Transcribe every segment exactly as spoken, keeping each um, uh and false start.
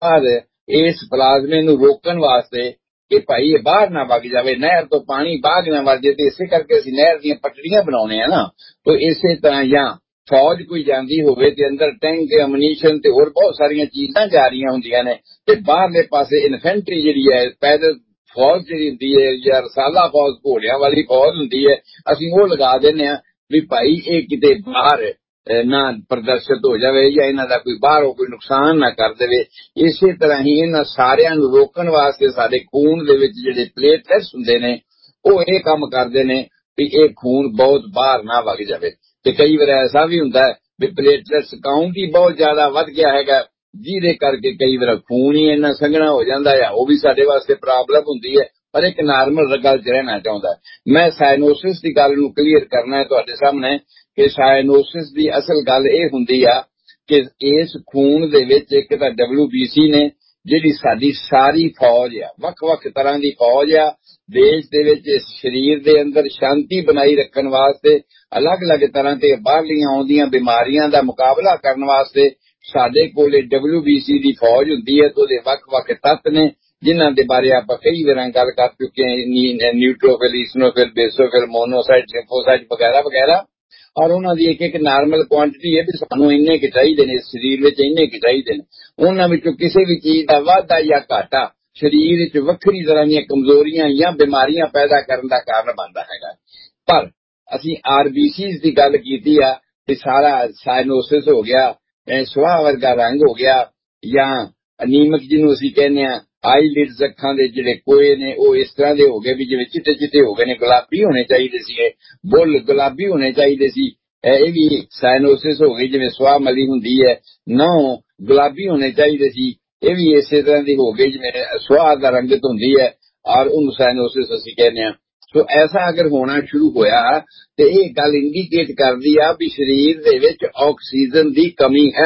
ਬਾਅਦ ਇਸ ਪਲਾਜ਼ਮੇ ਨੂੰ ਰੋਕਣ ਵਾਸਤੇ ਕਿ ਭਾਈ ਇਹ ਬਾਹਰ ਨਾ ਵਗ ਜਾਵੇ, ਨਹਿਰ ਤੋਂ ਪਾਣੀ ਬਾਹਰ ਨਾ ਵਗ ਜਾਵੇ, ਤੇ ਇਸੇ ਕਰਕੇ ਅਸੀਂ ਨਹਿਰ ਦੀਆਂ ਪਟੜੀਆਂ ਬਣਾਉਣੇ ਆ ਨਾ। ਤੇ ਇਸੇ ਤਰ੍ਹਾਂ ਜਾਂ ਫੌਜ ਕੋਈ ਜਾਂਦੀ ਹੋਵੇ ਤੇ ਅੰਦਰ ਟੈਂਕ, ਅਮਨੀਸ਼ਨ ਤੇ ਹੋਰ ਬਹੁਤ ਸਾਰੀਆਂ ਚੀਜ਼ਾਂ ਜਾ ਰਹੀਆਂ ਹੁੰਦੀਆਂ ਨੇ, ਤੇ ਬਾਹਰਲੇ ਪਾਸੇ ਇਨਫੈਂਟਰੀ ਜਿਹੜੀ ਹੈ, ਪੈਦਲ ਫੌਜ ਜਿਹੜੀ ਹੁੰਦੀ ਹੈ ਜਾਂ ਰਸਾਲਾ ਫੌਜ, ਘੋੜਿਆਂ ਵਾਲੀ ਫੌਜ ਹੁੰਦੀ ਹੈ, ਅਸੀਂ ਉਹ ਲਗਾ ਦਿੰਦੇ ਹਾਂ ਵੀ ਭਾਈ ਇਹ ਕਿਤੇ ਬਾਹਰ ਨਾ ਪ੍ਰਦਰਸ਼ਿਤ ਹੋ ਜਾਵੇ ਜਾਂ ਇਹਨਾਂ ਦਾ ਕੋਈ ਬਾਹਰੋਂ ਕੋਈ ਨੁਕਸਾਨ ਨਾ ਕਰ ਦੇਵੇ। ਇਸੇ ਤਰ੍ਹਾਂ ਹੀ ਇਹਨਾਂ ਸਾਰਿਆਂ ਨੂੰ ਰੋਕਣ ਵਾਸਤੇ ਸਾਡੇ ਖੂਨ ਦੇ ਵਿੱਚ ਜਿਹੜੇ ਪਲੇਟਲੈਟਸ ਹੁੰਦੇ ਨੇ ਉਹ ਇਹ ਕੰਮ ਕਰਦੇ ਨੇ ਵੀ ਇਹ ਖੂਨ ਬਹੁਤ ਬਾਹਰ ਨਾ ਵਗ ਜਾਵੇ। ਤੇ ਕਈ ਵਾਰ ਐਸਾ ਵੀ ਹੁੰਦਾ ਹੈ ਵੀ ਪਲੇਟਲੈਟਸ ਕਾਊਂਟ ਹੀ ਬਹੁਤ ਜ਼ਿਆਦਾ ਵੱਧ ਗਿਆ ਹੈਗਾ, ਜਿਹਦੇ ਕਰਕੇ ਕਈ ਵਾਰ ਖੂਨ ਹੀ ਇੰਨਾ ਸੰਘਣਾ ਹੋ ਜਾਂਦਾ ਹੈ, ਉਹ ਵੀ ਸਾਡੇ ਵਾਸਤੇ ਪ੍ਰੋਬਲਮ ਹੁੰਦੀ ਹੈ। ਪਰ ਇੱਕ ਨਾਰਮਲ ਗੱਲ 'ਚ ਰਹਿਣਾ ਚਾਹੁੰਦਾ। ਮੈਂ ਸਾਇਨੋਸਿਸ ਦੀ ਗੱਲ ਨੂੰ ਕਲੀਅਰ ਕਰਨਾ ਹੈ ਤੁਹਾਡੇ ਸਾਹਮਣੇ ਕਿ ਸਾਇਨੋਸਿਸ ਦੀ ਅਸਲ ਗੱਲ ਇਹ ਹੁੰਦੀ ਆ ਕਿ ਇਸ ਖੂਨ ਦੇ ਵਿੱਚ ਇੱਕ ਤਾਂ ਡਬਲਯੂ ਬੀ ਸੀ ਨੇ ਜਿਹੜੀ ਸਾਡੀ ਸਾਰੀ ਫੌਜ ਆ, ਵੱਖ-ਵੱਖ ਤਰ੍ਹਾਂ ਦੀ ਫੌਜ ਆ ਦੇਸ਼ ਦੇ ਵਿੱਚ, ਸਰੀਰ ਦੇ ਅੰਦਰ ਸ਼ਾਂਤੀ ਬਣਾਈ ਰੱਖਣ ਵਾਸਤੇ, ਅਲੱਗ-ਅਲੱਗ ਤਰ੍ਹਾਂ ਦੇ ਬਾਹਰਲੀਆਂ ਆਉਂਦੀਆਂ ਬਿਮਾਰੀਆਂ ਦਾ ਮੁਕਾਬਲਾ ਕਰਨ ਵਾਸਤੇ ਸਾਡੇ ਕੋਲੇ ਡਬਲਯੂ ਬੀ ਸੀ ਦੀ ਫੌਜ ਹੁੰਦੀ ਹੈ। ਤੇ ਉਹਦੇ ਵੱਖ-ਵੱਖ ਤੱਤ ਨੇ ਜਿਨ੍ਹਾਂ ਦੇ ਬਾਰੇ ਆਪਾਂ ਕਈ ਵਾਰਾਂ ਗੱਲ ਕਰ ਚੁੱਕੇ ਹਾਂ, ਨਿਊਟ੍ਰੋਫਿਲ, ਈਸਨੋਫਿਲ, ਬੇਸੋਫਿਲ, ਮੋਨੋਸਾਈਟ, ਲਿੰਫੋਸਾਈਟ ਵਗੈਰਾ ਵਗੈਰਾ। ਔਰ ਉਹਨਾਂ ਦੀ ਇੱਕ ਇੱਕ ਨਾਰਮਲ ਕੁਆਂਟੀਟੀ ਹੈ ਵੀ ਸਾਨੂੰ ਇੰਨੇ ਕੁ ਚਾਹੀਦੇ ਨੇ, ਸਰੀਰ ਵਿੱਚ ਇੰਨੇ ਕੁ ਚਾਹੀਦੇ ਨੇ। ਉਹਨਾਂ ਵਿੱਚੋਂ ਕਿਸੇ ਵੀ ਚੀਜ਼ ਦਾ ਵਾਧਾ ਜਾਂ ਘਾਟਾ ਸਰੀਰ ਵਿੱਚ ਵੱਖਰੀ ਤਰ੍ਹਾਂ ਦੀਆਂ ਕਮਜ਼ੋਰੀਆਂ ਜਾਂ ਬਿਮਾਰੀਆਂ ਪੈਦਾ ਕਰਨ ਦਾ ਕਾਰਨ ਬਣਦਾ ਹੈਗਾ। ਪਰ ਅਸੀਂ ਆਰਬੀਸੀਜ਼ ਦੀ ਗੱਲ ਕੀਤੀ ਆ ਵੀ ਸਾਰਾ ਸਾਇਨੋਸਿਸ ਹੋ ਗਿਆ, ਸੁਆਹ ਵਰਗਾ ਰੰਗ ਹੋ ਗਿਆ, ਜਾਂ ਅਨੀਮਿਕ ਜਿਹਨੂੰ ਅਸੀਂ ਕਹਿੰਦੇ ਆ, ਆਈਲਿਡਸ ਅੱਖਾਂ ਦੇ ਜਿਹੜੇ ਕੋਏ ਨੇ ਉਹ ਇਸ ਤਰ੍ਹਾਂ ਦੇ ਹੋ ਗਏ ਵੀ ਜਿਵੇਂ ਚਿੱਟੇ ਚਿੱਟੇ ਹੋ ਗਏ ਨੇ, ਗੁਲਾਬੀ ਹੋਣੇ ਚਾਹੀਦੇ ਸੀਗੇ, ਬੁੱਲ ਗੁਲਾਬੀ ਹੋਣੇ ਚਾਹੀਦੇ ਸੀ, ਇਹ ਵੀ ਸਾਇਨੋਸਿਸ ਹੋ ਗਈ। ਜਿਵੇਂ ਸੁਆਹ ਮਲੀ ਹੁੰਦੀ ਹੈ, ਨਹੁੰ ਗੁਲਾਬੀ ਹੋਣੇ ਚਾਹੀਦੇ ਸੀ, ਇਹ ਵੀ ਇਸੇ ਤਰ੍ਹਾਂ ਦੀ ਹੋ ਗਈ ਜਿਵੇਂ ਸੁਆਹ ਦਾ ਰੰਗਤ ਹੁੰਦੀ ਹੈ, ਔਰ ਉਹਨੂੰ ਸਾਇਨੋਸਿਸ ਅਸੀਂ ਕਹਿੰਦੇ ਹਾਂ। ਸੋ ਐਸਾ ਅਗਰ ਹੋਣਾ ਸ਼ੁਰੂ ਹੋਇਆ ਤੇ ਇਹ ਗੱਲ ਇੰਡੀਕੇਟ ਕਰਦੀ ਆ ਵੀ ਸਰੀਰ ਦੇ ਵਿੱਚ ਆਕਸੀਜਨ ਦੀ ਕਮੀ ਹੈ।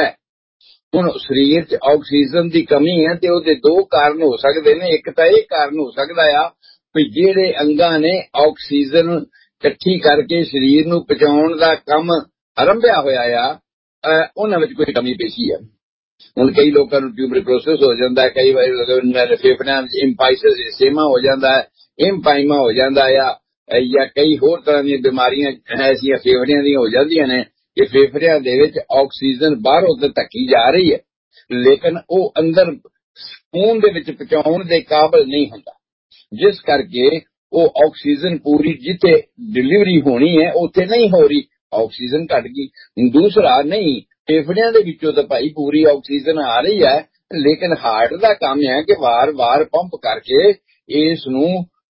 ਹੁਣ ਸਰੀਰ 'ਚ ਆਕਸੀਜਨ ਦੀ ਕਮੀ ਹੈ ਤੇ ਉਹਦੇ ਦੋ ਕਾਰਨ ਹੋ ਸਕਦੇ ਨੇ। ਇੱਕ ਤਾਂ ਇਹ ਕਾਰਨ ਹੋ ਸਕਦਾ ਆ ਵੀ ਜਿਹੜੇ ਅੰਗਾਂ ਨੇ ਆਕਸੀਜਨ ਇਕੱਠੀ ਕਰਕੇ ਸਰੀਰ ਨੂੰ ਪਹੁੰਚਾਉਣ ਦਾ ਕੰਮ ਆਰੰਭਿਆ ਹੋਇਆ ਆ, ਉਹਨਾਂ ਵਿੱਚ ਕੋਈ ਕਮੀ ਪੇਸ਼ੀ ਹੈ। ਹੁਣ ਕਈ ਲੋਕਾਂ ਨੂੰ ਟਿਊਬਰਕਲੋਸਿਸ ਹੋ ਜਾਂਦਾ ਹੈ, ਕਈ ਵਾਰ ਫੇਫੜਿਆਂ ਵਿੱਚ ਇੰਪਾਈਸਿਸ ਏਸੇਮਾ ਹੋ ਜਾਂਦਾ ਹੈ, ਇੰਪਾਈਮਾ ਹੋ ਜਾਂਦਾ ਆ, ਜਾਂ ਕਈ ਹੋਰ ਤਰ੍ਹਾਂ ਦੀਆਂ ਬਿਮਾਰੀਆਂ ਐਸੀਆਂ ਫੇਫੜਿਆਂ ਦੀਆਂ ਹੋ ਜਾਂਦੀਆਂ ਨੇ ਕਿ ਫੇਫੜਿਆਂ ਦੇ ਵਿੱਚ ਆਕਸੀਜਨ ਬਾਹਰੋਂ ਤੇ ਧੱਕੀ ਜਾ ਰਹੀ ਹੈ ਲੇਕਿਨ ਉਹ ਅੰਦਰ ਖੂਨ ਦੇ ਵਿੱਚ ਪਹੁੰਚਾਉਣ ਦੇ ਕਾਬਿਲ ਨਹੀਂ ਹੁੰਦਾ, ਜਿਸ ਕਰਕੇ ਉਹ ਆਕਸੀਜਨ ਪੂਰੀ ਜਿੱਥੇ ਡਿਲੀਵਰੀ ਹੋਣੀ ਹੈ ਉੱਥੇ ਨਹੀਂ ਹੋ ਰਹੀ, ਆਕਸੀਜਨ ਘਟ ਗਈ। ਦੂਸਰਾ, ਨਹੀਂ ਫੇਫੜਿਆਂ ਦੇ ਵਿੱਚੋਂ ਤਾਂ ਭਾਈ ਪੂਰੀ ਆਕਸੀਜਨ ਆ ਰਹੀ ਹੈ ਲੇਕਿਨ ਹਾਰਟ ਦਾ ਕੰਮ ਹੈ ਕਿ ਵਾਰ-ਵਾਰ ਪੰਪ ਕਰਕੇ ਇਸ ਨੂੰ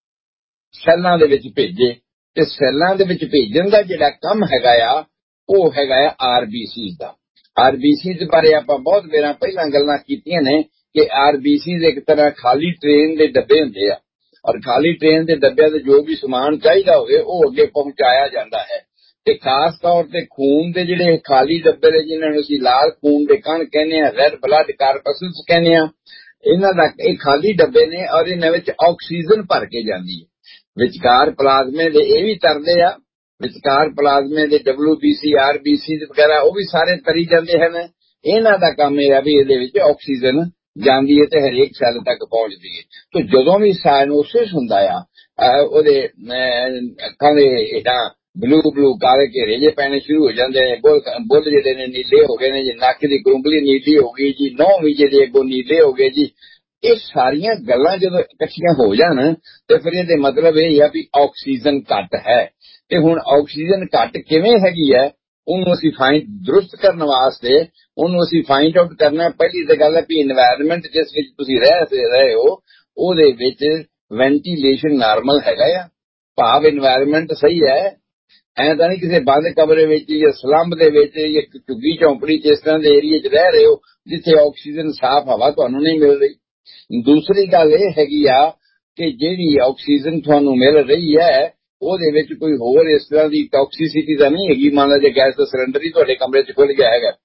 ਸੈੱਲਾਂ ਦੇ ਵਿੱਚ ਭੇਜੇ, ਤੇ ਸੈੱਲਾਂ ਦੇ ਵਿੱਚ ਭੇਜਣ ਦਾ ਜਿਹੜਾ ਕੰਮ ਹੈਗਾ ਆ ਉਹ ਹੈਗਾ ਆ ਆਰਬੀਸੀਜ਼ ਦਾ। ਆਰਬੀਸੀਜ਼ ਬਾਰੇ ਆਪਾਂ ਬਹੁਤ ਵੇਰਾਂ ਪਹਿਲਾਂ ਗੱਲਾਂ ਕੀਤੀਆਂ ਨੇ ਕਿ ਆਰਬੀਸੀਜ਼ ਇੱਕ ਤਰ੍ਹਾਂ ਖਾਲੀ ਟ੍ਰੇਨ ਦੇ ਡੱਬੇ ਹੁੰਦੇ ਆ, ਔਰ ਖਾਲੀ ਟ੍ਰੇਨ ਦੇ ਡੱਬਿਆਂ ਤੇ ਜੋ ਵੀ ਸਮਾਨ ਚਾਹੀਦਾ ਹੋਵੇ ਉਹ ਅੱਗੇ ਪਹੁੰਚਾਇਆ ਜਾਂਦਾ ਹੈ। ਤੇ ਖਾਸ ਤੌਰ ਤੇ ਖੂਨ ਦੇ ਜਿਹੜੇ ਖਾਲੀ ਡੱਬੇ ਨੇ ਜਿਨ੍ਹਾਂ ਨੂੰ ਅਸੀਂ ਲਾਲ ਖੂਨ ਦੇ ਕਣ ਕਹਿੰਦੇ ਆ, ਰੈੱਡ ਬਲੱਡ ਕਾਰਪਸਲਸ ਕਹਿੰਦੇ ਆ, ਇਹਨਾਂ ਦਾ ਇਹ ਖਾਲੀ ਡੱਬੇ ਨੇ ਔਰ ਇਹਨਾਂ ਵਿੱਚ ਆਕਸੀਜਨ ਭਰ ਕੇ ਜਾਂਦੀ ਹੈ। ਵਿਚਕਾਰ ਪਲਾਜ਼ਮੇ ਦੇ ਇਹ ਵੀ ਤਰਦੇ ਆ, ਵਿਚਕਾਰ ਪਲਾਜ਼ਮੇ ਦੇ W B C, R B C ਵਗੈਰਾ ਉਹ ਵੀ ਸਾਰੇ ਤਰੀ ਜਾਂਦੇ ਹਨ। ਇਹਨਾਂ ਦਾ ਕੰਮ ਇਹ ਆ ਵੀ ਇਹਦੇ ਵਿੱਚ ਆਕਸੀਜਨ ਜਾਂਦੀ ਹੈ ਤੇ ਹਰੇਕ ਸੈੱਲ ਤੱਕ ਪਹੁੰਚਦੀ ਹੈ। ਤੇ ਜਦੋਂ ਵੀ ਸਾਇਨੋਸਿਸ ਹੁੰਦਾ ਆ ਉਹਦੇ ਅੱਖਾਂ ਦੇ ਹੇਠਾਂ ਬਲੂ ਬਲੂ ਕਾਲੇ ਘੇਰੇ ਜੇ ਪੈਣੇ ਸ਼ੁਰੂ ਹੋ ਜਾਂਦੇ ਨੇ, ਬੁੱਲ ਜਿਹੜੇ ਨੇ ਨੀਲੇ ਹੋ ਗਏ ਨੇ ਜੀ, ਨੱਕ ਦੀ ਕਰੁੰਗਲੀ ਨੀਲੀ ਹੋ ਗਈ ਜੀ, ਨਹੁੰ ਵੀ ਜਿਹੜੇ ਅੱਗੋਂ ਨੀਲੇ ਹੋ ਗਏ ਜੀ। ਇਹ ਸਾਰੀਆਂ ਗੱਲਾਂ ਜਦੋਂ ਇਕੱਠੀਆਂ ਹੋ ਜਾਣ ਤੇ ਫਿਰ ਇਹਦੇ ਮਤਲਬ ਇਹ ਆ ਵੀ ਆਕਸੀਜਨ ਘੱਟ ਹੈ। ਤੇ ਹੁਣ ਆਕਸੀਜਨ ਘੱਟ ਕਿਵੇਂ ਹੈਗੀ ਹੈ ਉਹਨੂੰ ਅਸੀਂ ਫਾਈਂਡ ਦਰੁਸਤ ਕਰਨ ਵਾਸਤੇ ਉਹਨੂੰ ਅਸੀਂ ਫਾਈਂਡ ਆਊਟ ਕਰਨਾ। ਪਹਿਲੀ ਤਾਂ ਗੱਲ ਹੈ ਵੀ ਇਨਵਾਇਰਨਮੈਂਟ ਜਿਸ ਵਿੱਚ ਤੁਸੀਂ ਰਹਿ ਰਹੇ ਹੋ ਉਹਦੇ ਵਿੱਚ ਵੈਂਟੀਲੇਸ਼ਨ ਨਾਰਮਲ ਹੈਗਾ ਆ, ਭਾਵ ਇਨਵਾਇਰਨਮੈਂਟ ਸਹੀ ਹੈ। ਐਂ ਤਾਂ ਨਹੀਂ ਕਿਸੇ ਬੰਦ ਕਮਰੇ ਵਿੱਚ ਜਾਂ ਸਲੰਬ ਦੇ ਵਿੱਚ ਜਾਂ ਝੁੱਗੀ ਝੌਂਪੜੀ ਚ ਇਸ ਤਰ੍ਹਾਂ ਦੇ ਏਰੀਏ 'ਚ ਰਹਿ ਰਹੇ ਹੋ ਜਿੱਥੇ ਆਕਸੀਜਨ ਸਾਫ਼ ਹਵਾ ਤੁਹਾਨੂੰ ਨਹੀਂ ਮਿਲ ਰਹੀ। ਦੂਸਰੀ ਗੱਲ ਇਹ ਹੈਗੀ ਆ ਕਿ ਜਿਹੜੀ ਆਕਸੀਜਨ ਤੁਹਾਨੂੰ ਮਿਲ ਰਹੀ ਹੈ ਉਹਦੇ ਵਿੱਚ ਕੋਈ ਹੋਰ ਇਸ ਤਰ੍ਹਾਂ ਦੀ ਟੌਕਸਿਸਿਟੀ ਤਾਂ ਨਹੀਂ ਹੈਗੀ। ਮੰਨ ਲਓ ਜੇ ਗੈਸ ਦਾ ਸਿਲੰਡਰ ਹੀ ਤੁਹਾਡੇ ਕਮਰੇ 'ਚ ਖੁੱਲ ਗਿਆ ਹੈਗਾ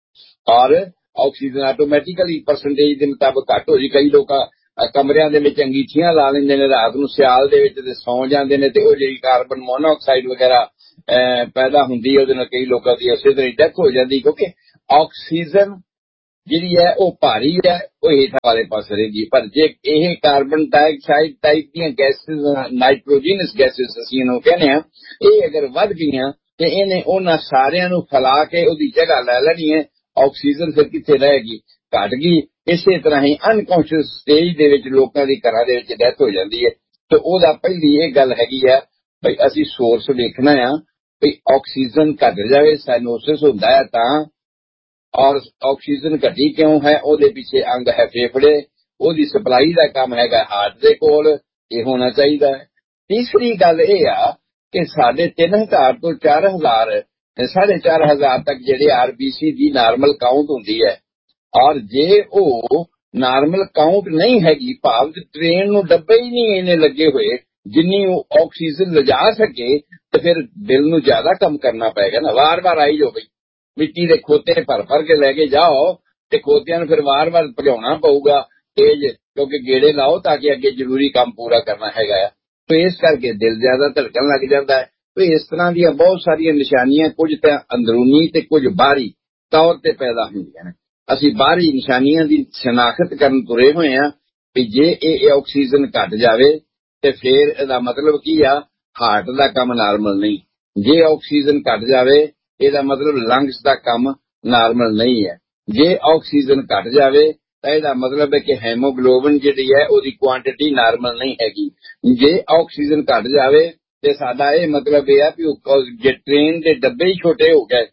ਔਰ ਆਕਸੀਜਨ ਆਟੋਮੈਟਿਕਲੀ ਪਰਸੈਂਟੇਜ ਦੇ ਮੁਤਾਬਕ ਘੱਟ ਹੋ ਜੀ। ਕਈ ਲੋਕ ਕਮਰਿਆਂ ਦੇ ਵਿੱਚ ਅੰਗੀਠੀਆਂ ਲਾ ਲੈਂਦੇ ਨੇ ਰਾਤ ਨੂੰ ਸਿਆਲ ਦੇ ਵਿੱਚ ਤੇ ਸੌਂ ਜਾਂਦੇ ਨੇ ਤੇ ਉਹ ਜਿਹੜੀ ਕਾਰਬਨ ਮੋਨੋਆਕਸਾਈਡ ਵਗੈਰਾ ਪੈਦਾ ਹੁੰਦੀ ਹੈ ਉਹਦੇ ਨਾਲ ਕਈ ਲੋਕਾਂ ਦੀ ਇਸੇ ਤਰ੍ਹਾਂ ਡੈਥ ਹੋ ਜਾਂਦੀ ਕਿਉਂਕਿ ਆਕਸੀਜਨ ਜਿਹੜੀ ਹੈ ਉਹ ਭਾਰੀ ਹੈ, ਉਹ ਹੇਠਾਂ ਵਾਲੇ ਪਾਸੇ ਰਹੇਗੀ। ਪਰ ਜੇ ਇਹ ਕਾਰਬਨ ਡਾਈਆਕਸਾਈਡ ਟਾਈਪ ਦੀਆਂ ਗੈਸਿਸ, ਨਾਈਟ੍ਰੋਜਨਸ ਗੈਸਿਸ ਅਸੀਂ ਇਹਨੂੰ ਕਹਿੰਦੇ ਆ, ਇਹ ਅਗਰ ਵੱਧ ਗਈਆਂ ਤੇ ਇਹਨੇ ਉਹਨਾਂ ਸਾਰਿਆਂ ਨੂੰ ਫੈਲਾ ਕੇ ਉਹਦੀ ਜਗ੍ਹਾ ਲੈ ਲੈਣੀ ਹੈ। ਆਕਸੀਜਨ ਫਿਰ ਕਿੱਥੇ ਰਹੇਗੀ? ਘਟ ਗਈ। ਇਸੇ ਤਰ੍ਹਾਂ ਹੀ ਅਨਕੌਂਸ਼ੀਅਸ ਸਟੇਜ ਦੇ ਵਿੱਚ ਲੋਕਾਂ ਦੀ ਘਰਾਂ ਦੇ ਵਿੱਚ ਡੈਥ ਹੋ ਜਾਂਦੀ ਹੈ। ਤੇ ਉਹਦਾ ਪਹਿਲੀ ਇਹ ਗੱਲ ਹੈਗੀ ਆ ਬਈ ਅਸੀਂ ਸੋਰਸ ਵੇਖਣਾ ਆ ਬਈ ਆਕਸੀਜਨ ਘਟ ਜਾਵੇ, ਸਾਈਨੋਸਿਸ ਹੁੰਦਾ ਹੈ ਤਾਂ, ਔਰ ਆਕਸੀਜਨ ਘਟੀ ਕਿਉਂ ਹੈ? ਉਹਦੇ ਪਿੱਛੇ ਅੰਗ ਹੈ ਫੇਫੜੇ, ਉਹਦੀ ਸਪਲਾਈ ਦਾ ਕੰਮ ਹੈਗਾ ਹਾਰਟ ਦੇ ਕੋਲ, ਇਹ ਹੋਣਾ ਚਾਹੀਦਾ ਹੈ। ਤੀਸਰੀ ਗੱਲ ਇਹ ਆ ਕਿ ਸਾਡੇ ਤਿੰਨ ਹਜ਼ਾਰ ਤੋਂ ਚਾਰ ਹਜ਼ਾਰ ਸਾਢੇ ਚਾਰ ਹਜ਼ਾਰ ਤੱਕ ਜਿਹੜੇ ਆਰਬੀਸੀ ਦੀ ਨਾਰਮਲ ਕਾਊਂਟ ਹੁੰਦੀ ਹੈ, ਔਰ ਜੇ ਉਹ ਨਾਰਮਲ ਕਾਊਂਟ ਨਹੀਂ ਹੈਗੀ, ਭਾਵ ਟ੍ਰੇਨ ਨੂੰ ਡੱਬੇ ਹੀ ਨਹੀਂ ਇਹਨੇ ਲੱਗੇ ਹੋਏ ਜਿੰਨੀ ਉਹ ਆਕਸੀਜਨ ਲਿਜਾ ਸਕੇ, ਤੇ ਫਿਰ ਦਿਲ ਨੂੰ ਜ਼ਿਆਦਾ ਕੰਮ ਕਰਨਾ ਪਏਗਾ ਨਾ। ਵਾਰ-ਵਾਰ ਆਈ ਜੋ ਬਈ ਮਿੱਟੀ ਦੇ ਖੋਤੇ ਭਰ ਭਰ ਕੇ ਲੈ ਕੇ ਜਾਓ ਤੇ ਖੋਤਿਆਂ ਨੂੰ ਫਿਰ ਵਾਰ-ਵਾਰ ਭਜਾਉਣਾ ਪਊਗਾ ਤੇਜ਼, ਕਿਉਂਕਿ ਗੇੜੇ ਲਾਓ ਤਾਂ ਕਿ ਅੱਗੇ ਜ਼ਰੂਰੀ ਕੰਮ ਪੂਰਾ ਕਰਨਾ ਹੈਗਾ ਆ। ਤੇ ਇਸ ਕਰਕੇ ਦਿਲ ਜ਼ਿਆਦਾ ਧੜਕਣ ਲੱਗ ਜਾਂਦਾ ਹੈ। ਤੇ ਇਸ ਤਰ੍ਹਾਂ ਦੀਆਂ ਬਹੁਤ ਸਾਰੀਆਂ ਨਿਸ਼ਾਨੀਆਂ, ਕੁਝ ਤਾਂ ਅੰਦਰੂਨੀ ਤੇ ਕੁਝ ਬਾਹਰੀ ਤੌਰ ਤੇ ਪੈਦਾ ਹੁੰਦੀਆਂ ਨੇ। ਅਸੀਂ ਬਾਹਰੀ ਨਿਸ਼ਾਨੀਆਂ ਦੀ ਸ਼ਨਾਖਤ ਕਰਨ ਤੁਰੇ ਹੋਏ ਆ ਵੀ ਜੇ ਇਹ ਆਕਸੀਜਨ ਘਟ ਜਾਵੇ ਤੇ ਫਿਰ ਇਹਦਾ ਮਤਲਬ ਕੀ ਆ? ਹਾਰਟ ਦਾ ਕੰਮ ਨਾਰਮਲ ਨਹੀਂ। ਜੇ ਆਕਸੀਜਨ ਘਟ ਜਾਵੇ ਇਹਦਾ ਮਤਲਬ ਲੰਗਸ ਦਾ ਕੰਮ ਨਾਰਮਲ ਨਹੀਂ ਹੈ। ਜੇ ਆਕਸੀਜਨ ਘਟ ਜਾਵੇ ਤਾਂ ਇਹਦਾ ਮਤਲਬ ਹੈ ਕਿ ਹੈਮੋਗਲੋਬਿਨ ਜਿਹੜੀ ਹੈ ਉਹਦੀ ਕੁਆਂਟੀਟੀ ਨਾਰਮਲ ਨਹੀਂ ਹੈਗੀ। ਜੇ ਆਕਸੀਜਨ ਘਟ ਜਾਵੇ ਤੇ ਸਾਡਾ ਇਹ ਮਤਲਬ ਇਹ ਆ ਵੀ ਜੇ ਟ੍ਰੇਨ ਦੇ ਡੱਬੇ ਹੀ ਛੋਟੇ ਹੋ ਗਏ,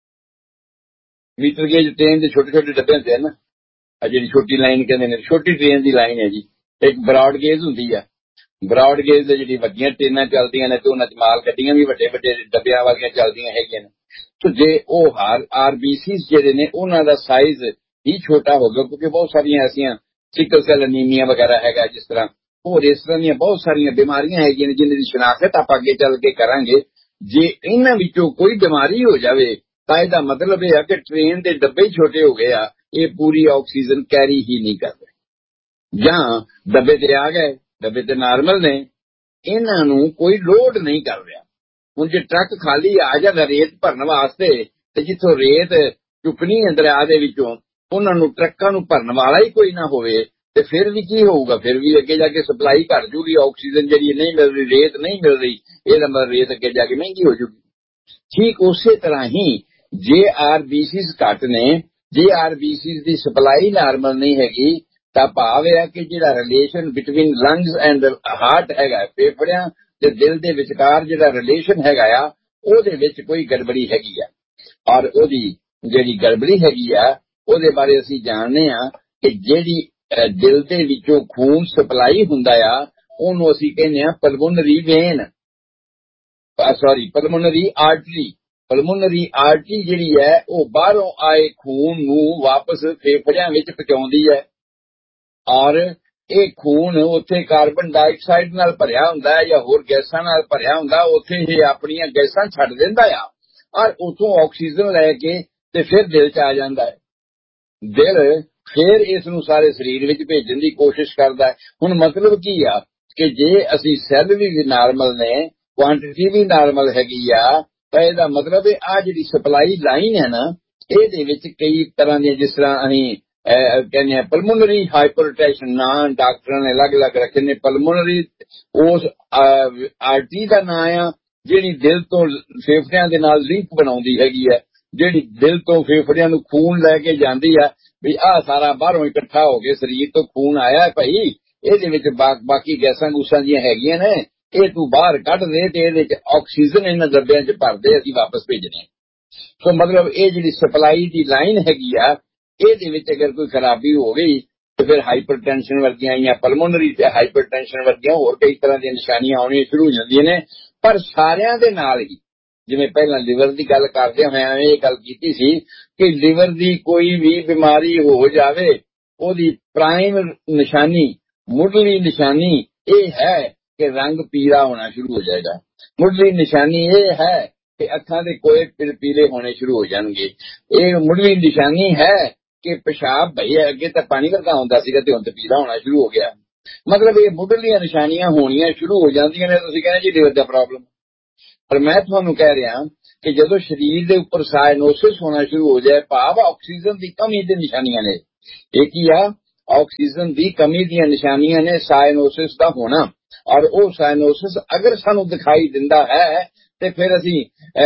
ਮੀਟਰ ਗੇਜ ਟ੍ਰੇਨ ਦੇ ਛੋਟੇ ਛੋਟੇ ਡੱਬੇ ਹੁੰਦੇ ਆ ਨਾ, ਆ ਜਿਹੜੀ ਛੋਟੀ ਲਾਈਨ ਕਹਿੰਦੇ ਨੇ, ਛੋਟੀ ਟ੍ਰੇਨ ਦੀ ਲਾਈਨ ਹੈ ਜੀ। ਇੱਕ ਬਰਾਡ ਗੇਜ ਹੁੰਦੀ ਆ, ਬਰਾਡ ਗੇਜ ਦੇ ਜਿਹੜੀ ਵੱਡੀਆਂ ਟ੍ਰੇਨਾਂ ਚੱਲਦੀਆਂ ਨੇ ਤੇ ਉਹਨਾਂ ਚ ਮਾਲ ਗੱਡੀਆਂ ਵੀ ਵੱਡੇ ਵੱਡੇ ਡੱਬਿਆਂ ਵਾਲੀਆਂ ਚੱਲਦੀਆਂ ਹੈਗੀਆਂ ਨੇ। ਤੇ ਜੇ ਉਹ ਆਰਬੀਸੀ ਜਿਹੜੇ ਨੇ ਉਹਨਾਂ ਦਾ ਸਾਈਜ਼ ਹੀ ਛੋਟਾ ਹੋ ਗਿਆ, ਕਿਉਂਕਿ ਬਹੁਤ ਸਾਰੀਆਂ ਐਸੀਆਂ ਸਿਕਲ ਸੈਲ ਅਨੀਮੀਆ ਵਗੈਰਾ ਹੈਗਾ, ਜਿਸ ਤਰ੍ਹਾਂ ਹੋਰ ਇਸ ਤਰ੍ਹਾਂ ਦੀਆਂ ਬਹੁਤ ਸਾਰੀਆਂ ਬਿਮਾਰੀਆਂ ਹੈਗੀਆਂ ਨੇ ਜਿਨ੍ਹਾਂ ਦੀ ਸ਼ਨਾਖਤ ਆਪਾਂ ਅੱਗੇ ਚੱਲ ਕੇ ਕਰਾਂਗੇ। ਜੇ ਇਹਨਾਂ ਵਿੱਚੋਂ ਕੋਈ ਬਿਮਾਰੀ ਹੋ ਜਾਵੇ ਤਾਂ ਇਹਦਾ ਮਤਲਬ ਇਹ ਆ ਕਿ ਟ੍ਰੇਨ ਦੇ ਡੱਬੇ ਹੀ ਛੋਟੇ ਹੋ ਗਏ ਆ, ਇਹ ਪੂਰੀ ਆਕਸੀਜਨ ਕੈਰੀ ਹੀ ਨਹੀਂ ਕਰਦੇ। ਜਾਂ ਡੱਬੇ ਤੇ ਆ ਗਏ, ਡੱਬੇ ਤੇ ਨਾਰਮਲ ਨੇ, ਇਹਨਾਂ ਨੂੰ ਕੋਈ ਲੋਡ ਨਹੀਂ ਕਰ ਰਿਹਾ। ਹੁਣ ਜੇ ਟਰੱਕ ਖਾਲੀ ਆ ਜਾਂਦਾ ਰੇਤ ਭਰਨ ਵਾਸਤੇ ਤੇ ਜਿੱਥੋਂ ਰੇਤ ਚੁੱਕਣੀ ਹੈ ਦਰਿਆ ਦੇ ਵਿੱਚੋਂ, ਉਹਨਾਂ ਨੂੰ ਟਰੱਕਾਂ ਨੂੰ ਭਰਨ ਵਾਲਾ ਹੀ ਕੋਈ ਨਾ ਹੋਵੇ ਤੇ ਫਿਰ ਵੀ ਕੀ ਹੋਊਗਾ? ਫਿਰ ਵੀ ਅੱਗੇ ਜਾ ਕੇ ਸਪਲਾਈ ਘਟ ਜੂਗੀ, ਆਕਸੀਜਨ ਜਿਹੜੀ ਨਹੀਂ ਮਿਲ ਰਹੀ, ਰੇਤ ਨਹੀਂ ਮਿਲ ਰਹੀ, ਇਹਦਾ ਮਤਲਬ ਰੇਤ ਅੱਗੇ ਜਾ ਕੇ ਮਹਿੰਗੀ ਹੋ ਜੂਗੀ। ਠੀਕ ਉਸੇ ਤਰ੍ਹਾਂ ਹੀ ਜੇ ਆਰਬੀਸੀਜ਼ ਘੱਟ ਨੇ, ਜੇ ਆਰਬੀਸੀਜ਼ ਦੀ ਸਪਲਾਈ ਨਾਰਮਲ ਨਹੀਂ ਹੈਗੀ, ਤਾਂ ਭਾਵ ਇਹ ਹੈ ਕਿ ਜਿਹੜਾ relation between lungs and heart ਹੈਗਾ, ਫੇਫੜਿਆਂ ਤੇ ਦਿਲ ਦੇ ਵਿਚਕਾਰ ਜਿਹੜਾ ਰਿਲੇਸ਼ਨ ਹੈਗਾ ਆ, ਉਹਦੇ ਵਿੱਚ ਕੋਈ ਗੜਬੜੀ ਹੈਗੀ ਆ। ਔਰ ਉਹਦੀ ਜਿਹੜੀ ਗੜਬੜੀ ਹੈਗੀ ਆ ਉਹਦੇ ਬਾਰੇ ਅਸੀਂ ਜਾਣਦੇ ਆ ਕਿ ਜਿਹੜੀ ਦਿਲ ਦੇ ਵਿੱਚੋਂ ਖੂਨ ਸਪਲਾਈ ਹੁੰਦਾ ਆ ਉਹਨੂੰ ਅਸੀਂ ਕਹਿੰਦੇ ਆ pulmonary vein, sorry pulmonary artery. Pulmonary artery ਜਿਹੜੀ ਹੈ ਉਹ ਬਾਹਰੋਂ ਆਏ ਖੂਨ ਨੂੰ ਵਾਪਸ ਫੇਫੜਿਆਂ ਵਿੱਚ ਪਹੁੰਚਾਉਂਦੀ ਹੈ, ਔਰ ਇਹ ਖੂਨ ਉੱਥੇ ਕਾਰਬਨ ਡਾਈਆਕਸਾਈਡ ਨਾਲ ਭਰਿਆ ਹੁੰਦਾ ਹੈ ਜਾਂ ਹੋਰ ਗੈਸਾਂ ਨਾਲ ਭਰਿਆ ਹੁੰਦਾ, ਉੱਥੇ ਇਹ ਆਪਣੀਆਂ ਗੈਸਾਂ ਛੱਡ ਦਿੰਦਾ ਆ ਔਰ ਉਥੋਂ ਆਕਸੀਜਨ ਲੈ ਕੇ ਤੇ ਫਿਰ ਦਿਲ ਚ ਆ ਜਾਂਦਾ ਹੈ। ਦਿਲ ਫਿਰ ਇਸ ਨੂੰ ਸਾਰੇ ਸਰੀਰ ਵਿੱਚ ਭੇਜਣ ਦੀ ਕੋਸ਼ਿਸ਼ ਕਰਦਾ ਹੈ। ਹੁਣ ਮਤਲਬ ਕੀ ਆ ਕਿ ਜੇ ਅਸੀਂ ਸੈੱਲ ਵੀ ਨਾਰਮਲ ਨੇ, ਕੁਆਂਟੀਟੀ ਵੀ ਨਾਰਮਲ ਹੈਗੀ ਆ, ਤਾਂ ਇਹਦਾ ਮਤਲਬ ਇਹ ਆ ਜਿਹੜੀ ਸਪਲਾਈ ਲਾਈਨ ਹੈ ਨਾ, ਇਹਦੇ ਵਿੱਚ ਕਈ ਤਰ੍ਹਾਂ ਦੀਆਂ, ਜਿਸ ਤਰ੍ਹਾਂ ਅਸੀਂ ਕਹਿੰਦੇ ਆ ਪਲਮੋਨਰੀ ਹਾਈਪਰਟੈਂਸ਼ਨ, ਨਾਂ ਡਾਕਟਰਾਂ ਨੇ ਅਲੱਗ-ਅਲੱਗ ਰੱਖੇ ਨੇ। ਪਲਮੋਨਰੀ ਉਸ ਆਰਟਰੀ ਦਾ ਨਾਂ ਆ ਜਿਹੜੀ ਦਿਲ ਤੋਂ ਫੇਫੜਿਆਂ ਦੇ ਨਾਲ ਲਿੰਕ ਬਣਾਉਂਦੀ ਹੈਗੀ ਹੈ, ਜਿਹੜੀ ਦਿਲ ਤੋਂ ਫੇਫੜਿਆਂ ਨੂੰ ਖੂਨ ਲੈ ਕੇ ਜਾਂਦੀ ਆ ਵੀ ਆਹ ਸਾਰਾ ਬਾਹਰੋਂ ਇਕੱਠਾ ਹੋ ਕੇ ਸਰੀਰ ਤੋਂ ਖੂਨ ਆਇਆ ਭਾਈ, ਇਹਦੇ ਵਿੱਚ ਬਾਕੀ ਗੈਸਾਂ ਗੂਸਾਂ ਦੀਆਂ ਹੈਗੀਆਂ ਨੇ, ਇਹ ਤੂੰ ਬਾਹਰ ਕੱਢ ਦੇ ਤੇ ਇਹਦੇ ਚ ਆਕਸੀਜਨ ਇਹਨਾਂ ਡੱਬਿਆਂ ਚ ਭਰਦੇ, ਅਸੀਂ ਵਾਪਸ ਭੇਜਣੇ। ਸੋ ਮਤਲਬ ਇਹ ਜਿਹੜੀ ਸਪਲਾਈ ਦੀ ਲਾਈਨ ਹੈਗੀ ਆ, ਇਹਦੇ ਵਿੱਚ ਅਗਰ ਕੋਈ ਖਰਾਬੀ ਹੋ ਗਈ ਤੇ ਫਿਰ ਹਾਈਪਰਟੈਂਸ਼ਨ ਵਰਗੀਆਂ ਜਾਂ ਪਲਮੋਨਰੀ ਤੇ ਹਾਈਪਰਟੈਂਸ਼ਨ ਵਰਗੀਆਂ ਹੋਰ ਕਈ ਤਰ੍ਹਾਂ ਦੀਆਂ ਨਿਸ਼ਾਨੀਆਂ ਆਉਣੀਆਂ ਸ਼ੁਰੂ ਹੋ ਜਾਂਦੀਆਂ ਨੇ। ਪਰ ਸਾਰਿਆਂ ਦੇ ਨਾਲ ਹੀ, ਜਿਵੇਂ ਪਹਿਲਾਂ ਲਿਵਰ ਦੀ ਗੱਲ ਕਰਦੇ ਹੋਇਆ ਇਹ ਗੱਲ ਕੀਤੀ ਸੀ ਕਿ ਲਿਵਰ ਦੀ ਕੋਈ ਵੀ ਬਿਮਾਰੀ ਹੋ ਜਾਵੇ, ਉਹਦੀ ਪ੍ਰਾਈਮ ਨਿਸ਼ਾਨੀ, ਮੁੱਢਲੀ ਨਿਸ਼ਾਨੀ ਇਹ ਹੈ ਕਿ ਰੰਗ ਪੀਲਾ ਹੋਣਾ ਸ਼ੁਰੂ ਹੋ ਜਾਏਗਾ। ਮੁੱਢਲੀ ਨਿਸ਼ਾਨੀ ਇਹ ਹੈ ਕਿ ਅੱਖਾਂ ਦੇ ਕੋਏ ਪੀਲੇ ਹੋਣੇ ਸ਼ੁਰੂ ਹੋ ਜਾਣਗੇ। ਇਹ ਮੁੱਢਲੀ ਨਿਸ਼ਾਨੀ ਹੈ ਕਿ ਪਿਸ਼ਾਬ ਭਈ ਅੱਗੇ ਤਾਂ ਪਾਣੀ ਵਰਗਾ ਹੁੰਦਾ ਸੀਗਾ ਤੇ ਹੁਣ ਤੇ ਪੀਲਾ ਹੋਣਾ ਸ਼ੁਰੂ ਹੋ ਗਿਆ। ਮਤਲਬ ਇਹ ਮੁੱਢਲੀਆਂ ਨਿਸ਼ਾਨੀਆਂ ਹੋਣੀਆਂ ਸ਼ੁਰੂ ਹੋ ਜਾਂਦੀਆਂ ਨੇ, ਤੁਸੀਂ ਕਹਿੰਦੇ ਜੀ ਲਿਵਰ ਦਾ ਪ੍ਰੋਬਲਮ। ਪਰ ਮੈਂ ਤੁਹਾਨੂੰ ਕਹਿ ਰਿਹਾ ਕਿ ਜਦੋਂ ਸਰੀਰ ਦੇ ਉੱਪਰ ਸਾਇਨੋਸਿਸ ਹੋਣਾ ਸ਼ੁਰੂ ਹੋ ਜਾਏ, ਭਾਵ ਆਕਸੀਜਨ ਦੀ ਕਮੀ ਦੇ ਨਿਸ਼ਾਨੀਆਂ ਨੇ। ਇਹ ਕੀ ਆ? ਆਕਸੀਜਨ ਦੀ ਕਮੀ ਦੀਆਂ ਨਿਸ਼ਾਨੀਆਂ ਨੇ ਸਾਇਨੋਸਿਸ ਦਾ ਹੋਣਾ। ਔਰ ਉਹ ਸਾਇਨੋਸਿਸ ਅਗਰ ਸਾਨੂੰ ਦਿਖਾਈ ਦਿੰਦਾ ਹੈ ਤੇ ਫਿਰ ਅਸੀਂ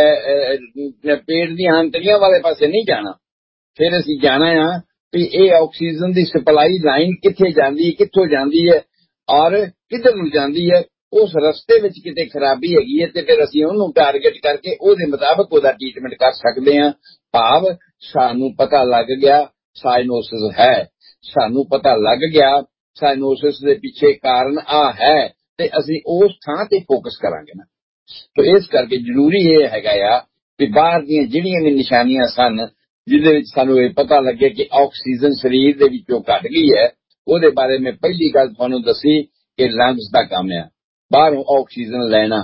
ਪੇਟ ਦੀਆਂ ਅੰਤੜੀਆਂ ਵਾਲੇ ਪਾਸੇ ਨਹੀਂ ਜਾਣਾ, ਫਿਰ ਅਸੀਂ ਜਾਣਾ ਆ ਵੀ ਇਹ ਆਕਸੀਜਨ ਦੀ ਸਪਲਾਈ ਲਾਈਨ ਕਿੱਥੇ ਜਾਂਦੀ ਹੈ, ਕਿੱਥੋਂ ਜਾਂਦੀ ਹੈ ਔਰ ਕਿੱਧਰ ਨੂੰ ਜਾਂਦੀ ਹੈ। ਉਸ ਰਸਤੇ ਵਿੱਚ ਕਿਤੇ ਖਰਾਬੀ ਹੈਗੀ ਹੈ ਤੇ ਫਿਰ ਅਸੀਂ ਉਹਨੂੰ ਟਾਰਗੇਟ ਕਰਕੇ ਉਹਦੇ ਮੁਤਾਬਕ ਉਹਦਾ ਟ੍ਰੀਟਮੈਂਟ ਕਰ ਸਕਦੇ ਹਾਂ। ਭਾਵ ਸਾਨੂੰ ਪਤਾ ਲੱਗ ਗਿਆ ਸਾਇਨੋਸਿਸ ਹੈ, ਸਾਨੂੰ ਪਤਾ ਲੱਗ ਗਿਆ ਸਾਇਨੋਸਿਸ ਦੇ ਪਿੱਛੇ ਕਾਰਨ ਆ ਹੈ ਤੇ ਅਸੀਂ ਉਸ ਥਾਂ ਤੇ ਫੋਕਸ ਕਰਾਂਗੇ ਨਾ। ਤੋ ਇਸ ਕਰਕੇ ਜ਼ਰੂਰੀ ਇਹ ਹੈਗਾ ਆ ਵੀ ਬਾਹਰ ਦੀਆਂ ਜਿਹੜੀਆਂ ਵੀ ਨਿਸ਼ਾਨੀਆਂ ਸਨ ਜਿਹਦੇ ਵਿੱਚ ਸਾਨੂੰ ਇਹ ਪਤਾ ਲੱਗੇ ਕਿ ਆਕਸੀਜਨ ਸਰੀਰ ਦੇ ਵਿੱਚੋਂ ਘਟ ਗਈ ਹੈ, ਉਹਦੇ ਬਾਰੇ ਮੈਂ ਪਹਿਲੀ ਗੱਲ ਤੁਹਾਨੂੰ ਦੱਸੀ ਕਿ ਲੰਗਸ ਦਾ ਕੰਮ ਆ ਬਾਹਰੋਂ ਆਕਸੀਜਨ ਲੈਣਾ।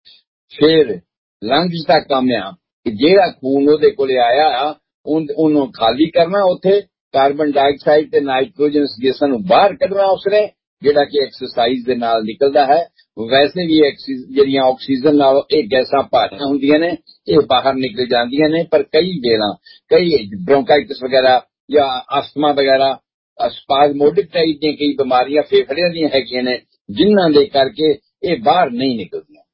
ਫਿਰ ਲੰਗਸ ਦਾ ਕੰਮ ਆ ਕਿ ਜਿਹੜਾ ਖੂਨ ਉਹਦੇ ਕੋਲੇ ਆਇਆ ਆ ਉਹਨੂੰ ਖਾਲੀ ਕਰਨਾ, ਉੱਥੇ ਕਾਰਬਨ ਡਾਈਆਕਸਾਈਡ ਤੇ ਨਾਈਟ੍ਰੋਜਨ ਗੈਸਾਂ ਨੂੰ ਬਾਹਰ ਕੱਢਣਾ ਉਸਨੇ, ਜਿਹੜਾ ਕਿ ਐਕਸਰਸਾਈਜ਼ ਦੇ ਨਾਲ ਨਿਕਲਦਾ ਹੈ। ਵੈਸੇ ਵੀ ਜਿਹੜੀਆਂ ਆਕਸੀਜਨ ਨਾਲ ਇਹ ਗੈਸਾਂ ਭਾਰੀਆਂ ਹੁੰਦੀਆਂ ਨੇ, ਇਹ ਬਾਹਰ ਨਿਕਲ ਜਾਂਦੀਆਂ ਨੇ, ਪਰ ਕਈ ਵੇਲਾਂ ਕਈ ਬ੍ਰੋਂਕਾਈਟਿਸ ਵਗੈਰਾ ਜਾਂ ਅਸਥਮਾ ਵਗੈਰਾ ਸਪਾਜ਼ਮੋਡਿਕ ਟਾਈਪ ਦੀਆਂ ਕਈ ਬਿਮਾਰੀਆਂ ਫੇਫੜਿਆਂ ਦੀਆਂ ਹੈਗੀਆਂ ਨੇ ਜਿਨ੍ਹਾਂ ਦੇ ਕਰਕੇ ਇਹ ਬਾਹਰ ਨਹੀਂ ਨਿਕਲਦੀਆਂ,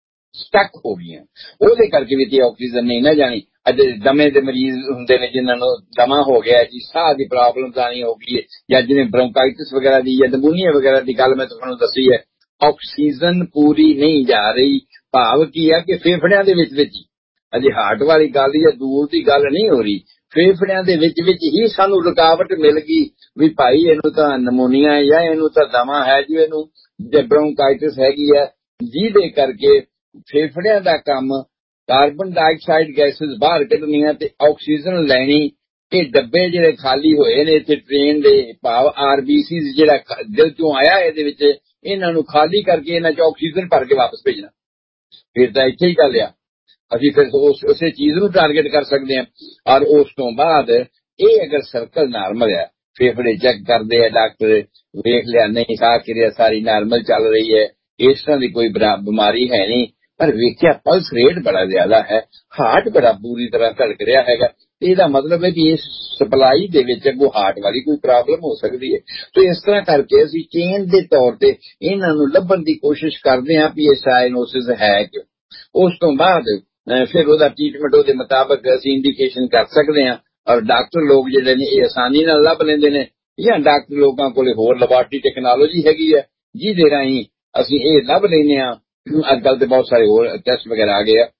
ਸਟਕ ਹੋ ਗਈਆਂ। ਉਹਦੇ ਕਰਕੇ ਵੀ ਤੇ ਆਕਸੀਜਨ ਨਹੀਂ ਨਾ ਜਾਣੀ। ਅੱਜ ਦਮੇ ਦੇ ਮਰੀਜ਼ ਹੁੰਦੇ ਨੇ ਜਿਨ੍ਹਾਂ ਨੂੰ ਦਮਾ ਹੋ ਗਿਆ ਜੀ, ਸਾਹ ਦੀ ਪ੍ਰੋਬਲਮ ਆਣੀ ਹੋ ਗਈ ਹੈ, ਜਾਂ ਜਿਵੇਂ ਬ੍ਰੋਂਕਾਈਟਿਸ ਵਗੈਰਾ ਦੀ ਜਾਂ ਨਮੂਨੀਆ ਵਗੈਰਾ ਦੀ ਗੱਲ ਮੈਂ ਤੁਹਾਨੂੰ ਦੱਸੀ ਹੈ, ਆਕਸੀਜਨ ਪੂਰੀ ਨਹੀਂ ਜਾ ਰਹੀ। ਭਾਵ ਕੀ ਹੈ ਕਿ ਫੇਫੜਿਆਂ ਦੇ ਵਿੱਚ ਵਿੱਚ ਅਜੇ ਹਾਰਟ ਵਾਲੀ ਗੱਲ ਜਾਂ ਦੂਰ ਦੀ ਗੱਲ ਨਹੀਂ ਹੋ ਰਹੀ, ਫੇਫੜਿਆਂ ਦੇ ਵਿੱਚ ਵਿੱਚ ਹੀ ਸਾਨੂੰ ਰੁਕਾਵਟ ਮਿਲ ਗਈ ਵੀ ਭਾਈ ਇਹਨੂੰ ਤਾਂ ਨਮੂਨੀਆ ਜਾਂ ਇਹਨੂੰ ਤਾਂ ਦਮਾ ਹੈ ਜੀ, ਇਹਨੂੰ ਬ੍ਰੋਂਕਾਈਟਿਸ ਹੈਗੀ ਹੈ, ਜਿਹਦੇ ਕਰਕੇ ਫੇਫੜਿਆਂ ਦਾ ਕੰਮ ਕਾਰਬਨ ਡਾਈਆਕਸਾਈਡ ਗੈਸਿਸ ਬਾਹਰ ਕੱਢਣੀਆਂ ਤੇ ਆਕਸੀਜਨ ਲੈਣੀ। ਇਹ ਡੱਬੇ ਜਿਹੜੇ ਖਾਲੀ ਹੋਏ ਨੇ ਇੱਥੇ ਟ੍ਰੇਨ ਦੇ, ਭਾਵ ਆਰਬੀਸੀ ਜਿਹੜਾ ਦਿਲ ਚੋਂ ਆਇਆ ਇਹਦੇ ਵਿੱਚ, ਇਹਨਾਂ ਨੂੰ ਖਾਲੀ ਕਰਕੇ ਇਹਨਾਂ ਚ ਆਕਸੀਜਨ ਭਰ ਕੇ ਵਾਪਸ ਭੇਜਣਾ। ਫਿਰ ਤਾਂ ਇੱਥੇ ਹੀ ਗੱਲ ਆ, ਅਸੀਂ ਫਿਰ ਉਸ ਉਸੇ ਚੀਜ਼ ਨੂੰ ਟਾਰਗੇਟ ਕਰ ਸਕਦੇ ਹਾਂ। ਔਰ ਉਸ ਤੋਂ ਬਾਅਦ ਇਹ ਅਗਰ ਸਰਕਲ ਨਾਰਮਲ ਆ, ਫੇਫੜੇ ਚੈੱਕ ਕਰਦੇ ਆ ਡਾਕਟਰ, ਵੇਖ ਲਿਆ ਨਹੀਂ ਸਾਹ ਕਿਰਿਆ ਸਾਰੀ ਨਾਰਮਲ ਚੱਲ ਰਹੀ ਹੈ, ਇਸ ਤਰ੍ਹਾਂ ਦੀ ਕੋਈ ਬਿਮਾਰੀ ਹੈ ਨਹੀਂ, ਪਰ ਵੇਖਿਆ ਪਲਸ ਰੇਟ ਬੜਾ ਜ਼ਿਆਦਾ ਹੈ, ਹਾਰਟ ਬੜਾ ਪੂਰੀ ਤਰ੍ਹਾਂ ਧੜਕ ਰਿਹਾ ਹੈਗਾ, ਇਹਦਾ ਮਤਲਬ ਹੈ ਕਿ ਇਸ ਸਪਲਾਈ ਦੇ ਵਿੱਚ ਅੱਗੋਂ ਹਾਰਟ ਵਾਲੀ ਕੋਈ ਪ੍ਰੋਬਲਮ ਹੋ ਸਕਦੀ ਹੈ। ਤੇ ਇਸ ਤਰ੍ਹਾਂ ਕਰਕੇ ਅਸੀਂ ਚੇਨ ਦੇ ਤੌਰ ਤੇ ਇਹਨਾਂ ਨੂੰ ਲੱਭਣ ਦੀ ਕੋਸ਼ਿਸ਼ ਕਰਦੇ ਹਾਂ ਵੀ ਇਹ ਸਾਇਨੋਸਿਸ ਹੈ ਕਿਉਂ। ਉਸ ਤੋਂ ਬਾਅਦ ਫਿਰ ਉਹਦਾ ਟ੍ਰੀਟਮੈਂਟ ਉਹਦੇ ਮੁਤਾਬਕ ਅਸੀਂ ਇੰਡੀਕੇਸ਼ਨ ਕਰ ਸਕਦੇ ਹਾਂ। ਔਰ ਡਾਕਟਰ ਲੋਕ ਜਿਹੜੇ ਨੇ ਇਹ ਆਸਾਨੀ ਨਾਲ ਲੱਭ ਲੈਂਦੇ ਨੇ, ਜਾਂ ਡਾਕਟਰ ਲੋਕਾਂ ਕੋਲੇ ਹੋਰ ਲੈਬਾਰਟਰੀ ਟੈਕਨੋਲੋਜੀ ਹੈਗੀ ਹੈ ਜਿਹਦੇ ਰਾਹੀਂ ਅਸੀਂ ਇਹ ਲੱਭ ਲੈਂਦੇ ਹਾਂ। ਅੱਜ ਕੱਲ੍ਹ ਤੇ ਬਹੁਤ ਸਾਰੇ ਹੋਰ ਟੈਸਟ ਵਗੈਰਾ ਆ ਗਏ ਆ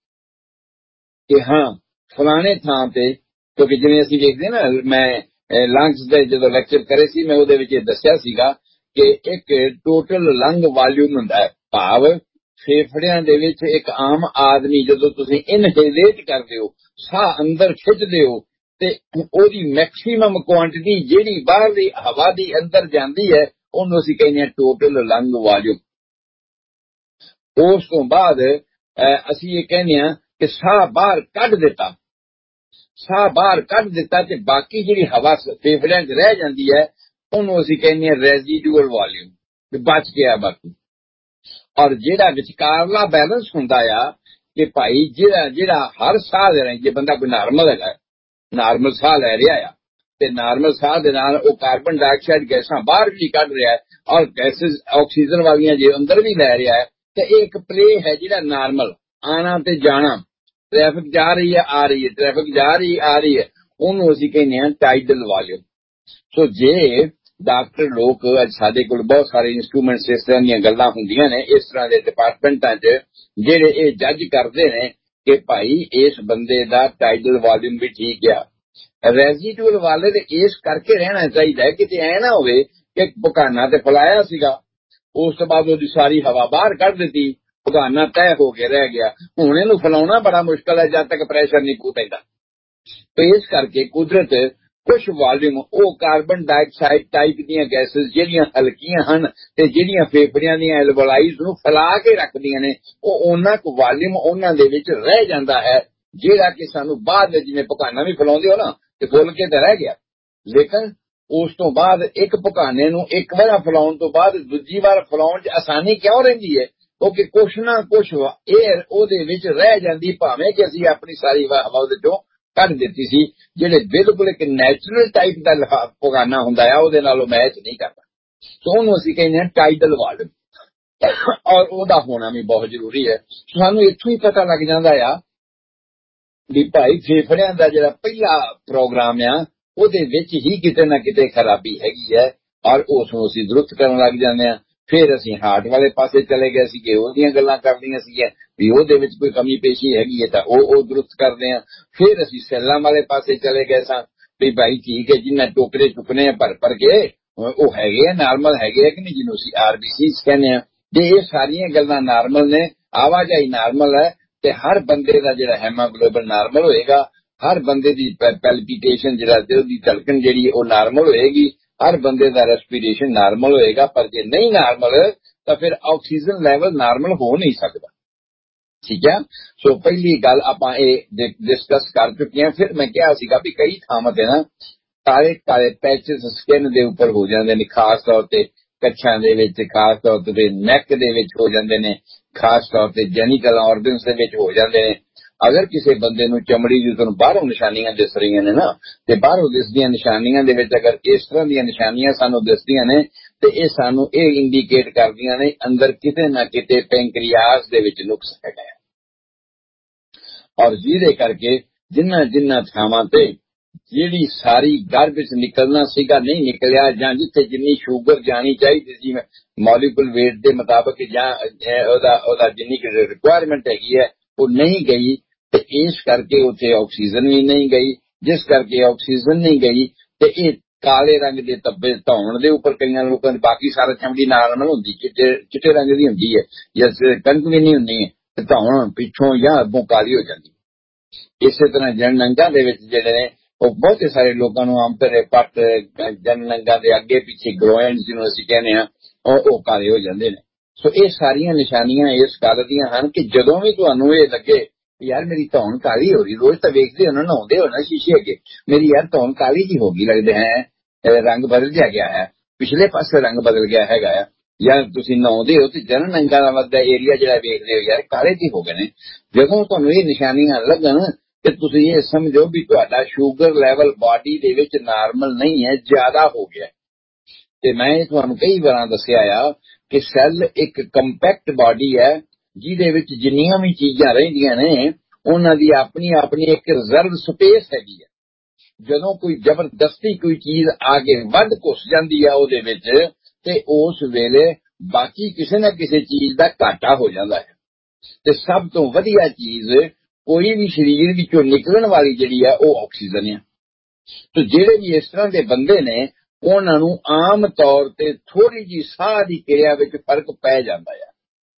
ਕਿ ਹਾਂ ਫਲਾਣੇ ਥਾਂ ਤੇ, ਕਿਉਂਕਿ ਜਿਵੇਂ ਅਸੀਂ ਵੇਖਦੇ ਨਾ, ਮੈਂ ਲੰਗਸ ਦੇ ਜਦੋਂ ਲੈਕਚਰ ਕਰੇ ਸੀ ਮੈਂ ਉਹਦੇ ਵਿੱਚ ਇਹ ਦੱਸਿਆ ਸੀਗਾ ਕਿ ਇੱਕ ਟੋਟਲ ਲੰਗ ਵਾਲੀਅਮ ਹੁੰਦਾ ਹੈ। ਭਾਵ ਫੇਫੜਿਆਂ ਦੇ ਵਿੱਚ ਇੱਕ ਆਮ ਆਦਮੀ ਜਦੋਂ ਤੁਸੀਂ ਇਨਹੇਲੇਟ ਕਰਦੇ ਹੋ, ਸਾਹ ਅੰਦਰ ਖਿੱਚਦੇ ਹੋ, ਤੇ ਉਹਦੀ ਮੈਕਸੀਮਮ ਕੁਆਂਟੀਟੀ ਜਿਹੜੀ ਬਾਹਰਲੀ ਹਵਾ ਦੀ ਅੰਦਰ ਜਾਂਦੀ ਹੈ ਉਹਨੂੰ ਅਸੀਂ ਕਹਿੰਦੇ ਹਾਂ ਟੋਟਲ ਲੰਗ ਵਾਲੀਅਮ। ਉਸ ਤੋਂ ਬਾਅਦ ਅਸੀਂ ਇਹ ਕਹਿੰਦੇ ਹਾਂ ਕਿ ਸਾਹ ਬਾਹਰ ਕੱਢ ਦਿੱਤਾ, ਸਾਹ ਬਾਹਰ ਕੱਢ ਦਿੱਤਾ ਤੇ ਬਾਕੀ ਜਿਹੜੀ ਹਵਾ ਫੇਫੜਿਆਂ 'ਚ ਰਹਿ ਜਾਂਦੀ ਹੈ ਉਹਨੂੰ ਅਸੀਂ ਕਹਿੰਦੇ ਹਾਂ ਰੈਜ਼ੀਡੂਅਲ ਵਾਲੀਅਮ, ਬਚ ਗਿਆ ਬਾਕੀ। ਔਰ ਜਿਹੜਾ ਵਿਚਕਾਰਲਾ ਬੈਲੈਂਸ ਹੁੰਦਾ ਆ ਕਿ ਭਾਈ ਜਿਹੜਾ ਜਿਹੜਾ ਹਰ ਸਾਹ ਦੇ ਰਹੇ, ਜੇ ਬੰਦਾ ਕੋਈ ਨਾਰਮਲ ਹੈਗਾ, ਨਾਰਮਲ ਸਾਹ ਲੈ ਰਿਹਾ ਆ ਤੇ ਨਾਰਮਲ ਸਾਹ ਦੇ ਨਾਲ ਉਹ ਕਾਰਬਨ ਡਾਈਆਕਸਾਈਡ ਗੈਸਾਂ ਬਾਹਰ ਵੀ ਕੱਢ ਰਿਹਾ ਹੈ ਔਰ ਗੈਸਿਸ ਆਕਸੀਜਨ ਵਾਲੀਆਂ ਜੇ ਅੰਦਰ ਵੀ ਲੈ ਰਿਹਾ ਹੈ, ਤੇ ਇਹ ਇੱਕ ਪਲੇ ਹੈ ਜਿਹੜਾ ਨਾਰਮਲ ਆਣਾ ਤੇ ਜਾਣਾ, ਟ੍ਰੈਫਿਕ ਜਾ ਰਹੀ ਹੈ ਆ ਰਹੀ ਹੈ, ਟ੍ਰੈਫਿਕ ਜਾ ਰਹੀ ਆ ਰਹੀ ਹੈ, ਉਹਨੂੰ ਅਸੀਂ ਕਹਿੰਦੇ ਹਾਂ ਟਾਈਡਲ ਵਾਲੀਅਮ। ਸੋ ਜੇ ਡਾਕਟਰ ਲੋਕ, ਅੱਜ ਸਾਡੇ ਕੋਲ ਬਹੁਤ ਸਾਰੇ ਇੰਸਟਰੂਮੈਂਟਸ ਇਸ ਤਰ੍ਹਾਂ ਦੀਆਂ ਗੱਲਾਂ ਹੁੰਦੀਆਂ ਨੇ ਇਸ ਤਰ੍ਹਾਂ ਦੇ ਡਿਪਾਰਟਮੈਂਟਾਂ 'ਚ, ਜਿਹੜੇ ਇਹ ਜੱਜ ਕਰਦੇ ਨੇ ਕਿ ਭਾਈ ਇਸ ਬੰਦੇ ਦਾ ਟਾਈਡਲ ਵਾਲੀਅਮ ਵੀ ਠੀਕ ਆ। ਰੈਜ਼ੀਡੂਅਲ ਵਾਲੇ ਦੇ ਇਸ ਕਰਕੇ ਰਹਿਣਾ ਚਾਹੀਦਾ ਕਿਤੇ ਐ ਨਾ ਹੋਵੇ ਕਿ ਭੁਕਾਨਾ ਤੇ ਫਲਾਇਆ ਸੀਗਾ, ਉਸ ਤੋਂ ਬਾਅਦ ਉਹਦੀ ਸਾਰੀ ਹਵਾ ਬਾਹਰ ਕੱਢ ਦਿੱਤੀ, ਭੁਕਾਨਾ ਤੈਅ ਹੋ ਕੇ ਰਹਿ ਗਿਆ, ਹੁਣ ਇਹਨੂੰ ਫੈਲਾਉਣਾ ਬੜਾ ਮੁਸ਼ਕਲ ਹੈ ਜਦ ਤੱਕ ਪ੍ਰੈਸ਼ਰ ਨਹੀਂ ਪੈਂਦਾ। ਤੇ ਇਸ ਕਰਕੇ ਕੁਦਰਤ ਕੁਛ ਵਾਲੀਅਮ ਉਹ ਕਾਰਬਨ ਡਾਈਆਕਸਾਈਡ ਟਾਈਪ ਦੀਆਂ ਗੈਸਿਸ ਜਿਹੜੀਆਂ ਹਲਕੀਆਂ ਹਨ ਤੇ ਜਿਹੜੀਆਂ ਫੇਫੜਿਆਂ ਦੀਆਂ ਐਲਵੋਲਾਈਜ਼ ਨੂੰ ਫੈਲਾ ਕੇ ਰੱਖਦੀਆਂ ਨੇ, ਉਹ ਉਹਨਾਂ ਕੁ ਵਾਲੀਅਮ ਉਹਨਾਂ ਦੇ ਵਿੱਚ ਰਹਿ ਜਾਂਦਾ ਹੈ ਜਿਹੜਾ ਕਿ ਸਾਨੂੰ ਬਾਅਦ ਵਿੱਚ ਜਿਵੇਂ ਭੁਕਾਨਾ ਵੀ ਫੈਲਾਉਂਦੇ ਹੋ ਨਾ ਤੇ ਫੁੱਲ ਕੇ ਤਾਂ ਰਹਿ ਗਿਆ। ਲੇਕਿਨ ਉਸ ਤੋਂ ਬਾਅਦ ਇੱਕ ਭੁਕਾਨੇ ਨੂੰ ਇੱਕ ਵਾਰ ਫੈਲਾਉਣ ਤੋਂ ਬਾਅਦ ਦੂਜੀ ਵਾਰ ਫੈਲਾਉਣ 'ਚ ਆਸਾਨੀ ਕਿਉਂ ਰਹਿੰਦੀ ਹੈ? ਕਿਉਂਕਿ ਕੁਛ ਨਾ ਕੁਛ 에ਅਰ ਉਹਦੇ ਵਿੱਚ ਰਹਿ ਜਾਂਦੀ, ਭਾਵੇਂ ਕਿ ਅਸੀਂ ਆਪਣੀ ਸਾਰੀ ਹਵਾ ਉਹਦੇ ਚੋਂ ਕੱਢ ਦਿੱਤੀ ਸੀ। ਜਿਹੜੇ ਬਿਲਕੁਲ ਇੱਕ ਨੈਚੁਰਲ ਟਾਈਪ ਦਾ ਪਗਾਨਾ ਹੁੰਦਾ ਆ, ਉਹਦੇ ਨਾਲੋਂ ਮੈਚ ਨਹੀਂ ਕਰਦਾ। ਸੋ ਉਹਨੂੰ ਅਸੀਂ ਕਹਿੰਦੇ ਹਾਂ ਟਾਈਡਲ ਵਾਟਰ, ਔਰ ਉਹਦਾ ਹੋਣਾ ਵੀ ਬਹੁਤ ਜ਼ਰੂਰੀ ਹੈ। ਸਾਨੂੰ ਇੱਥੋਂ ਹੀ ਪਤਾ ਲੱਗ ਜਾਂਦਾ ਆ ਵੀ ਭਾਈ ਫੇਫੜਿਆਂ ਦਾ ਜਿਹੜਾ ਪਹਿਲਾ ਪ੍ਰੋਗਰਾਮ ਆ ਉਹਦੇ ਵਿੱਚ ਹੀ ਕਿਤੇ ਨਾ ਕਿਤੇ ਖਰਾਬੀ ਹੈਗੀ ਹੈ, ਔਰ ਉਸ ਨੂੰ ਅਸੀਂ ਦੁਰਸਤ ਕਰਨ ਲੱਗ ਜਾਂਦੇ ਹਾਂ। ਫਿਰ ਅਸੀਂ ਹਾਰਟ ਵਾਲੇ ਪਾਸੇ ਚਲੇ ਗਏ ਸੀ ਕਿ ਉਹਦੀਆਂ ਗੱਲਾਂ ਕਰਦੀਆਂ ਸੀਗੀਆਂ ਵੀ ਉਹਦੇ ਵਿੱਚ ਕੋਈ ਕਮੀ ਪੇਸ਼ੀ ਹੈਗੀ ਹੈ ਤਾਂ ਉਹ ਉਹ ਦੁਰਸਤ ਕਰਦੇ ਹਾਂ। ਫਿਰ ਅਸੀਂ ਸੈੱਲਾਂ ਵਾਲੇ ਪਾਸੇ ਚਲੇ ਗਏ ਸਾਂ ਵੀ ਭਾਈ ਠੀਕ ਹੈ ਜਿੰਨਾ ਟੋਕਰੇ ਚੁੱਕਣੇ ਆ ਭਰ ਭਰ ਕੇ ਉਹ ਹੈਗੇ ਆ, ਨਾਰਮਲ ਹੈਗੇ ਆ ਕਿ ਨਹੀਂ, ਜਿਹਨੂੰ ਅਸੀਂ ਆਰਬੀਸੀ ਕਹਿੰਦੇ ਆ। ਜੇ ਇਹ ਸਾਰੀਆਂ ਗੱਲਾਂ ਨਾਰਮਲ ਨੇ, ਆਵਾਜਾਈ ਨਾਰਮਲ ਹੈ, ਤੇ ਹਰ ਬੰਦੇ ਦਾ ਜਿਹੜਾ ਹੈਮੋਗਲੋਬਿਨ ਨਾਰਮਲ ਹੋਏਗਾ, ਹਰ ਬੰਦੇ ਦੀ ਪੈਲਪੀਟੇਸ਼ਨ ਜਿਹੜਾ ਦਿਲ ਦੀ ਧੜਕਣ ਜਿਹੜੀ ਉਹ ਨਾਰਮਲ ਹੋਏਗੀ, ਹਰ ਬੰਦੇ ਦਾ ਰੈਸਪੀਰੇਸ਼ਨ ਨਾਰਮਲ ਹੋਏਗਾ। ਪਰ ਜੇ ਨਹੀਂ ਨਾਰਮਲ ਤਾਂ ਫਿਰ ਆਕਸੀਜਨ ਲੈਵਲ ਨਾਰਮਲ ਹੋ ਨਹੀਂ ਸਕਦਾ। ਠੀਕ ਹੈ। ਸੋ ਪਹਿਲੀ ਗੱਲ ਆਪਾਂ ਇਹ ਡਿਸਕਸ ਕਰ ਚੁੱਕੇ ਹਾਂ। ਫਿਰ ਮੈਂ ਕਿਹਾ ਸੀਗਾ ਵੀ ਕਈ ਥਾਵਾਂ ਤੇ ਨਾ ਕਾਲੇ ਕਾਲੇ ਪੈਚਸ ਸਕਿਨ ਦੇ ਉੱਪਰ ਹੋ ਜਾਂਦੇ ਨੇ, ਖਾਸ ਤੌਰ ਤੇ ਕੱਛਾਂ ਦੇ ਵਿੱਚ, ਖਾਸ ਤੌਰ ਤੇ ਨੈਕ ਦੇ ਵਿੱਚ ਹੋ ਜਾਂਦੇ ਨੇ, ਖਾਸ ਤੌਰ ਤੇ ਜੈਨੀਟਲ ਆਰਗਨਸ ਦੇ ਵਿੱਚ ਹੋ ਜਾਂਦੇ ਨੇ। ਅਗਰ ਕਿਸੇ ਬੰਦੇ ਨੂੰ ਚਮੜੀ ਦੀ ਤੁਹਾਨੂੰ ਬਾਹਰੋਂ ਨਿਸ਼ਾਨੀਆਂ ਦਿਸ ਰਹੀਆਂ ਨੇ ਨਾ, ਤੇ ਬਾਹਰੋਂ ਦਿਸਦੀਆਂ ਨਿਸ਼ਾਨੀਆਂ ਦੇ ਵਿੱਚ ਅਗਰ ਇਸ ਤਰ੍ਹਾਂ ਦੀਆਂ ਨਿਸ਼ਾਨੀਆਂ ਸਾਨੂੰ ਦਿਸਦੀਆਂ ਨੇ ਤੇ ਇਹ ਸਾਨੂੰ ਇਹ ਇੰਡੀਕੇਟ ਕਰਦੀਆਂ ਨੇ ਅੰਦਰ ਕਿਤੇ ਨਾ ਕਿਤੇ ਪੈਂਕਰੀਆਸ ਦੇ ਵਿੱਚ ਨੁਕਸ ਹੈਗਾ। ਔਰ ਜਿਹਦੇ ਕਰਕੇ ਜਿੰਨਾ ਜਿੰਨਾ ਥਾਵਾਂ ਤੇ ਜਿਹੜੀ ਸਾਰੀ ਗਾਰਬੇਜ ਨਿਕਲਣਾ ਸੀਗਾ ਨਹੀਂ ਨਿਕਲਿਆ, ਜਾਂ ਜਿੱਥੇ ਜਿੰਨੀ ਸ਼ੂਗਰ ਜਾਣੀ ਚਾਹੀਦੀ ਸੀ ਮੋਲੀਕੂਲ ਵੇਟ ਦੇ ਮੁਤਾਬਕ, ਜਾਂ ਉਹਦਾ ਉਹਦਾ ਜਿੰਨੀ ਰਿਕੁਆਇਰਮੈਂਟ ਹੈਗੀ ਹੈ ਉਹ ਨਹੀਂ ਗਈ, ਤੇ ਇਸ ਕਰਕੇ ਉੱਥੇ ਆਕਸੀਜਨ ਵੀ ਨਹੀਂ ਗਈ। ਜਿਸ ਕਰਕੇ ਆਕਸੀਜਨ ਨਹੀਂ ਗਈ ਤੇ ਇਹ ਕਾਲੇ ਰੰਗ ਦੇ ਧੱਬੇ ਧੌਣ ਦੇ ਉੱਪਰ ਕਈਆਂ ਲੋਕਾਂ ਦੀ, ਬਾਕੀ ਸਾਰਾ ਚਮੜੀ ਨਾਰਮਲ ਹੁੰਦੀ, ਚਿੱਟੇ ਚਿੱਟੇ ਰੰਗ ਦੀ ਹੁੰਦੀ ਹੈ, ਜਾਂ ਕਣਕ ਵੀ ਨਹੀਂ ਹੁੰਦੀ ਹੈ, ਤੇ ਧੌਣ ਪਿੱਛੋਂ ਜਾਂ ਅੱਗੋਂ ਕਾਲੀ ਹੋ ਜਾਂਦੀ। ਇਸੇ ਤਰ੍ਹਾਂ ਜਨ ਨੰਗਾ ਦੇ ਵਿੱਚ ਜਿਹੜੇ ਨੇ ਉਹ ਬਹੁਤੇ ਸਾਰੇ ਲੋਕਾਂ ਨੂੰ ਆਮ ਤੌਰ ਪੱਟ ਜਨ ਨੰਗਾ ਦੇ ਅੱਗੇ ਪਿੱਛੇ ਗਰੋਇਨ ਜਿਹਨੂੰ ਅਸੀਂ ਕਹਿੰਦੇ ਹਾਂ ਉਹ ਉਹ ਕਾਲੇ ਹੋ ਜਾਂਦੇ ਨੇ। ਸੋ ਇਹ ਸਾਰੀਆਂ ਨਿਸ਼ਾਨੀਆਂ ਇਸ ਗੱਲ ਦੀਆਂ ਹਨ ਕਿ ਜਦੋਂ ਵੀ ਤੁਹਾਨੂੰ ਇਹ ਲੱਗੇ ਯਾਰ ਮੇਰੀ ਧੌਣ ਕਾਲੀ ਹੋ ਰਹੀ, ਰੋਜ਼ ਤਾਂ ਵੇਖਦੇ ਹੋ ਨਾ, ਨਹਾਉਂਦੇ ਹੋ ਨਾ ਸ਼ੀਸ਼ੇ ਅੱਗੇ, ਮੇਰੀ ਯਾਰ ਧੌਣ ਕਾਲੀ ਜੀ ਹੋ ਗਈ, ਲੱਗਦੇ ਹੈ ਰੰਗ ਬਦਲ ਜਾ ਗਿਆ ਹੈ, ਪਿਛਲੇ ਪਾਸੇ ਰੰਗ ਬਦਲ ਗਿਆ ਹੈਗਾ ਆ, ਜਾਂ ਤੁਸੀਂ ਨਹਾਉਂਦੇ ਹੋ ਤੇ ਜਨ ਨੰਗਾ ਦਾ ਮੱਦਾ ਏਰੀਆ ਜਿਹੜਾ ਵੇਖਦੇ ਹੋ ਯਾਰ ਕਾਲੇ ਜੀ ਹੋ ਗਏ ਨੇ, ਜਦੋਂ ਤੁਹਾਨੂੰ ਇਹ ਨਿਸ਼ਾਨੀਆਂ ਲੱਗਣ ਤੇ ਤੁਸੀਂ ਇਹ ਸਮਝੋ ਵੀ ਤੁਹਾਡਾ ਸ਼ੂਗਰ ਲੈਵਲ ਬਾਡੀ ਦੇ ਵਿੱਚ ਨਾਰਮਲ ਨਹੀਂ ਹੈ, ਜ਼ਿਆਦਾ ਹੋ ਗਿਆ। ਤੇ ਮੈਂ ਤੁਹਾਨੂੰ ਕਈ ਵਾਰਾਂ ਦੱਸਿਆ ਆ ਕਿ ਸੈੱਲ ਇੱਕ ਕੰਪੈਕਟ ਬਾਡੀ ਹੈ ਜਿਹਦੇ ਵਿੱਚ ਜਿੰਨੀਆਂ ਵੀ ਚੀਜ਼ਾਂ ਰਹਿੰਦੀਆਂ ਨੇ ਉਹਨਾਂ ਦੀ ਆਪਣੀ ਆਪਣੀ ਇੱਕ ਰਿਜ਼ਰਵ ਸਪੇਸ ਹੈਗੀ ਹੈ। ਜਦੋਂ ਕੋਈ ਜ਼ਬਰਦਸਤੀ ਕੋਈ ਚੀਜ਼ ਆ ਕੇ ਵੱਧ ਘੁਸ ਜਾਂਦੀ ਆ ਉਹਦੇ ਵਿੱਚ ਤੇ ਉਸ ਵੇਲੇ ਬਾਕੀ ਕਿਸੇ ਨਾ ਕਿਸੇ ਚੀਜ਼ ਦਾ ਘਾਟਾ ਹੋ ਜਾਂਦਾ ਹੈ। ਤੇ ਸਭ ਤੋਂ ਵਧੀਆ ਚੀਜ਼ ਕੋਈ ਵੀ ਸਰੀਰ ਵਿੱਚੋਂ ਨਿਕਲਣ ਵਾਲੀ ਜਿਹੜੀ ਆ ਉਹ ਆਕਸੀਜਨ ਆ। ਤੇ ਜਿਹੜੇ ਵੀ ਇਸ ਤਰ੍ਹਾਂ ਦੇ ਬੰਦੇ ਨੇ ਉਹਨਾਂ ਨੂੰ ਆਮ ਤੌਰ ਤੇ ਥੋੜੀ ਜੀ ਸਾਹ ਦੀ ਕਿਰਿਆ ਵਿੱਚ ਫਰਕ ਪੈ ਜਾਂਦਾ ਆ।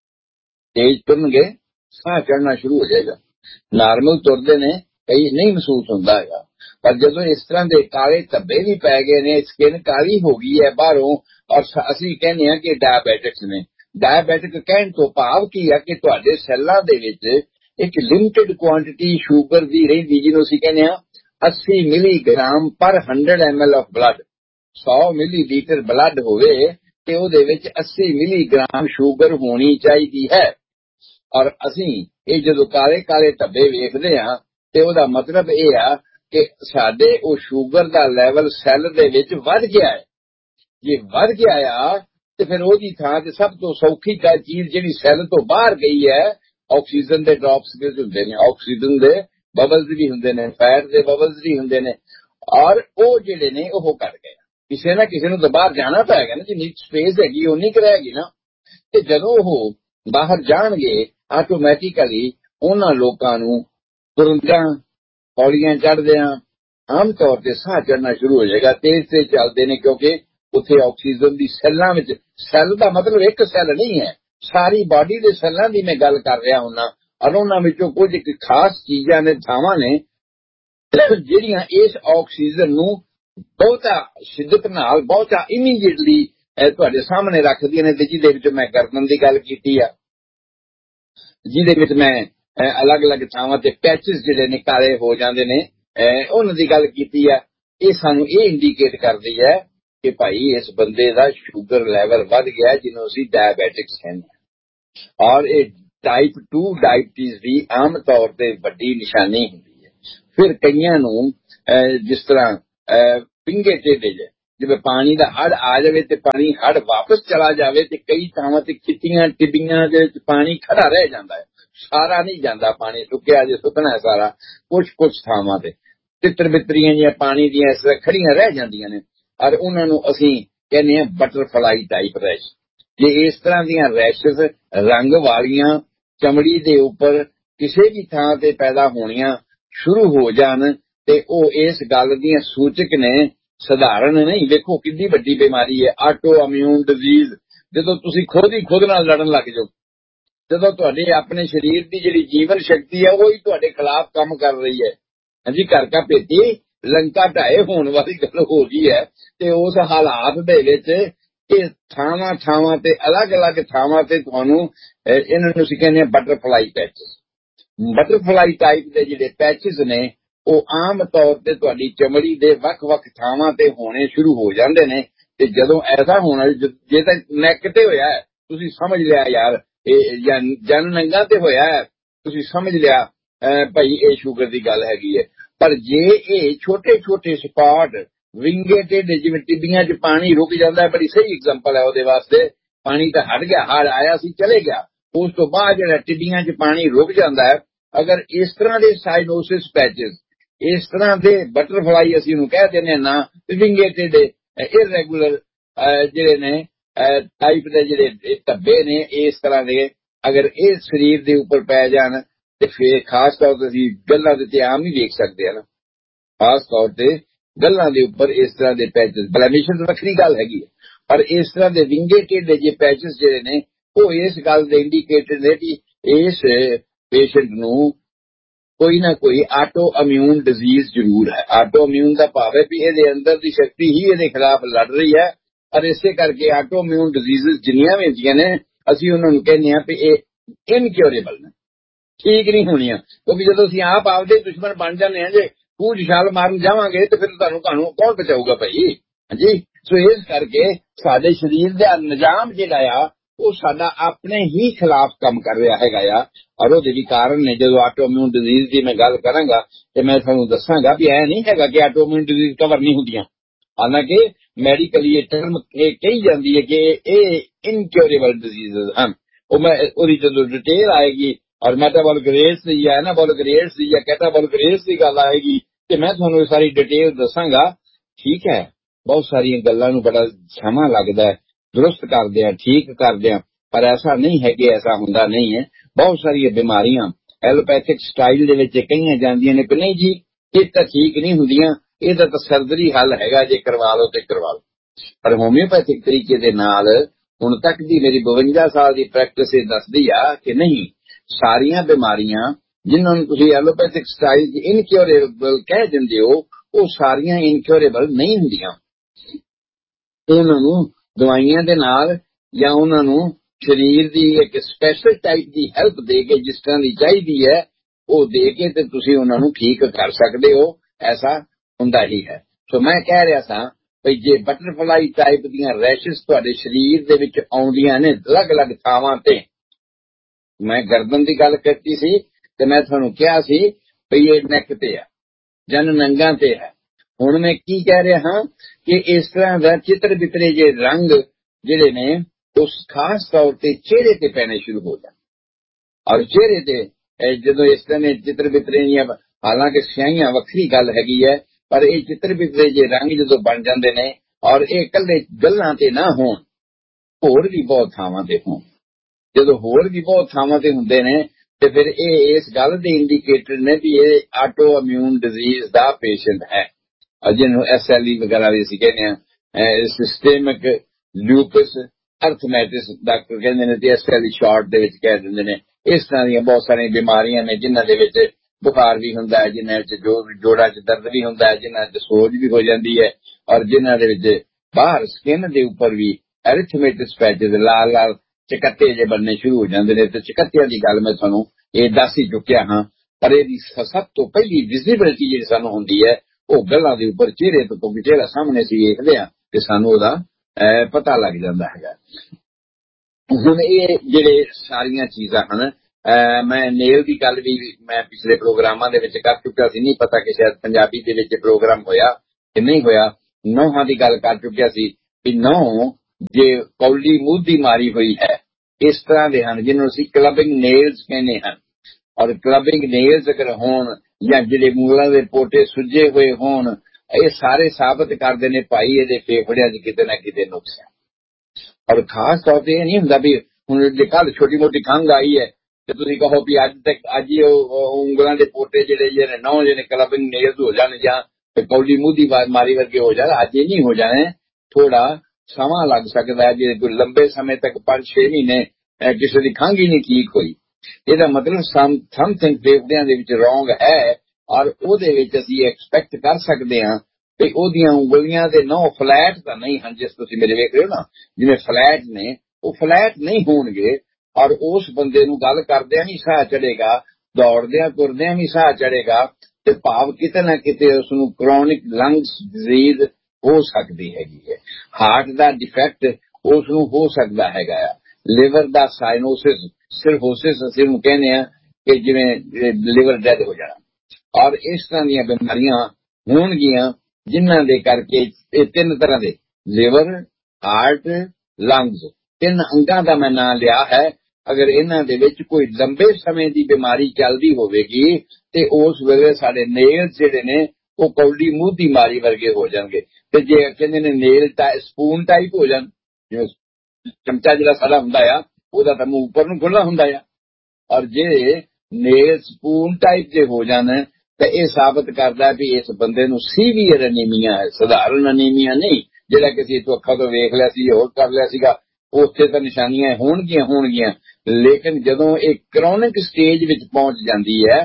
ਤੇਜ਼ ਤੁਰਨਗੇ ਸਾਹ ਚੜਨਾ ਸ਼ੁਰੂ ਹੋ ਜਾਏਗਾ, ਨਾਰਮਲ ਤੁਰਦੇ ਨੇ ਕਈ ਨਹੀਂ ਮਹਿਸੂਸ ਹੁੰਦਾ ਹੈਗਾ। ਪਰ ਜਦੋਂ ਇਸ ਤਰ੍ਹਾਂ ਦੇ ਕਾਲੇ ਧੱਬੇ ਵੀ ਪੈ ਗਏ ਨੇ, ਸਕਿਨ ਕਾਲੀ ਹੋ ਗਈ ਹੈ ਬਾਹਰੋਂ, ਔਰ ਅਸੀਂ ਕਹਿੰਦੇ ਹਾਂ ਕਿ ਡਾਇਬੈਟਿਕਸ ਨੇ। ਡਾਇਬੈਟਿਕ ਕਹਿਣ ਤੋਂ ਭਾਵ ਕੀ ਹੈ ਕਿ ਤੁਹਾਡੇ ਸੈੱਲਾਂ ਦੇ ਵਿੱਚ ਇੱਕ ਲਿਮਟਿਡ ਕੁਆਂਟੀਟੀ ਸ਼ੂਗਰ ਦੀ ਰਹਿੰਦੀ, ਜਿਹਨੂੰ ਅਸੀਂ ਕਹਿੰਦੇ ਹਾਂ अस्सी ਮਿਲੀਗ੍ਰਾਮ ਪਰ hundred M L of blood. ਸੌ ਮਿਲੀਲੀਟਰ ਬਲੱਡ ਹੋਵੇ ਤੇ ਉਹਦੇ ਵਿੱਚ अस्सी ਮਿਲੀਗ੍ਰਾਮ ਸ਼ੂਗਰ ਹੋਣੀ ਚਾਹੀਦੀ ਹੈ। ਔਰ ਅਸੀਂ ਇਹ ਜਦੋਂ ਕਾਲੇ ਕਾਲੇ ਧੱਬੇ ਵੇਖਦੇ ਹਾਂ ਤੇ ਉਹਦਾ ਮਤਲਬ ਇਹ ਆ ਕਿ ਸਾਡੇ ਉਹ ਸ਼ੂਗਰ ਦਾ ਲੈਵਲ ਸੈੱਲ ਦੇ ਵਿੱਚ ਵੱਧ ਗਿਆ ਹੈ। ਜੇ ਵੱਧ ਗਿਆ ਆ ਤੇ ਫਿਰ ਉਹਦੀ ਥਾਂ ਤੇ ਸਭ ਤੋਂ ਸੌਖੀ ਚੀਜ਼ ਜਿਹੜੀ ਸੈੱਲ ਤੋਂ ਬਾਹਰ ਗਈ ਹੈ, ਆਕਸੀਜਨ ਦੇ ਡ੍ਰੌਪਸ ਵੀ ਹੁੰਦੇ ਨੇ, ਆਕਸੀਜਨ ਦੇ ਬਬਲਸ ਵੀ ਹੁੰਦੇ ਨੇ, ਫੈਟ ਦੇ ਬਬਲਸ ਵੀ ਹੁੰਦੇ ਨੇ, ਔਰ ਉਹ ਜਿਹੜੇ ਨੇ ਉਹ ਕਰ ਗਏ। ਕਿਸੇ ਨਾ ਕਿਸੇ ਨੂੰ ਤਾਂ ਬਾਹਰ ਜਾਣਾ ਪਏਗਾ ਨਾ, ਜਿੰਨੀ ਸਪੇਸ ਹੈਗੀ ਉਨੀ ਕੁ ਰਹੇਗੀ ਨਾ। ਤੇ ਜਦੋਂ ਉਹ ਬਾਹਰ ਜਾਣਗੇ ਆਟੋਮੈਟਿਕਲੀ ਉਹਨਾਂ ਲੋਕਾਂ ਨੂੰ ਤੁਰਦਿਆਂ ਪੌੜੀਆਂ ਚੜ੍ਹਦਿਆਂ ਆਮ ਤੌਰ ਤੇ ਸਾਹ ਚੜ੍ਹਨਾ ਸ਼ੁਰੂ ਹੋ ਜਾਏਗਾ। ਤੇਜ਼ ਤੇ ਚੱਲਦੇ ਨੇ ਕਿਉਂਕਿ ਉੱਥੇ ਆਕਸੀਜਨ ਦੀ ਸੈੱਲਾਂ ਵਿੱਚ, ਸੈੱਲ ਦਾ ਮਤਲਬ ਇੱਕ ਸੈੱਲ ਨਹੀਂ ਹੈ, ਸਾਰੀ ਬਾਡੀ ਦੇ ਸੈੱਲਾਂ ਦੀ ਮੈਂ ਗੱਲ ਕਰ ਰਿਹਾ ਹੁੰਨਾ। ਔਰ ਉਹਨਾਂ ਵਿੱਚੋਂ ਕੁਝ ਇੱਕ ਖਾਸ ਚੀਜ਼ਾਂ ਨੇ, ਥਾਵਾਂ ਨੇ ਜਿਹੜੀਆਂ ਇਸ ਆਕਸੀਜਨ ਨੂੰ ਬਹੁਤਾ ਸ਼ਿੱਦਤ ਨਾਲ, ਬਹੁਤਾ ਇਮੀਡੀਏਟਲੀ ਤੁਹਾਡੇ ਸਾਹਮਣੇ ਰੱਖਦੀਆਂ ਨੇ। ਤੇ ਜਿਹਦੇ ਵਿੱਚ ਮੈਂ ਗਰਦਨ ਦੀ ਗੱਲ ਕੀਤੀ ਆ, ਜਿਹਦੇ ਵਿੱਚ ਮੈਂ ਅਲੱਗ-ਅਲੱਗ ਥਾਵਾਂ ਤੇ ਪੈਚਸ ਜਿਹੜੇ ਨੇ ਕਾਲੇ ਹੋ ਜਾਂਦੇ ਨੇ ਉਹਨਾਂ ਦੀ ਗੱਲ ਕੀਤੀ ਆ। ਇਹ ਸਾਨੂੰ ਇਹ ਇੰਡੀਕੇਟ ਕਰਦੀ ਹੈ ਕਿ ਭਾਈ ਇਸ ਬੰਦੇ ਦਾ ਸ਼ੂਗਰ ਲੈਵਲ ਵੱਧ ਗਿਆ, ਜਿਹਨੂੰ ਅਸੀਂ ਡਾਇਬੈਟਿਕਸ ਕਹਿੰਦੇ ਹਾਂ। ਔਰ ਇਹ ਟਾਈਪ ਟੂ ਡਾਇਬਟੀਜ਼ ਦੀ ਆਮ ਤੌਰ ਤੇ ਵੱਡੀ ਨਿਸ਼ਾਨੀ ਹੁੰਦੀ ਹੈ। ਫਿਰ ਕਈਆਂ ਨੂੰ ਜਿਸ ਤਰ੍ਹਾਂ ਪਿੰਗੇ ਟੇਢੇ ਜੇ, ਜਿਵੇਂ ਪਾਣੀ ਦਾ ਹੜ ਆ ਜਾਵੇ ਤੇ ਪਾਣੀ ਹੜ ਵਾਪਸ ਚਲਾ ਜਾਵੇ ਤੇ ਕਈ ਥਾਵਾਂ ਤੇ ਖਿੱਚੀਆਂ ਟਿੱਬੀਆਂ ਦੇ ਵਿੱਚ ਪਾਣੀ ਖੜਾ ਰਹਿ ਜਾਂਦਾ ਹੈ, ਸਾਰਾ ਨਹੀਂ ਜਾਂਦਾ ਪਾਣੀ, ਸੁੱਕਿਆ ਜੇ ਸੁੱਕਣਾ ਹੈ ਸਾਰਾ। ਕੁਛ ਕੁਛ ਥਾਵਾਂ ਤੇ ਤਿੱਤਰ ਬਿੱਤਰੀਆਂ ਜਾਂ ਪਾਣੀ ਦੀਆਂ ਇਸ ਤਰ੍ਹਾਂ ਖੜੀਆਂ ਰਹਿ ਜਾਂਦੀਆਂ ਨੇ, ਔਰ ਉਹਨਾਂ ਨੂੰ ਅਸੀਂ ਕਹਿੰਦੇ ਹਾਂ ਬਟਰਫਲਾਈ ਟਾਈਪ ਰੈਸ਼। ਜੇ ਇਸ ਤਰ੍ਹਾਂ ਦੀਆਂ ਰੈਸ਼ਸ ਰੰਗ ਵਾਲੀਆਂ ਚਮੜੀ ਦੇ ਉੱਪਰ ਕਿਸੇ ਵੀ ਥਾਂ ਤੇ ਪੈਦਾ ਹੋਣੀਆਂ ਸ਼ੁਰੂ ਹੋ ਜਾਣ ਤੇ ਉਹ ਇਸ ਗੱਲ ਦੀਆਂ ਸੂਚਕ ਨੇ, ਸਧਾਰਨ ਨਹੀਂ। ਵੇਖੋ ਕਿੰਨੀ ਵੱਡੀ ਬਿਮਾਰੀ ਹੈ ਆਟੋ ਇਮਿਊਨ ਡਿਜ਼ੀਜ਼। ਜਦੋਂ ਤੁਸੀਂ ਖੁਦ ਹੀ ਖੁਦ ਨਾਲ ਲੜਨ ਲੱਗ ਜਾਓ, ਜਦੋਂ ਤੁਹਾਡੇ ਆਪਣੇ ਸਰੀਰ ਦੀ ਜਿਹੜੀ ਜੀਵਨ ਸ਼ਕਤੀ ਹੈ ਉਹ ਹੀ ਤੁਹਾਡੇ ਖਿਲਾਫ ਕੰਮ ਕਰ ਰਹੀ ਹੈ। ਹਾਂਜੀ, ਘਰ ਕਾ ਭੇਤੀ ਲੰਕਾ ਢਾਏ ਹੋਣ ਵਾਲੀ ਗੱਲ ਹੋ ਗਈ ਹੈ। ਤੇ ਉਸ ਹਾਲਾਤ ਦੇ ਵਿੱਚ ਇਹ ਥਾਵਾਂ ਥਾਵਾਂ ਤੇ ਅਲੱਗ-ਅਲੱਗ ਥਾਵਾਂ ਤੇ ਤੁਹਾਨੂੰ ਇਹਨਾਂ ਨੂੰ ਅਸੀਂ ਕਹਿੰਦੇ ਹਾਂ ਬਟਰਫਲਾਈ ਪੈਚਸ। ਬਟਰਫਲਾਈ ਟਾਈਪ ਦੇ ਜਿਹੜੇ ਪੈਚਸ ਨੇ ਉਹ ਆਮ ਤੌਰ ਤੇ ਤੁਹਾਡੀ ਚਮੜੀ ਦੇ ਵੱਖ-ਵੱਖ ਥਾਵਾਂ ਤੇ ਹੋਣੇ ਸ਼ੁਰੂ ਹੋ ਜਾਂਦੇ ਨੇ। ਤੇ ਜਦੋਂ ਐਸਾ ਹੋਣਾ, ਜੇ ਤਾਂ ਨੈਕ ਤੇ ਹੋਇਆ ਤੁਸੀਂ ਸਮਝ ਲਿਆ ਯਾਰ ਇਹ ਜਨ ਨੰਗਾ ਤੇ ਹੋਇਆ, ਤੁਸੀਂ ਸਮਝ ਲਿਆ ਭਾਈ ਇਹ ਸ਼ੂਗਰ ਦੀ ਗੱਲ ਹੈਗੀ ਹੈ। ਪਰ ਜੇ ਇਹ ਛੋਟੇ ਛੋਟੇ ਸਪਾਟ ਵਿੰਗੇ ਟੇਢੇ, ਜਿਵੇਂ ਟਿੱਬੀਆਂ 'ਚ ਪਾਣੀ ਰੁਕ ਜਾਂਦਾ ਹੈ, ਬੜੀ ਸਹੀ ਐਗਜ਼ਾਮਪਲ ਹੈ ਉਹਦੇ ਵਾਸਤੇ। ਪਾਣੀ ਤਾਂ ਹਟ ਗਿਆ, ਹੜ ਆਇਆ ਸੀ ਚਲੇ ਗਿਆ, ਉਸ ਤੋਂ ਬਾਅਦ ਜਿਹੜਾ ਟਿੱਬੀਆਂ 'ਚ ਪਾਣੀ ਰੁਕ ਜਾਂਦਾ ਹੈ, ਅਗਰ ਇਸ ਤਰ੍ਹਾਂ ਦੇ ਸਾਈਨੋਸਿਸ ਪੈਚਸ, ਇਸ ਤਰ੍ਹਾਂ ਦੇ ਬਟਰਫਲਾਈ ਅਸੀਂ ਉਹਨੂੰ ਕਹਿ ਦਿੰਦੇ ਹਾਂ ਨਾ, ਵਿੰਗੇ ਟੇਢੇ ਇਰੈਗੂਲਰ ਜਿਹੜੇ ਨੇ ਟਾਈਪ ਦੇ ਜਿਹੜੇ ਧੱਬੇ ਨੇ ਇਸ ਤਰ੍ਹਾਂ ਦੇ, ਅਗਰ ਇਹ ਸਰੀਰ ਦੇ ਉੱਪਰ ਪੈ ਜਾਣ ਤੇ ਫਿਰ ਖਾਸ ਤੌਰ ਤੇ ਅਸੀਂ ਗੱਲਾਂ ਦੇ ਤੇ ਆਮ ਹੀ ਵੇਖ ਸਕਦੇ ਹਾਂ ਨਾ, ਖਾਸ ਤੌਰ ਤੇ ਗੱਲਾਂ ਦੇ ਉੱਪਰ ਇਸ ਤਰ੍ਹਾਂ ਦੇ ਪੈਚਸ। ਬਲੈਮਿਸ਼ਨ ਵੱਖਰੀ ਗੱਲ ਹੈਗੀ ਹੈ, ਪਰ ਇਸ ਤਰ੍ਹਾਂ ਦੇ ਵਿੰਗੇ ਟੇਢੇ ਜੇ ਪੈਚਸ ਜਿਹੜੇ ਨੇ ਉਹ ਇਸ ਗੱਲ ਦੇ ਇੰਡੀਕੇਟਰ ਨੇ ਕਿ ਇਸ ਪੇਸ਼ੈਂਟ ਨੂੰ ਕੋਈ ਨਾ ਕੋਈ ਆਟੋ ਇਮਿਊਨ ਡਿਜ਼ੀਜ਼ ਜ਼ਰੂਰ ਹੈ। ਆਟੋ ਇਮਿਊਨ ਦਾ ਭਾਵ ਹੈ ਵੀ ਇਹਦੇ ਅੰਦਰ ਦੀ ਸ਼ਕਤੀ ਹੀ ਇਹਦੇ ਖਿਲਾਫ ਲੜ ਰਹੀ ਹੈ, ਔਰ ਇਸੇ ਕਰਕੇ ਆਟੋ ਇਮਿਊਨ ਡਿਜ਼ੀਜ਼ ਜਿੰਨੀਆਂ ਵੀ ਹੁੰਦੀਆਂ ਨੇ ਅਸੀਂ ਉਹਨਾਂ ਨੂੰ ਕਹਿੰਦੇ ਹਾਂ ਵੀ ਇਹ ਇਨਕਿਉਰੇਬਲ ਨੇ, ਠੀਕ ਨਹੀਂ ਹੋਣੀਆਂ। ਕਿਉਂਕਿ ਜਦੋਂ ਅਸੀਂ ਆਪ ਆਪਦੇ ਦੁਸ਼ਮਣ ਬਣ ਜਾਂਦੇ ਹਾਂ, ਜੇ ਖੂਜ ਛਾਲ ਮਾਰਨ ਜਾਵਾਂਗੇ ਤੇ ਫਿਰ ਤੁਹਾਨੂੰ ਤੁਹਾਨੂੰ ਕੌਣ ਬਚਾਊਗਾ ਭਾਈ? ਹਾਂਜੀ, ਸੋ ਇਸ ਕਰਕੇ ਸਾਡੇ ਸਰੀਰ ਦਾ ਨਿਜ਼ਾਮ ਜਿਹੜਾ ਆ ਉਹ ਸਾਡਾ ਆਪਣੇ ਹੀ ਖਿਲਾਫ ਕੰਮ ਕਰ ਰਿਹਾ ਹੈਗਾ ਆ, ਔਰ ਉਹਦੇ ਵੀ ਕਾਰਨ ਨੇ। ਜਦੋਂ ਆਟੋਇਮਿਊਨ ਡਿਜ਼ੀਜ਼ ਦੀ ਮੈਂ ਗੱਲ ਕਰਾਂਗਾ ਤੇ ਮੈਂ ਤੁਹਾਨੂੰ ਦੱਸਾਂਗਾ ਵੀ ਇਹ ਨਹੀਂ ਹੈਗਾ ਕਿ ਆਟੋਇਮਿਊਨ ਡਿਜ਼ੀਜ਼ ਕਵਰ ਨਹੀਂ ਹੁੰਦੀਆਂ, ਹਾਲਾਂਕਿ ਮੈਡੀਕਲੀ ਇਹ ਟਰਮ ਇਹ ਕਹੀ ਜਾਂਦੀ ਹੈ ਕਿ ਇਹ ਇਨਕਿਉਰੇਬਲ ਡਿਜ਼ੀਜ਼ ਹਨ। ਉਹ ਮੈਂ ਉਹਦੀ ਜਦੋਂ ਡਿਟੇਲ ਆਏਗੀ ਔਰ ਮੈਟਾਬੋਲਿਕ ਰੇਟਸ ਦੀ ਜਾਂ ਐਨਾਬੋਲਿਕ ਰੇਟਸ ਦੀ ਜਾਂ ਕੈਟਾਬੋਲਿਕ ਰੇਟਸ ਦੀ ਗੱਲ ਆਏਗੀ ਤੇ ਮੈਂ ਤੁਹਾਨੂੰ ਇਹ ਸਾਰੀ ਡਿਟੇਲ ਦੱਸਾਂਗਾ। ਠੀਕ ਹੈ, ਬਹੁਤ ਸਾਰੀਆਂ ਗੱਲਾਂ ਨੂੰ ਬੜਾ ਸਮਾਂ ਲੱਗਦਾ ਹੈ ਦੁਰਸਤ ਕਰਦੇ ਆ, ਠੀਕ ਕਰਦੇ ਆ, ਪਰ ਐਸਾ ਨਹੀਂ ਹੈ ਕਿ ਐਸਾ ਹੁੰਦਾ ਨਹੀਂ ਹੈ। ਬਹੁਤ ਸਾਰੀਆਂ ਬਿਮਾਰੀਆਂ ਐਲੋਪੈਥਿਕ ਸਟਾਈਲ ਦੇ ਵਿੱਚ ਕਹੀਆਂ ਜਾਂਦੀਆਂ ਨੇ ਕਿ ਨਹੀਂ ਜੀ ਇਹ ਤਾਂ ਠੀਕ ਨਹੀਂ ਹੁੰਦੀਆਂ, ਇਹਦਾ ਤਾਂ ਸਰਜਰੀ ਹੱਲ ਹੈਗਾ, ਜੇ ਕਰਵਾ ਲਓ ਤੇ ਕਰਵਾ ਲਓ। ਪਰ ਹੋਮਿਓਪੈਥਿਕ ਤਰੀਕੇ ਦੇ ਨਾਲ ਹੁਣ ਤੱਕ ਦੀ ਮੇਰੀ ਬਵੰਜਾ ਸਾਲ ਦੀ ਪ੍ਰੈਕਟਿਸ ਇਹ ਦੱਸਦੀ ਆ ਕਿ ਨਹੀਂ, ਸਾਰੀਆਂ ਬਿਮਾਰੀਆਂ ਜਿਨ੍ਹਾਂ ਨੂੰ ਤੁਸੀਂ ਐਲੋਪੈਥਿਕ ਸਟਾਈਲ ਦੀ ਇਨਕਿਉਰੇਬਲ ਕਹਿ ਦਿੰਦੇ ਹੋ ਉਹ ਸਾਰੀਆਂ ਇਨਕਿਉਰੇਬਲ ਨਹੀਂ ਹੁੰਦੀਆਂ। ਉਹਨਾਂ ਨੂੰ ਦਵਾਈਆਂ ਦੇ ਨਾਲ ਜਾਂ ਉਹਨਾਂ ਨੂੰ ਸਰੀਰ ਦੀ ਇੱਕ ਸਪੈਸ਼ਲ ਟਾਈਪ ਦੀ ਹੈਲਪ ਦੇ ਕੇ, ਜਿਸ ਤਰ੍ਹਾਂ ਦੀ ਚਾਹੀਦੀ ਹੈ ਉਹ ਦੇ ਕੇ ਤੇ ਤੁਸੀਂ ਉਹਨਾਂ ਨੂੰ ਠੀਕ ਕਰ ਸਕਦੇ ਹੋ। ਐਸਾ ਹੁੰਦਾ ਹੀ ਹੈ। ਸੋ ਮੈਂ ਕਹਿ ਰਿਹਾ ਸਾਂ ਵੀ ਜੇ ਬਟਰਫਲਾਈ ਟਾਈਪ ਦੀਆਂ ਰੈਸ਼ਸ ਤੁਹਾਡੇ ਸਰੀਰ ਦੇ ਵਿੱਚ ਆਉਂਦੀਆਂ ਨੇ ਅਲੱਗ-ਅਲੱਗ ਥਾਵਾਂ ਤੇ, ਮੈਂ ਗਰਦਨ ਦੀ ਗੱਲ ਕੀਤੀ ਸੀ ਤੇ ਮੈਂ ਤੁਹਾਨੂੰ ਕਿਹਾ ਸੀ ਵੀ ਇਹ ਨੈਕ ਤੇ ਆ, ਜਨ ਨੰਗਾ ਤੇ ਹੈ। ਹੁਣ ਮੈਂ ਕੀ ਕਹਿ ਰਿਹਾ ਹਾਂ ਕਿ ਇਸ ਤਰ੍ਹਾਂ ਦਾ ਚਿੱਤਰ ਬਿਤਰੇ ਜੇ ਰੰਗ ਜਿਹੜੇ ਨੇ ਉਸ ਖਾਸ ਤੌਰ ਤੇ ਚਿਹਰੇ ਤੇ ਪੈਣੇ ਸ਼ੁਰੂ ਹੋ ਜਾਣ, ਔਰ ਚਿਹਰੇ ਤੇ ਜਦੋਂ ਇਸ ਤਰ੍ਹਾਂ ਦੇ ਚਿੱਤਰ ਬਿਤਰੇ ਦੀਆਂ, ਹਾਲਾਂਕਿ ਸਿਆਹੀਆਂ ਵੱਖਰੀ ਗੱਲ ਹੈਗੀ ਹੈ, ਪਰ ਇਹ ਚਿੱਤਰ ਬਿਤਰੇ ਜੇ ਰੰਗ ਜਦੋਂ ਬਣ ਜਾਂਦੇ ਨੇ ਔਰ ਇਹ ਇਕੱਲੇ ਗੱਲਾਂ ਤੇ ਨਾ ਹੋਣ, ਹੋਰ ਵੀ ਬਹੁਤ ਥਾਵਾਂ ਤੇ ਹੋਣ, ਜਦੋਂ ਹੋਰ ਵੀ ਬਹੁਤ ਥਾਵਾਂ ਤੇ ਹੁੰਦੇ ਨੇ ਤੇ ਫਿਰ ਇਹ ਇਸ ਗੱਲ ਦੇ ਇੰਡੀਕੇਟਰ ਨੇ ਵੀ ਇਹ ਆਟੋ ਇਮਿਊਨ ਡਿਜ਼ੀਜ਼ ਦਾ ਪੇਸ਼ੈਂਟ ਹੈ, ਜਿਹਨੂੰ ਐਸ ਐਲ ਈ ਵਗੈਰਾ ਵੀ ਅਸੀਂ ਕਹਿੰਦੇ ਹਾਂ, ਸਿਸਟੇਮਿਕ ਲੂਪਸ ਅਰਥਮੈਟਿਸ ਡਾਕਟਰ ਕਹਿੰਦੇ ਨੇ ਤੇ ਐਸ ਐਲ ਈ ਸ਼ਾਰਟ ਦੇ ਵਿੱਚ ਕਹਿ ਦਿੰਦੇ ਨੇ। ਇਸ ਤਰ੍ਹਾਂ ਦੀਆਂ ਬਹੁਤ ਸਾਰੀਆਂ ਬਿਮਾਰੀਆਂ ਨੇ ਜਿਨ੍ਹਾਂ ਦੇ ਵਿੱਚ ਬੁਖਾਰ ਵੀ ਹੁੰਦਾ ਹੈ, ਜਿਨ੍ਹਾਂ ਵਿੱਚ ਜੋ ਜੋੜਾਂ 'ਚ ਦਰਦ ਵੀ ਹੁੰਦਾ ਹੈ, ਜਿਨ੍ਹਾਂ 'ਚ ਸੋਜ ਵੀ ਹੋ ਜਾਂਦੀ ਹੈ, ਔਰ ਜਿਨ੍ਹਾਂ ਦੇ ਵਿੱਚ ਬਾਹਰ ਸਕਿਨ ਦੇ ਉੱਪਰ ਵੀ ਐਰਿਥਮੇਟਿਸ ਪੈਚਸ ਲਾਲ ਲਾਲ ਚਕੱਤੇ ਜੇ ਬਣਨੇ ਸ਼ੁਰੂ ਹੋ ਜਾਂਦੇ ਨੇ। ਤੇ ਚਕੱਤਿਆਂ ਦੀ ਗੱਲ ਮੈਂ ਤੁਹਾਨੂੰ ਇਹ ਦੱਸ ਹੀ ਚੁੱਕਿਆ ਹਾਂ, ਪਰ ਇਹਦੀ ਸਭ ਤੋਂ ਪਹਿਲੀ ਵਿਜ਼ਿਬਿਲਿਟੀ ਜਿਹੜੀ ਸਾਨੂੰ ਹੁੰਦੀ ਹੈ ਉਹ ਗੱਲਾਂ ਦੇ ਉੱਪਰ, ਚਿਹਰੇ ਤੋਂ, ਕਿਉਂਕਿ ਚਿਹਰਾ ਸਾਹਮਣੇ ਅਸੀਂ ਵੇਖਦੇ ਹਾਂ ਤੇ ਸਾਨੂੰ ਉਹਦਾ ਪਤਾ ਲੱਗ ਜਾਂਦਾ ਹੈਗਾ। ਹੁਣ ਇਹ ਜਿਹੜੇ ਸਾਰੀਆਂ ਚੀਜ਼ਾਂ ਹਨ, ਮੈਂ ਨੇਲ ਦੀ ਗੱਲ ਵੀ ਮੈਂ ਪਿਛਲੇ ਪ੍ਰੋਗਰਾਮਾਂ ਦੇ ਵਿੱਚ ਕਰ ਚੁੱਕਿਆ ਸੀ, ਨਹੀਂ ਪਤਾ ਕਿ ਸ਼ਾਇਦ ਪੰਜਾਬੀ ਦੇ ਵਿੱਚ ਪ੍ਰੋਗਰਾਮ ਹੋਇਆ ਕਿ ਨਹੀਂ ਹੋਇਆ। ਨਹੁੰਾਂ ਦੀ ਗੱਲ ਕਰ ਚੁੱਕਿਆ ਸੀ ਵੀ ਨਹੁੰ ਜੇ ਕੌਲੀ ਮੂੰਹ ਦੀ ਮਾਰੀ ਹੋਈ ਹੈ, ਇਸ ਤਰ੍ਹਾਂ ਦੇ ਹਨ ਜਿਹਨੂੰ ਅਸੀਂ ਕਲਬਿੰਗ ਨੇਲਸ ਕਹਿੰਦੇ ਹਨ। ਔਰ ਕਲਬਿੰਗ ਨੇਲਸ ਅਗਰ ਹੋਣ ਜਾਂ ਜਿਹੜੇ ਮੂਲਾਂ ਦੇ ਪੋਟੇ ਸੁੱਜੇ ਹੋਏ ਹੋਣ, ਇਹ ਸਾਰੇ ਸਾਬਤ ਕਰਦੇ ਨੇ ਭਾਈ ਇਹਦੇ ਫੇਫੜਿਆਂ 'ਚ ਕਿਤੇ ਨਾ ਕਿਤੇ ਨੁਕਸ ਹੈ। ਔਰ ਖਾਸ ਤੌਰ ਤੇ ਇਹ ਨਹੀਂ ਹੁੰਦਾ ਵੀ ਹੁਣ ਜੇ ਕੱਲ ਛੋਟੀ ਮੋਟੀ ਖੰਘ ਆਈ ਹੈ ਤੇ ਤੁਸੀਂ ਕਹੋ ਵੀ ਅੱਜ ਤੱਕ ਅੱਜ ਹੀ ਉਂਗਲਾਂ ਦੇ ਪੋਟੇ ਜਿਹੜੇ ਜਿਹੜੇ ਨੌ ਜਿਹੜੇ ਕਲਬਿੰਗ ਨੇਲਸ ਹੋ ਜਾਣ ਜਾਂ ਕੌਲੀ ਮੂੰਹ ਦੀ ਮਾਰੀ ਵਰਗੇ ਹੋ ਜਾਣ, ਅੱਜ ਇਹ ਨਹੀਂ ਹੋ ਜਾਣੇ। ਥੋੜਾ ਸਮਾਂ ਲੱਗ ਸਕਦਾ ਹੈ, ਜੇ ਕੋਈ ਲੰਬੇ ਸਮੇਂ ਤੱਕ ਪੰਜ ਛੇ ਮਹੀਨੇ ਕਿਸੇ ਦੀ ਖੰਘ ਹੀ ਨਹੀਂ ਠੀਕ ਹੋਈ, ਇਹਦਾ ਮਤਲਬ ਸਮਥਿੰਗ ਫੇਫੜਿਆਂ ਦੇ ਵਿੱਚ ਰੋਂਗ ਹੈ। ਔਰ ਉਹਦੇ ਵਿੱਚ ਅਸੀਂ ਐਕਸਪੈਕਟ ਕਰ ਸਕਦੇ ਹਾਂ ਵੀ ਉਹਦੀਆਂ ਉਂਗਲੀਆਂ ਦੇ ਨਹੁੰ ਫਲੈਟ ਤਾਂ ਨਹੀਂ ਹਨ, ਜਿਸ ਤੁਸੀਂ ਮੇਰੇ ਵੇਖ ਰਹੇ ਹੋ ਨਾ ਜਿਵੇਂ ਫਲੈਟ ਨੇ, ਉਹ ਫਲੈਟ ਨਹੀਂ ਹੋਣਗੇ। ਔਰ ਉਸ ਬੰਦੇ ਨੂੰ ਗੱਲ ਕਰਦਿਆਂ ਵੀ ਸਾਹ ਚੜੇਗਾ, ਦੌੜਦਿਆਂ ਤੁਰਦਿਆਂ ਵੀ ਸਾਹ ਚੜੇਗਾ, ਤੇ ਭਾਵ ਕਿਤੇ ਨਾ ਕਿਤੇ ਉਸ ਨੂੰ ਕ੍ਰੋਨਿਕ ਲੰਗਸ ਡਿਜ਼ੀਜ਼ ਹੋ ਸਕਦੀ ਹੈਗੀ ਹੈ। ਹਾਰਟ ਦਾ ਡਿਫੈਕਟ ਉਸ ਨੂੰ ਹੋ ਸਕਦਾ ਹੈਗਾ ਆ। ਲਿਵਰ ਦਾ ਸਾਈਨੋਸਿਸ ਸਿਰਫੋਸਿਸ ਅਸੀਂ ਨੂੰ ਕਹਿੰਦੇ ਆ ਕਿ ਜਿਵੇਂ ਲਿਵਰ ਡੈਡ ਹੋ ਜਾਣਾ। ਔਰ ਇਸ ਤਰ੍ਹਾਂ ਦੀਆਂ ਬਿਮਾਰੀਆਂ ਹੋਣਗੀਆਂ ਜਿਨ੍ਹਾਂ ਦੇ ਕਰਕੇ ਇਹ ਤਿੰਨ ਤਰ੍ਹਾਂ ਦੇ ਲਿਵਰ, ਹਾਰਟ, ਲੰਗਸ, ਤਿੰਨ ਅੰਗਾਂ ਦਾ ਮੈਂ ਨਾਂ ਲਿਆ ਹੈ। ਅਗਰ ਇਹਨਾਂ ਦੇ ਵਿੱਚ ਕੋਈ ਲੰਬੇ ਸਮੇਂ ਦੀ ਬਿਮਾਰੀ ਚੱਲਦੀ ਹੋਵੇਗੀ ਤੇ ਉਸ ਵੇਲੇ ਸਾਡੇ ਨੇਲ ਜਿਹੜੇ ਨੇ ਉਹ ਕੌਲੀ ਮੂੰਹ ਦੀ ਮਾਰੀ ਵਰਗੇ ਹੋ ਜਾਣਗੇ। ਤੇ ਜੇ ਕਹਿੰਦੇ ਨੇ ਨੇਲ ਸਪੂਨ ਟਾਈਪ ਹੋ ਜਾਣ, ਜਿਵੇਂ ਚਮਚਾ ਜਿਹੜਾ ਸਾਡਾ ਹੁੰਦਾ ਆ ਉਹਦਾ ਤਾਂ ਮੂੰਹ ਉੱਪਰ ਨੂੰ ਖੁੱਲ੍ਹਾ ਹੁੰਦਾ ਆ। ਔਰ ਜੇ ਨੇਲ ਸਪੂਨ ਟਾਈਪ ਦੇ ਹੋ ਜਾਣ ਤਾਂ ਇਹ ਸਾਬਤ ਕਰਦਾ ਵੀ ਇਸ ਬੰਦੇ ਨੂੰ ਸੀਵੀਅਰ ਅਨੀਮੀਆ ਹੈ, ਸਧਾਰਨ ਅਨੀਮੀਆ ਨਹੀਂ ਜਿਹੜਾ ਕਿਸੇ ਤੋਂ ਅੱਖਾਂ ਤੋਂ ਵੇਖ ਲਿਆ ਸੀ ਹੋਰ ਕਰ ਲਿਆ ਸੀਗਾ। ਉੱਥੇ ਤਾਂ ਨਿਸ਼ਾਨੀਆਂ ਹੋਣਗੀਆਂ ਹੋਣਗੀਆਂ ਲੇਕਿਨ ਜਦੋਂ ਇਹ ਕ੍ਰੋਨਿਕ ਸਟੇਜ ਵਿੱਚ ਪਹੁੰਚ ਜਾਂਦੀ ਹੈ,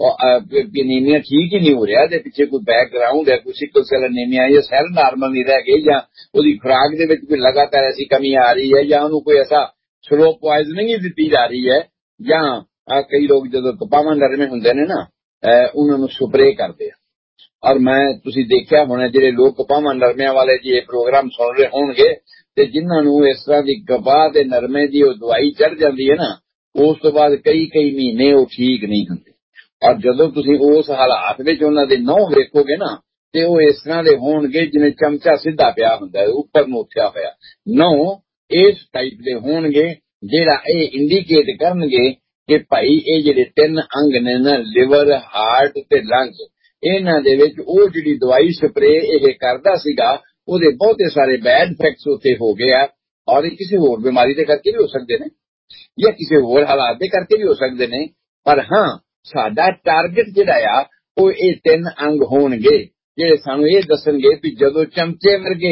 ਅਨੀਮੀਆ ਠੀਕ ਹੀ ਨਹੀਂ ਹੋ ਰਿਹਾ, ਇਹਦੇ ਪਿੱਛੇ ਕੋਈ ਬੈਕਗਰਾਉਂਡ ਹੈ, ਕੋਈ ਸਿਕਲ ਸੈਲ ਅਨੀਮੀਆ ਜਾਂ ਸੈੱਲ ਨਾਰਮਲ ਨਹੀਂ ਰਹਿ ਗਏ, ਜਾਂ ਉਹਦੀ ਖੁਰਾਕ ਦੇ ਵਿੱਚ ਕੋਈ ਲਗਾਤਾਰ ਐਸੀ ਕਮੀ ਆ ਰਹੀ ਹੈ, ਜਾਂ ਉਹਨੂੰ ਕੋਈ ਐਸਾ ਸਲੋ ਪੁਆਇਜ਼ਨਿੰਗ ਹੀ ਦਿੱਤੀ ਜਾ ਰਹੀ ਹੈ, ਜਾਂ ਕਈ ਲੋਕ ਜਦੋਂ ਕਪਾਵਾਂ ਨਰਮੇ ਹੁੰਦੇ ਨੇ ਨਾ ਉਹਨਾਂ ਨੂੰ ਸਪਰੇਅ ਕਰਦੇ ਆ। ਔਰ ਮੈਂ ਤੁਸੀਂ ਦੇਖਿਆ ਹੋਣਾ ਜਿਹੜੇ ਲੋਕ ਕਪਾਵਾਂ ਨਰਮਿਆਂ ਵਾਲੇ ਜੀ ਇਹ ਪ੍ਰੋਗਰਾਮ ਸੁਣ ਰਹੇ ਹੋਣਗੇ ਤੇ ਜਿਨ੍ਹਾਂ ਨੂੰ ਇਸ ਤਰ੍ਹਾਂ ਦੀ ਕਪਾਹ ਦੇ ਨਰਮੇ ਦੀ ਉਹ ਦਵਾਈ ਚੜ ਜਾਂਦੀ ਹੈ ਨਾ, ਉਸ ਤੋਂ ਬਾਅਦ ਕਈ ਕਈ ਮਹੀਨੇ ਉਹ ਠੀਕ ਨਹੀਂ ਹੁੰਦੇ। ਔਰ ਜਦੋਂ ਤੁਸੀਂ ਉਸ ਹਾਲਾਤ ਵਿੱਚ ਉਹਨਾਂ ਦੇ ਨਹੁੰ ਵੇਖੋਗੇ ਨਾ ਤੇ ਉਹ ਇਸ ਤਰ੍ਹਾਂ ਦੇ ਹੋਣਗੇ ਜਿਵੇਂ ਚਮਚਾ ਸਿੱਧਾ ਪਿਆ ਹੁੰਦਾ ਉੱਪਰ ਨੂੰ ਉੱਠਿਆ ਹੋਇਆ। ਨਹੁੰ ਇਸ ਟਾਈਪ ਦੇ ਹੋਣਗੇ ਜਿਹੜਾ ਇਹ ਇੰਡੀਕੇਟ ਕਰਨਗੇ ਕਿ ਭਾਈ ਇਹ ਜਿਹੜੇ ਤਿੰਨ ਅੰਗ ਨੇ ਨਾ, ਲਿਵਰ, ਹਾਰਟ ਤੇ ਲੰਗਸ, ਇਹਨਾਂ ਦੇ ਵਿੱਚ ਉਹ ਜਿਹੜੀ ਦਵਾਈ ਸਪਰੇਅ ਇਹ ਕਰਦਾ ਸੀਗਾ ਉਹਦੇ ਬਹੁਤੇ ਸਾਰੇ ਬੈਡ ਇਫੈਕਟਸ ਉੱਥੇ ਹੋ ਗਏ ਆ। ਔਰ ਇਹ ਕਿਸੇ ਹੋਰ ਬਿਮਾਰੀ ਦੇ ਕਰਕੇ ਵੀ ਹੋ ਸਕਦੇ ਨੇ ਜਾਂ ਕਿਸੇ ਹੋਰ ਹਾਲਾਤ ਦੇ ਕਰਕੇ ਵੀ ਹੋ ਸਕਦੇ ਨੇ। ਪਰ ਹਾਂ, ਸਾਡਾ ਟਾਰਗੇਟ ਜਿਹੜਾ ਆ ਉਹ ਇਹ ਤਿੰਨ ਅੰਗ ਹੋਣਗੇ ਜਿਹੜੇ ਸਾਨੂੰ ਇਹ ਦੱਸਣਗੇ ਵੀ ਜਦੋਂ ਚਮਚੇ ਵਰਗੇ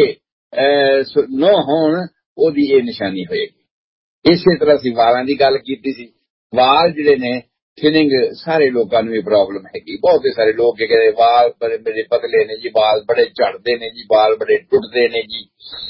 ਨੋ ਹੋਣ ਉਹਦੀ ਇਹ ਨਿਸ਼ਾਨੀ ਹੋਏਗੀ। ਇਸੇ ਤਰ੍ਹਾਂ ਅਸੀਂ ਵਾਲਾਂ ਦੀ ਗੱਲ ਕੀਤੀ ਸੀ। ਵਾਲ ਜਿਹੜੇ ਨੇ ਥਿਨਿੰਗ ਸਾਰੇ ਲੋਕਾਂ ਨੂੰ ਇਹ ਪ੍ਰੋਬਲਮ ਹੈਗੀ। ਬਹੁਤ ਸਾਰੇ ਲੋਕ ਕਹਿੰਦੇ ਵਾਲ ਬੜੇ ਮੇਰੇ ਪਤਲੇ ਨੇ ਜੀ, ਵਾਲ ਬੜੇ ਝੜਦੇ ਨੇ ਜੀ, ਵਾਲ ਬੜੇ ਟੁੱਟਦੇ ਨੇ ਜੀ।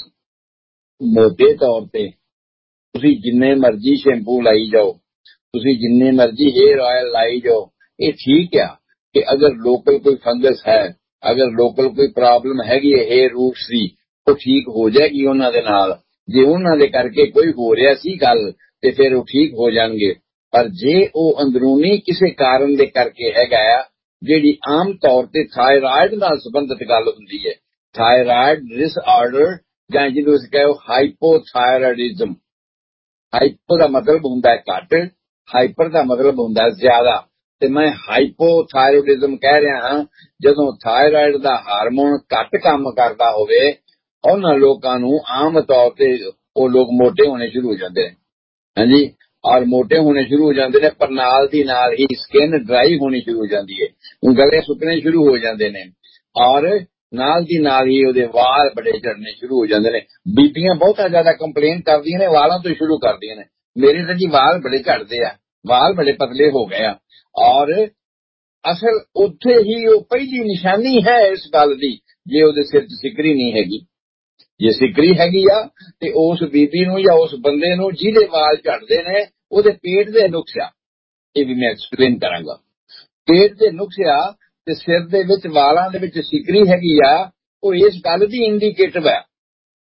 ਮੋਟੇ ਤੌਰ ਤੇ ਤੁਸੀਂ ਜਿੰਨੇ ਮਰਜ਼ੀ ਸ਼ੈਂਪੂ ਲਾਈ ਜਾਓ, ਤੁਸੀਂ ਜਿੰਨੇ ਮਰਜ਼ੀ ਹੇਅਰ ਆਇਲ ਲਾਈ ਜਾਓ, ਇਹ ਠੀਕ ਆ ਕਿ ਅਗਰ ਲੋਕਲ ਕੋਈ ਫੰਗਸ ਹੈ, ਅਗਰ ਲੋਕਲ ਕੋਈ ਪ੍ਰੋਬਲਮ ਹੈਗੀ ਹੈ ਹੇਅਰ ਰੂਟਸ ਦੀ, ਉਹ ਠੀਕ ਹੋ ਜਾਏਗੀ ਉਹਨਾਂ ਦੇ ਨਾਲ। ਜੇ ਉਹਨਾਂ ਦੇ ਕਰਕੇ ਕੋਈ ਹੋ ਰਿਹਾ ਸੀ ਗੱਲ ਤੇ ਫਿਰ ਉਹ ਠੀਕ ਹੋ ਜਾਣਗੇ। ਪਰ ਜੇ ਉਹ ਅੰਦਰੂਨੀ ਕਿਸੇ ਕਾਰਨ ਦੇ ਕਰਕੇ ਹੈਗਾ ਆ, ਜਿਹੜੀ ਆਮ ਤੌਰ ਤੇ ਥਾਇਰਾਇਡ ਨਾਲ ਸੰਬੰਧਿਤ ਗੱਲ ਹੁੰਦੀ ਹੈ, ਥਾਇਰਾਇਡ ਡਿਸਆਰਡਰ ਜਾਂ ਜਿਹਨੂੰ ਅਸੀਂ ਕਹੋ ਹਾਈਪੋਥਾਇਰਾਇਡਿਜ਼ਮ। ਹਾਈਪੋ ਦਾ ਮਤਲਬ ਹੁੰਦਾ ਹੈ ਘੱਟ, ਹਾਈਪਰ ਦਾ ਮਤਲਬ ਹੁੰਦਾ ਜ਼ਿਆਦਾ, ਤੇ ਮੈਂ ਹਾਈਪੋਥਾਇਰਾਇਡਿਜ਼ਮ ਕਹਿ ਰਿਹਾ ਹਾਂ ਜਦੋਂ ਥਾਇਰਾਇਡ ਦਾ ਹਾਰਮੋਨ ਘੱਟ ਕੰਮ ਕਰਦਾ ਹੋਵੇ। ਉਹਨਾਂ ਲੋਕਾਂ ਨੂੰ ਆਮ ਤੌਰ ਤੇ ਉਹ ਲੋਕ ਮੋਟੇ ਹੋਣੇ ਸ਼ੁਰੂ ਹੋ ਜਾਂਦੇ ਨੇ, ਹਾਂਜੀ, ਔਰ ਮੋਟੇ ਹੋਣੇ ਸ਼ੁਰੂ ਹੋ ਜਾਂਦੇ ਨੇ, ਪਰ ਨਾਲ ਦੀ ਨਾਲ ਹੀ ਸਕਿਨ ਡਰਾਈ ਹੋਣੀ ਸ਼ੁਰੂ ਹੋ ਜਾਂਦੀ ਹੈ, ਗਲੇ ਸੁੱਕਣੇ ਸ਼ੁਰੂ ਹੋ ਜਾਂਦੇ ਨੇ, ਔਰ ਨਾਲ ਦੀ ਨਾਲ ਹੀ ਉਹਦੇ ਵਾਲ ਬੜੇ ਝੜਨੇ ਸ਼ੁਰੂ ਹੋ ਜਾਂਦੇ ਨੇ। ਬੀਬੀਆਂ ਬਹੁਤਾ ਜ਼ਿਆਦਾ ਕੰਪਲੇਨ ਕਰਦੀਆਂ ਨੇ, ਵਾਲਾਂ ਤੋਂ ਸ਼ੁਰੂ ਕਰਦੀਆਂ ਨੇ, ਮੇਰੇ ਤਾਂ ਜੀ ਵਾਲ ਬੜੇ ਝੜਦੇ ਆ, ਵਾਲ ਬੜੇ ਪਤਲੇ ਹੋ ਗਏ ਆ। ਔਰ ਅਸਲ ਉੱਥੇ ਹੀ ਉਹ ਪਹਿਲੀ ਨਿਸ਼ਾਨੀ ਹੈ ਇਸ ਗੱਲ ਦੀ, ਜੇ ਉਹਦੇ ਸਿਰ 'ਚ ਸਿਕਰੀ ਨਹੀਂ ਹੈਗੀ। ਜੇ ਸਿਕਰੀ ਹੈਗੀ ਆ ਤੇ ਉਸ ਬੀਬੀ ਨੂੰ ਜਾਂ ਉਸ ਬੰਦੇ ਨੂੰ ਜਿਹਦੇ ਵਾਲ ਝੜਦੇ ਨੇ ਉਹਦੇ ਪੇਟ ਦੇ ਨੁਕਸ ਆ। ਇਹ ਵੀ ਮੈਂ ਐਕਸਪਲੇਨ ਕਰਾਂਗਾ। ਪੇਟ ਦੇ ਨੁਕਸ ਆ ਤੇ ਸਿਰ ਦੇ ਵਿੱਚ ਵਾਲਾਂ ਦੇ ਵਿੱਚ ਸਿਕਰੀ ਹੈਗੀ ਆ, ਉਹ ਇਸ ਗੱਲ ਦੀ ਇੰਡੀਕੇਟਿਵ ਹੈ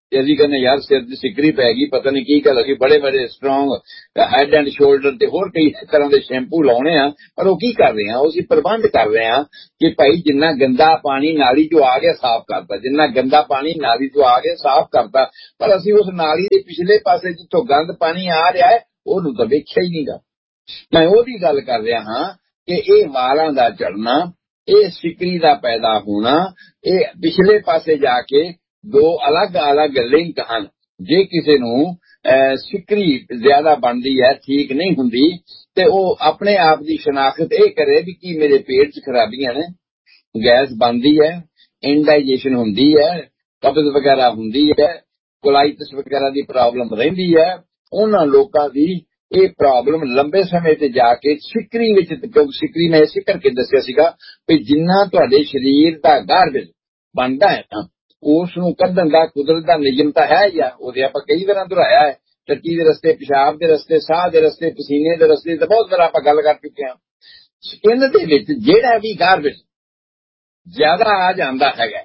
ਤੇ ਅਸੀਂ ਕਹਿੰਦੇ ਯਾਰ ਸਿਰ ਦੀ ਸਿਕਰੀ ਪੈ ਗਈ, ਪਤਾ ਨਹੀਂ ਕੀ ਗੱਲ, ਅਸੀਂ ਬੜੇ ਬੜੇ ਸਟਰੋਂਗ ਹੈਡ ਐਂਡ ਸ਼ੋਲਡਰ ਤੇ ਹੋਰ ਕਈ ਤਰ੍ਹਾਂ ਦੇ ਸ਼ੈਂਪੂ ਲਾਉਣੇ ਆ, ਪਰ ਉਹ ਕੀ ਕਰ ਰਹੇ ਆ, ਉਹ ਅਸੀਂ ਪ੍ਰਬੰਧ ਕਰ ਰਹੇ ਆ ਕਿ ਭਾਈ ਜਿੰਨਾ ਗੰਦਾ ਪਾਣੀ ਨਾਲੀ ਚੋਂ ਆ ਗਿਆ ਸਾਫ਼ ਕਰਤਾ, ਜਿੰਨਾ ਗੰਦਾ ਪਾਣੀ ਨਾਲੀ ਚੋਂ ਆ ਗਿਆ ਸਾਫ਼ ਕਰਤਾ, ਪਰ ਅਸੀਂ ਉਸ ਨਾਲੀ ਦੇ ਪਿਛਲੇ ਪਾਸੇ ਜਿੱਥੋਂ ਗੰਦ ਪਾਣੀ ਆ ਰਿਹਾ ਹੈ ਉਹਨੂੰ ਤਾਂ ਵੇਖਿਆ ਹੀ ਨਹੀਂਗਾ। ਮੈਂ ਉਹਦੀ ਗੱਲ ਕਰ ਰਿਹਾ ਹਾਂ ਕਿ ਇਹ ਵਾਲਾਂ ਦਾ ਝੜਨਾ, ਇਹ ਸਿਕਰੀ ਦਾ ਪੈਦਾ ਹੋਣਾ, ਇਹ ਪਿਛਲੇ ਪਾਸੇ ਜਾ ਕੇ ਦੋ ਅਲੱਗ ਅਲੱਗ ਲਿੰਕ ਹਨ। ਜੇ ਕਿਸੇ ਨੂੰ ਸਿਕਰੀ ਜ਼ਿਆਦਾ ਬਣਦੀ ਹੈ, ਠੀਕ ਨਹੀਂ ਹੁੰਦੀ, ਤੇ ਉਹ ਆਪਣੇ ਆਪ ਦੀ ਸ਼ਨਾਖਤ ਇਹ ਕਰੇ ਵੀ ਕੀ ਮੇਰੇ ਪੇਟ 'ਚ ਖਰਾਬੀਆਂ ਨੇ, ਗੈਸ ਬਣਦੀ ਹੈ, ਇੰਡਾਈਜੇਸ਼ਨ ਹੁੰਦੀ ਹੈ, ਕਬਜ਼ ਵਗੈਰਾ ਹੁੰਦੀ ਹੈ, ਕੋਲਾਈਟਿਸ ਵਗੈਰਾ ਦੀ ਪ੍ਰੋਬਲਮ ਰਹਿੰਦੀ ਹੈ। ਉਹਨਾਂ ਲੋਕਾਂ ਦੀ ਇਹ ਪ੍ਰੋਬਲਮ ਲੰਬੇ ਸਮੇਂ ਤੇ ਜਾ ਕੇ ਸਿਕਰੀ ਵਿੱਚ, ਕਿਉਂਕਿ ਸਿਕਰੀ ਮੈਂ ਇਸੇ ਕਰਕੇ ਦੱਸਿਆ ਸੀਗਾ ਵੀ ਜਿੰਨਾ ਤੁਹਾਡੇ ਸਰੀਰ ਦਾ ਗਾਰਬੇਜ ਬਣਦਾ ਹੈ ਨਾ, ਉਸ ਨੂੰ ਕੱਢਣ ਦਾ ਕੁਦਰਤ ਦਾ ਨਿਯਮ ਤਾਂ ਹੈ ਹੀ ਆ। ਉਹਦੇ ਆਪਾਂ ਕਈ ਵਾਰਾਂ ਦੁਹਰਾਇਆ ਹੈ, ਟੱਟੀ ਦੇ ਰਸਤੇ, ਪਿਸ਼ਾਬ ਦੇ ਰਸਤੇ, ਸਾਹ ਦੇ ਰਸਤੇ, ਪਸੀਨੇ ਦੇ ਰਸਤੇ, ਤਾਂ ਬਹੁਤ ਵਾਰ ਆਪਾਂ ਗੱਲ ਕਰ ਚੁੱਕੇ ਹਾਂ। ਸਕਿਨ ਦੇ ਵਿੱਚ ਜਿਹੜਾ ਵੀ ਗਾਰਬੇਜ ਜ਼ਿਆਦਾ ਆ ਜਾਂਦਾ ਹੈਗਾ,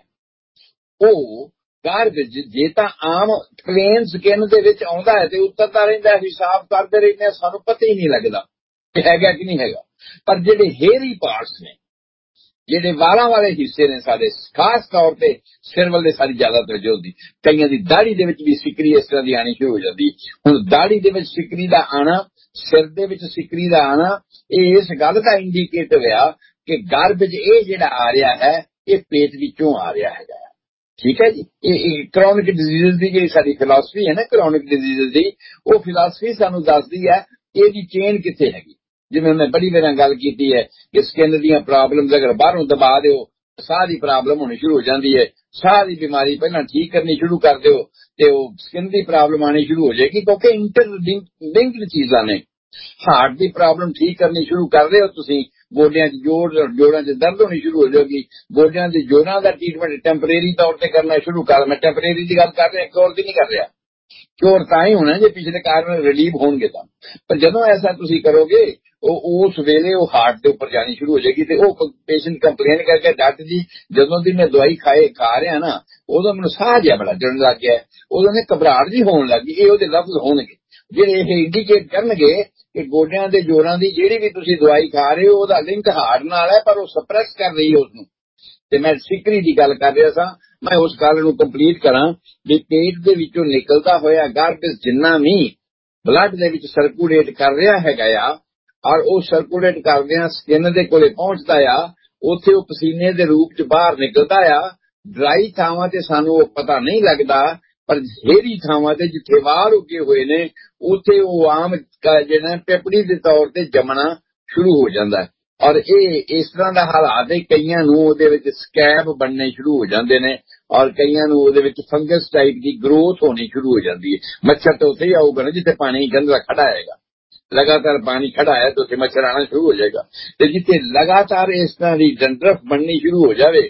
ਉਹ ਗਾਰਬੇਜ ਜੇ ਤਾਂ ਆਮ ਪਲੇਨ ਸਕਿਨ ਦੇ ਵਿੱਚ ਆਉਂਦਾ ਹੈ ਤੇ ਉਤਰਦਾ ਰਹਿੰਦਾ, ਅਸੀਂ ਸਾਫ਼ ਕਰਦੇ ਰਹਿੰਦੇ, ਸਾਨੂੰ ਪਤਾ ਹੀ ਨਹੀਂ ਲੱਗਦਾ ਕਿ ਹੈਗਾ ਕਿ ਨਹੀਂ ਹੈਗਾ। ਪਰ ਜਿਹੜੇ ਹੇਅਰੀ ਪਾਰਟਸ ਨੇ, ਜਿਹੜੇ ਵਾਲਾਂ ਵਾਲੇ ਹਿੱਸੇ ਨੇ ਸਾਡੇ, ਖਾਸ ਤੌਰ ਤੇ ਸਿਰ ਵਾਲੇ ਸਾਡੀ ਜ਼ਿਆਦਾ ਤਵੱਜੋ ਹੁੰਦੀ। ਕਈਆਂ ਦੀ ਦਾੜੀ ਦੇ ਵਿੱਚ ਵੀ ਸਿਕਰੀ ਇਸ ਤਰ੍ਹਾਂ ਦੀ ਆਣੀ ਸ਼ੁਰੂ ਹੋ ਜਾਂਦੀ। ਹੁਣ ਦਾੜੀ ਦੇ ਵਿੱਚ ਸਿਕਰੀ ਦਾ ਆਣਾ, ਸਿਰ ਦੇ ਵਿੱਚ ਸਿਕਰੀ ਦਾ ਆਣਾ, ਇਹ ਇਸ ਗੱਲ ਦਾ ਇੰਡੀਕੇਟਰ ਆ ਕਿ ਗਾਰਬੇਜ ਇਹ ਜਿਹੜਾ ਆ ਰਿਹਾ ਹੈ ਇਹ ਪੇਟ ਵਿੱਚੋਂ ਆ ਰਿਹਾ ਹੈਗਾ। ਠੀਕ ਹੈ ਜੀ। ਇਹ ਕਰੋਨਿਕ ਡਿਜ਼ੀਜ਼ ਦੀ ਜਿਹੜੀ ਸਾਡੀ ਫਿਲਾਸਫੀ ਹੈ ਨਾ, ਕਰੋਨਿਕ ਡਿਜ਼ੀਜ਼ ਦੀ, ਉਹ ਫਿਲਾਸਫੀ ਸਾਨੂੰ ਦੱਸਦੀ ਹੈ ਕਿ ਇਹਦੀ ਚੇਨ ਕਿੱਥੇ ਹੈਗੀ। ਜਿਵੇਂ ਮੈਂ ਬੜੀ ਵਾਰ ਗੱਲ ਕੀਤੀ ਹੈ ਕਿ ਸਕਿਨ ਦੀਆਂ ਪ੍ਰੋਬਲਮਸ ਅਗਰ ਬਾਹਰੋਂ ਦਬਾ ਦਿਓ, ਸਾਹ ਦੀ ਪ੍ਰੋਬਲਮ ਹੋਣੀ ਸ਼ੁਰੂ ਹੋ ਜਾਂਦੀ ਹੈ। ਸਾਹ ਦੀ ਬਿਮਾਰੀ ਪਹਿਲਾਂ ਠੀਕ ਕਰਨੀ ਸ਼ੁਰੂ ਕਰ ਦਿਓ ਤੇ ਉਹ ਸਕਿਨ ਦੀ ਪ੍ਰੋਬਲਮ ਆਣੀ ਸ਼ੁਰੂ ਹੋ ਜਾਏਗੀ, ਕਿਉਂਕਿ ਇੰਟਰਲਿੰਕਡ ਚੀਜ਼ਾਂ ਨੇ। ਹਾਰਟ ਦੀ ਪ੍ਰੋਬਲਮ ਠੀਕ ਕਰਨੀ ਸ਼ੁਰੂ ਕਰ ਰਹੇ ਹੋ ਤੁਸੀਂ, ਗੋਡਿਆਂ 'ਚ ਜੋੜ, ਜੋੜਾਂ 'ਚ ਦਰਦ ਹੋਣੀ ਸ਼ੁਰੂ ਹੋ ਜਾਏਗੀ। ਗੋਡਿਆਂ ਦੇ ਜੋੜਾਂ ਦਾ ਟ੍ਰੀਟਮੈਂਟ ਟੈਂਪਰੇਰੀ ਤੌਰ ਤੇ ਕਰਨਾ ਸ਼ੁਰੂ ਕਰ, ਮੈਂ ਟੈਂਪਰੇਰੀ ਦੀ ਗੱਲ ਕਰ ਰਿਹਾ, ਕਿਉਰ ਦੀ ਨਹੀਂ ਕਰ ਰਿਹਾ। ਕਿਉਰ ਤਾਂ ਹੀ ਹੋਣਾ ਜੇ ਪਿਛਲੇ ਕਾਰਨ ਰਿਲੀਵ ਹੋਣਗੇ ਤਾਂ। ਪਰ ਜਦੋਂ ਐਸਾ ਤੁਸੀਂ ਕਰੋਗੇ, ਉਹ ਉਸ ਵੇਲੇ ਉਹ ਹਾਰਟ ਦੇ ਉੱਪਰ ਜਾਣੀ ਸ਼ੁਰੂ ਹੋ ਜਾਏਗੀ ਤੇ ਉਹ ਪੇਸ਼ੈਂਟ ਕੰਪਲੇਨ ਕਰਕੇ, ਡਾਕਟਰ ਜੀ ਜਦੋਂ ਦੀ ਮੈਂ ਦਵਾਈ ਖਾਏ ਖਾ ਰਿਹਾ ਨਾ, ਉਦੋਂ ਮੈਨੂੰ ਸਾਹ ਜਿਹਾ ਬੜਾ ਚੜਨ ਲੱਗ ਗਿਆ, ਉਦੋਂ ਨੇ ਘਬਰਾਹਟ ਜੀ ਹੋਣ ਲੱਗੀ। ਇਹ ਉਹਦੇ ਲਫ਼ਜ਼ ਹੋਣਗੇ ਜਿਹੜੇ ਇਹ ਇੰਡੀਕੇਟ ਕਰਨਗੇ ਕਿ ਗੋਡਿਆਂ ਦੇ ਜੋੜਾਂ ਦੀ ਜਿਹੜੀ ਵੀ ਤੁਸੀਂ ਦਵਾਈ ਖਾ ਰਹੇ ਹੋ ਉਹਦਾ ਲਿੰਕ ਹਾਰਟ ਨਾਲ ਹੈ, ਪਰ ਉਹ ਸਪਰੈਸ ਕਰ ਰਹੀ ਹੈ ਉਸਨੂੰ। ਤੇ ਮੈਂ ਸਿਕਰੀ ਦੀ ਗੱਲ ਕਰ ਰਿਹਾ ਸਾਂ। ਮੈਂ ਉਸ ਗੱਲ ਨੂੰ ਕੰਪਲੀਟ ਕਰਾਂ ਵੀ ਪੇਟ ਦੇ ਵਿੱਚੋਂ ਨਿਕਲਦਾ ਹੋਇਆ ਗਾਰਬੇਜ ਜਿੰਨਾ ਵੀ ਬਲੱਡ ਦੇ ਵਿੱਚ ਸਰਕੂਲੇਟ ਕਰ ਰਿਹਾ ਹੈਗਾ ਆ, ਔਰ ਉਹ ਸਰਕੂਲੇਟ ਕਰਦਿਆਂ ਸਕਿਨ ਦੇ ਕੋਲੇ ਪਹੁੰਚਦਾ ਆ, ਉੱਥੇ ਉਹ ਪਸੀਨੇ ਦੇ ਰੂਪ 'ਚ ਬਾਹਰ ਨਿਕਲਦਾ ਆ। ਡਰਾਈ ਥਾਵਾਂ ਤੇ ਸਾਨੂੰ ਉਹ ਪਤਾ ਨਹੀਂ ਲੱਗਦਾ, ਪਰ ਹੇਰੀ ਥਾਵਾਂ ਤੇ ਜਿੱਥੇ ਵਾਲ ਉੱਗੇ ਹੋਏ ਨੇ ਉੱਥੇ ਉਹ ਆਮ ਜਿਹੜਾ ਪਿਪੜੀ ਦੇ ਤੌਰ ਤੇ ਜੰਮਣਾ ਸ਼ੁਰੂ ਹੋ ਜਾਂਦਾ। ਔਰ ਇਹ ਇਸ ਤਰ੍ਹਾਂ ਦਾ ਹਾਲਾਤ ਹੈ, ਕਈਆਂ ਨੂੰ ਉਹਦੇ ਵਿੱਚ ਸਕੈਬ ਬਣਨੇ ਸ਼ੁਰੂ ਹੋ ਜਾਂਦੇ ਨੇ, ਔਰ ਕਈਆਂ ਨੂੰ ਉਹਦੇ ਵਿੱਚ ਫੰਗਸ ਟਾਈਪ ਦੀ ਗਰੋਥ ਹੋਣੀ ਸ਼ੁਰੂ ਹੋ ਜਾਂਦੀ ਹੈ। ਮੱਛਰ ਤਾਂ ਉੱਥੇ ਹੀ ਆਊਗਾ ਨਾ ਜਿੱਥੇ ਪਾਣੀ ਗੰਦਾ ਖੜਾ ਹੈਗਾ। ਲਗਾਤਾਰ ਪਾਣੀ ਖੜਾ ਹੈ ਤਾਂ ਉੱਥੇ ਮੱਛਰ ਆਣਾ ਸ਼ੁਰੂ ਹੋ ਜਾਏਗਾ। ਤੇ ਜਿੱਥੇ ਲਗਾਤਾਰ ਇਸ ਤਰ੍ਹਾਂ ਦੀ ਡੰਡਰਫ ਬਣਨੀ ਸ਼ੁਰੂ ਹੋ ਜਾਵੇ,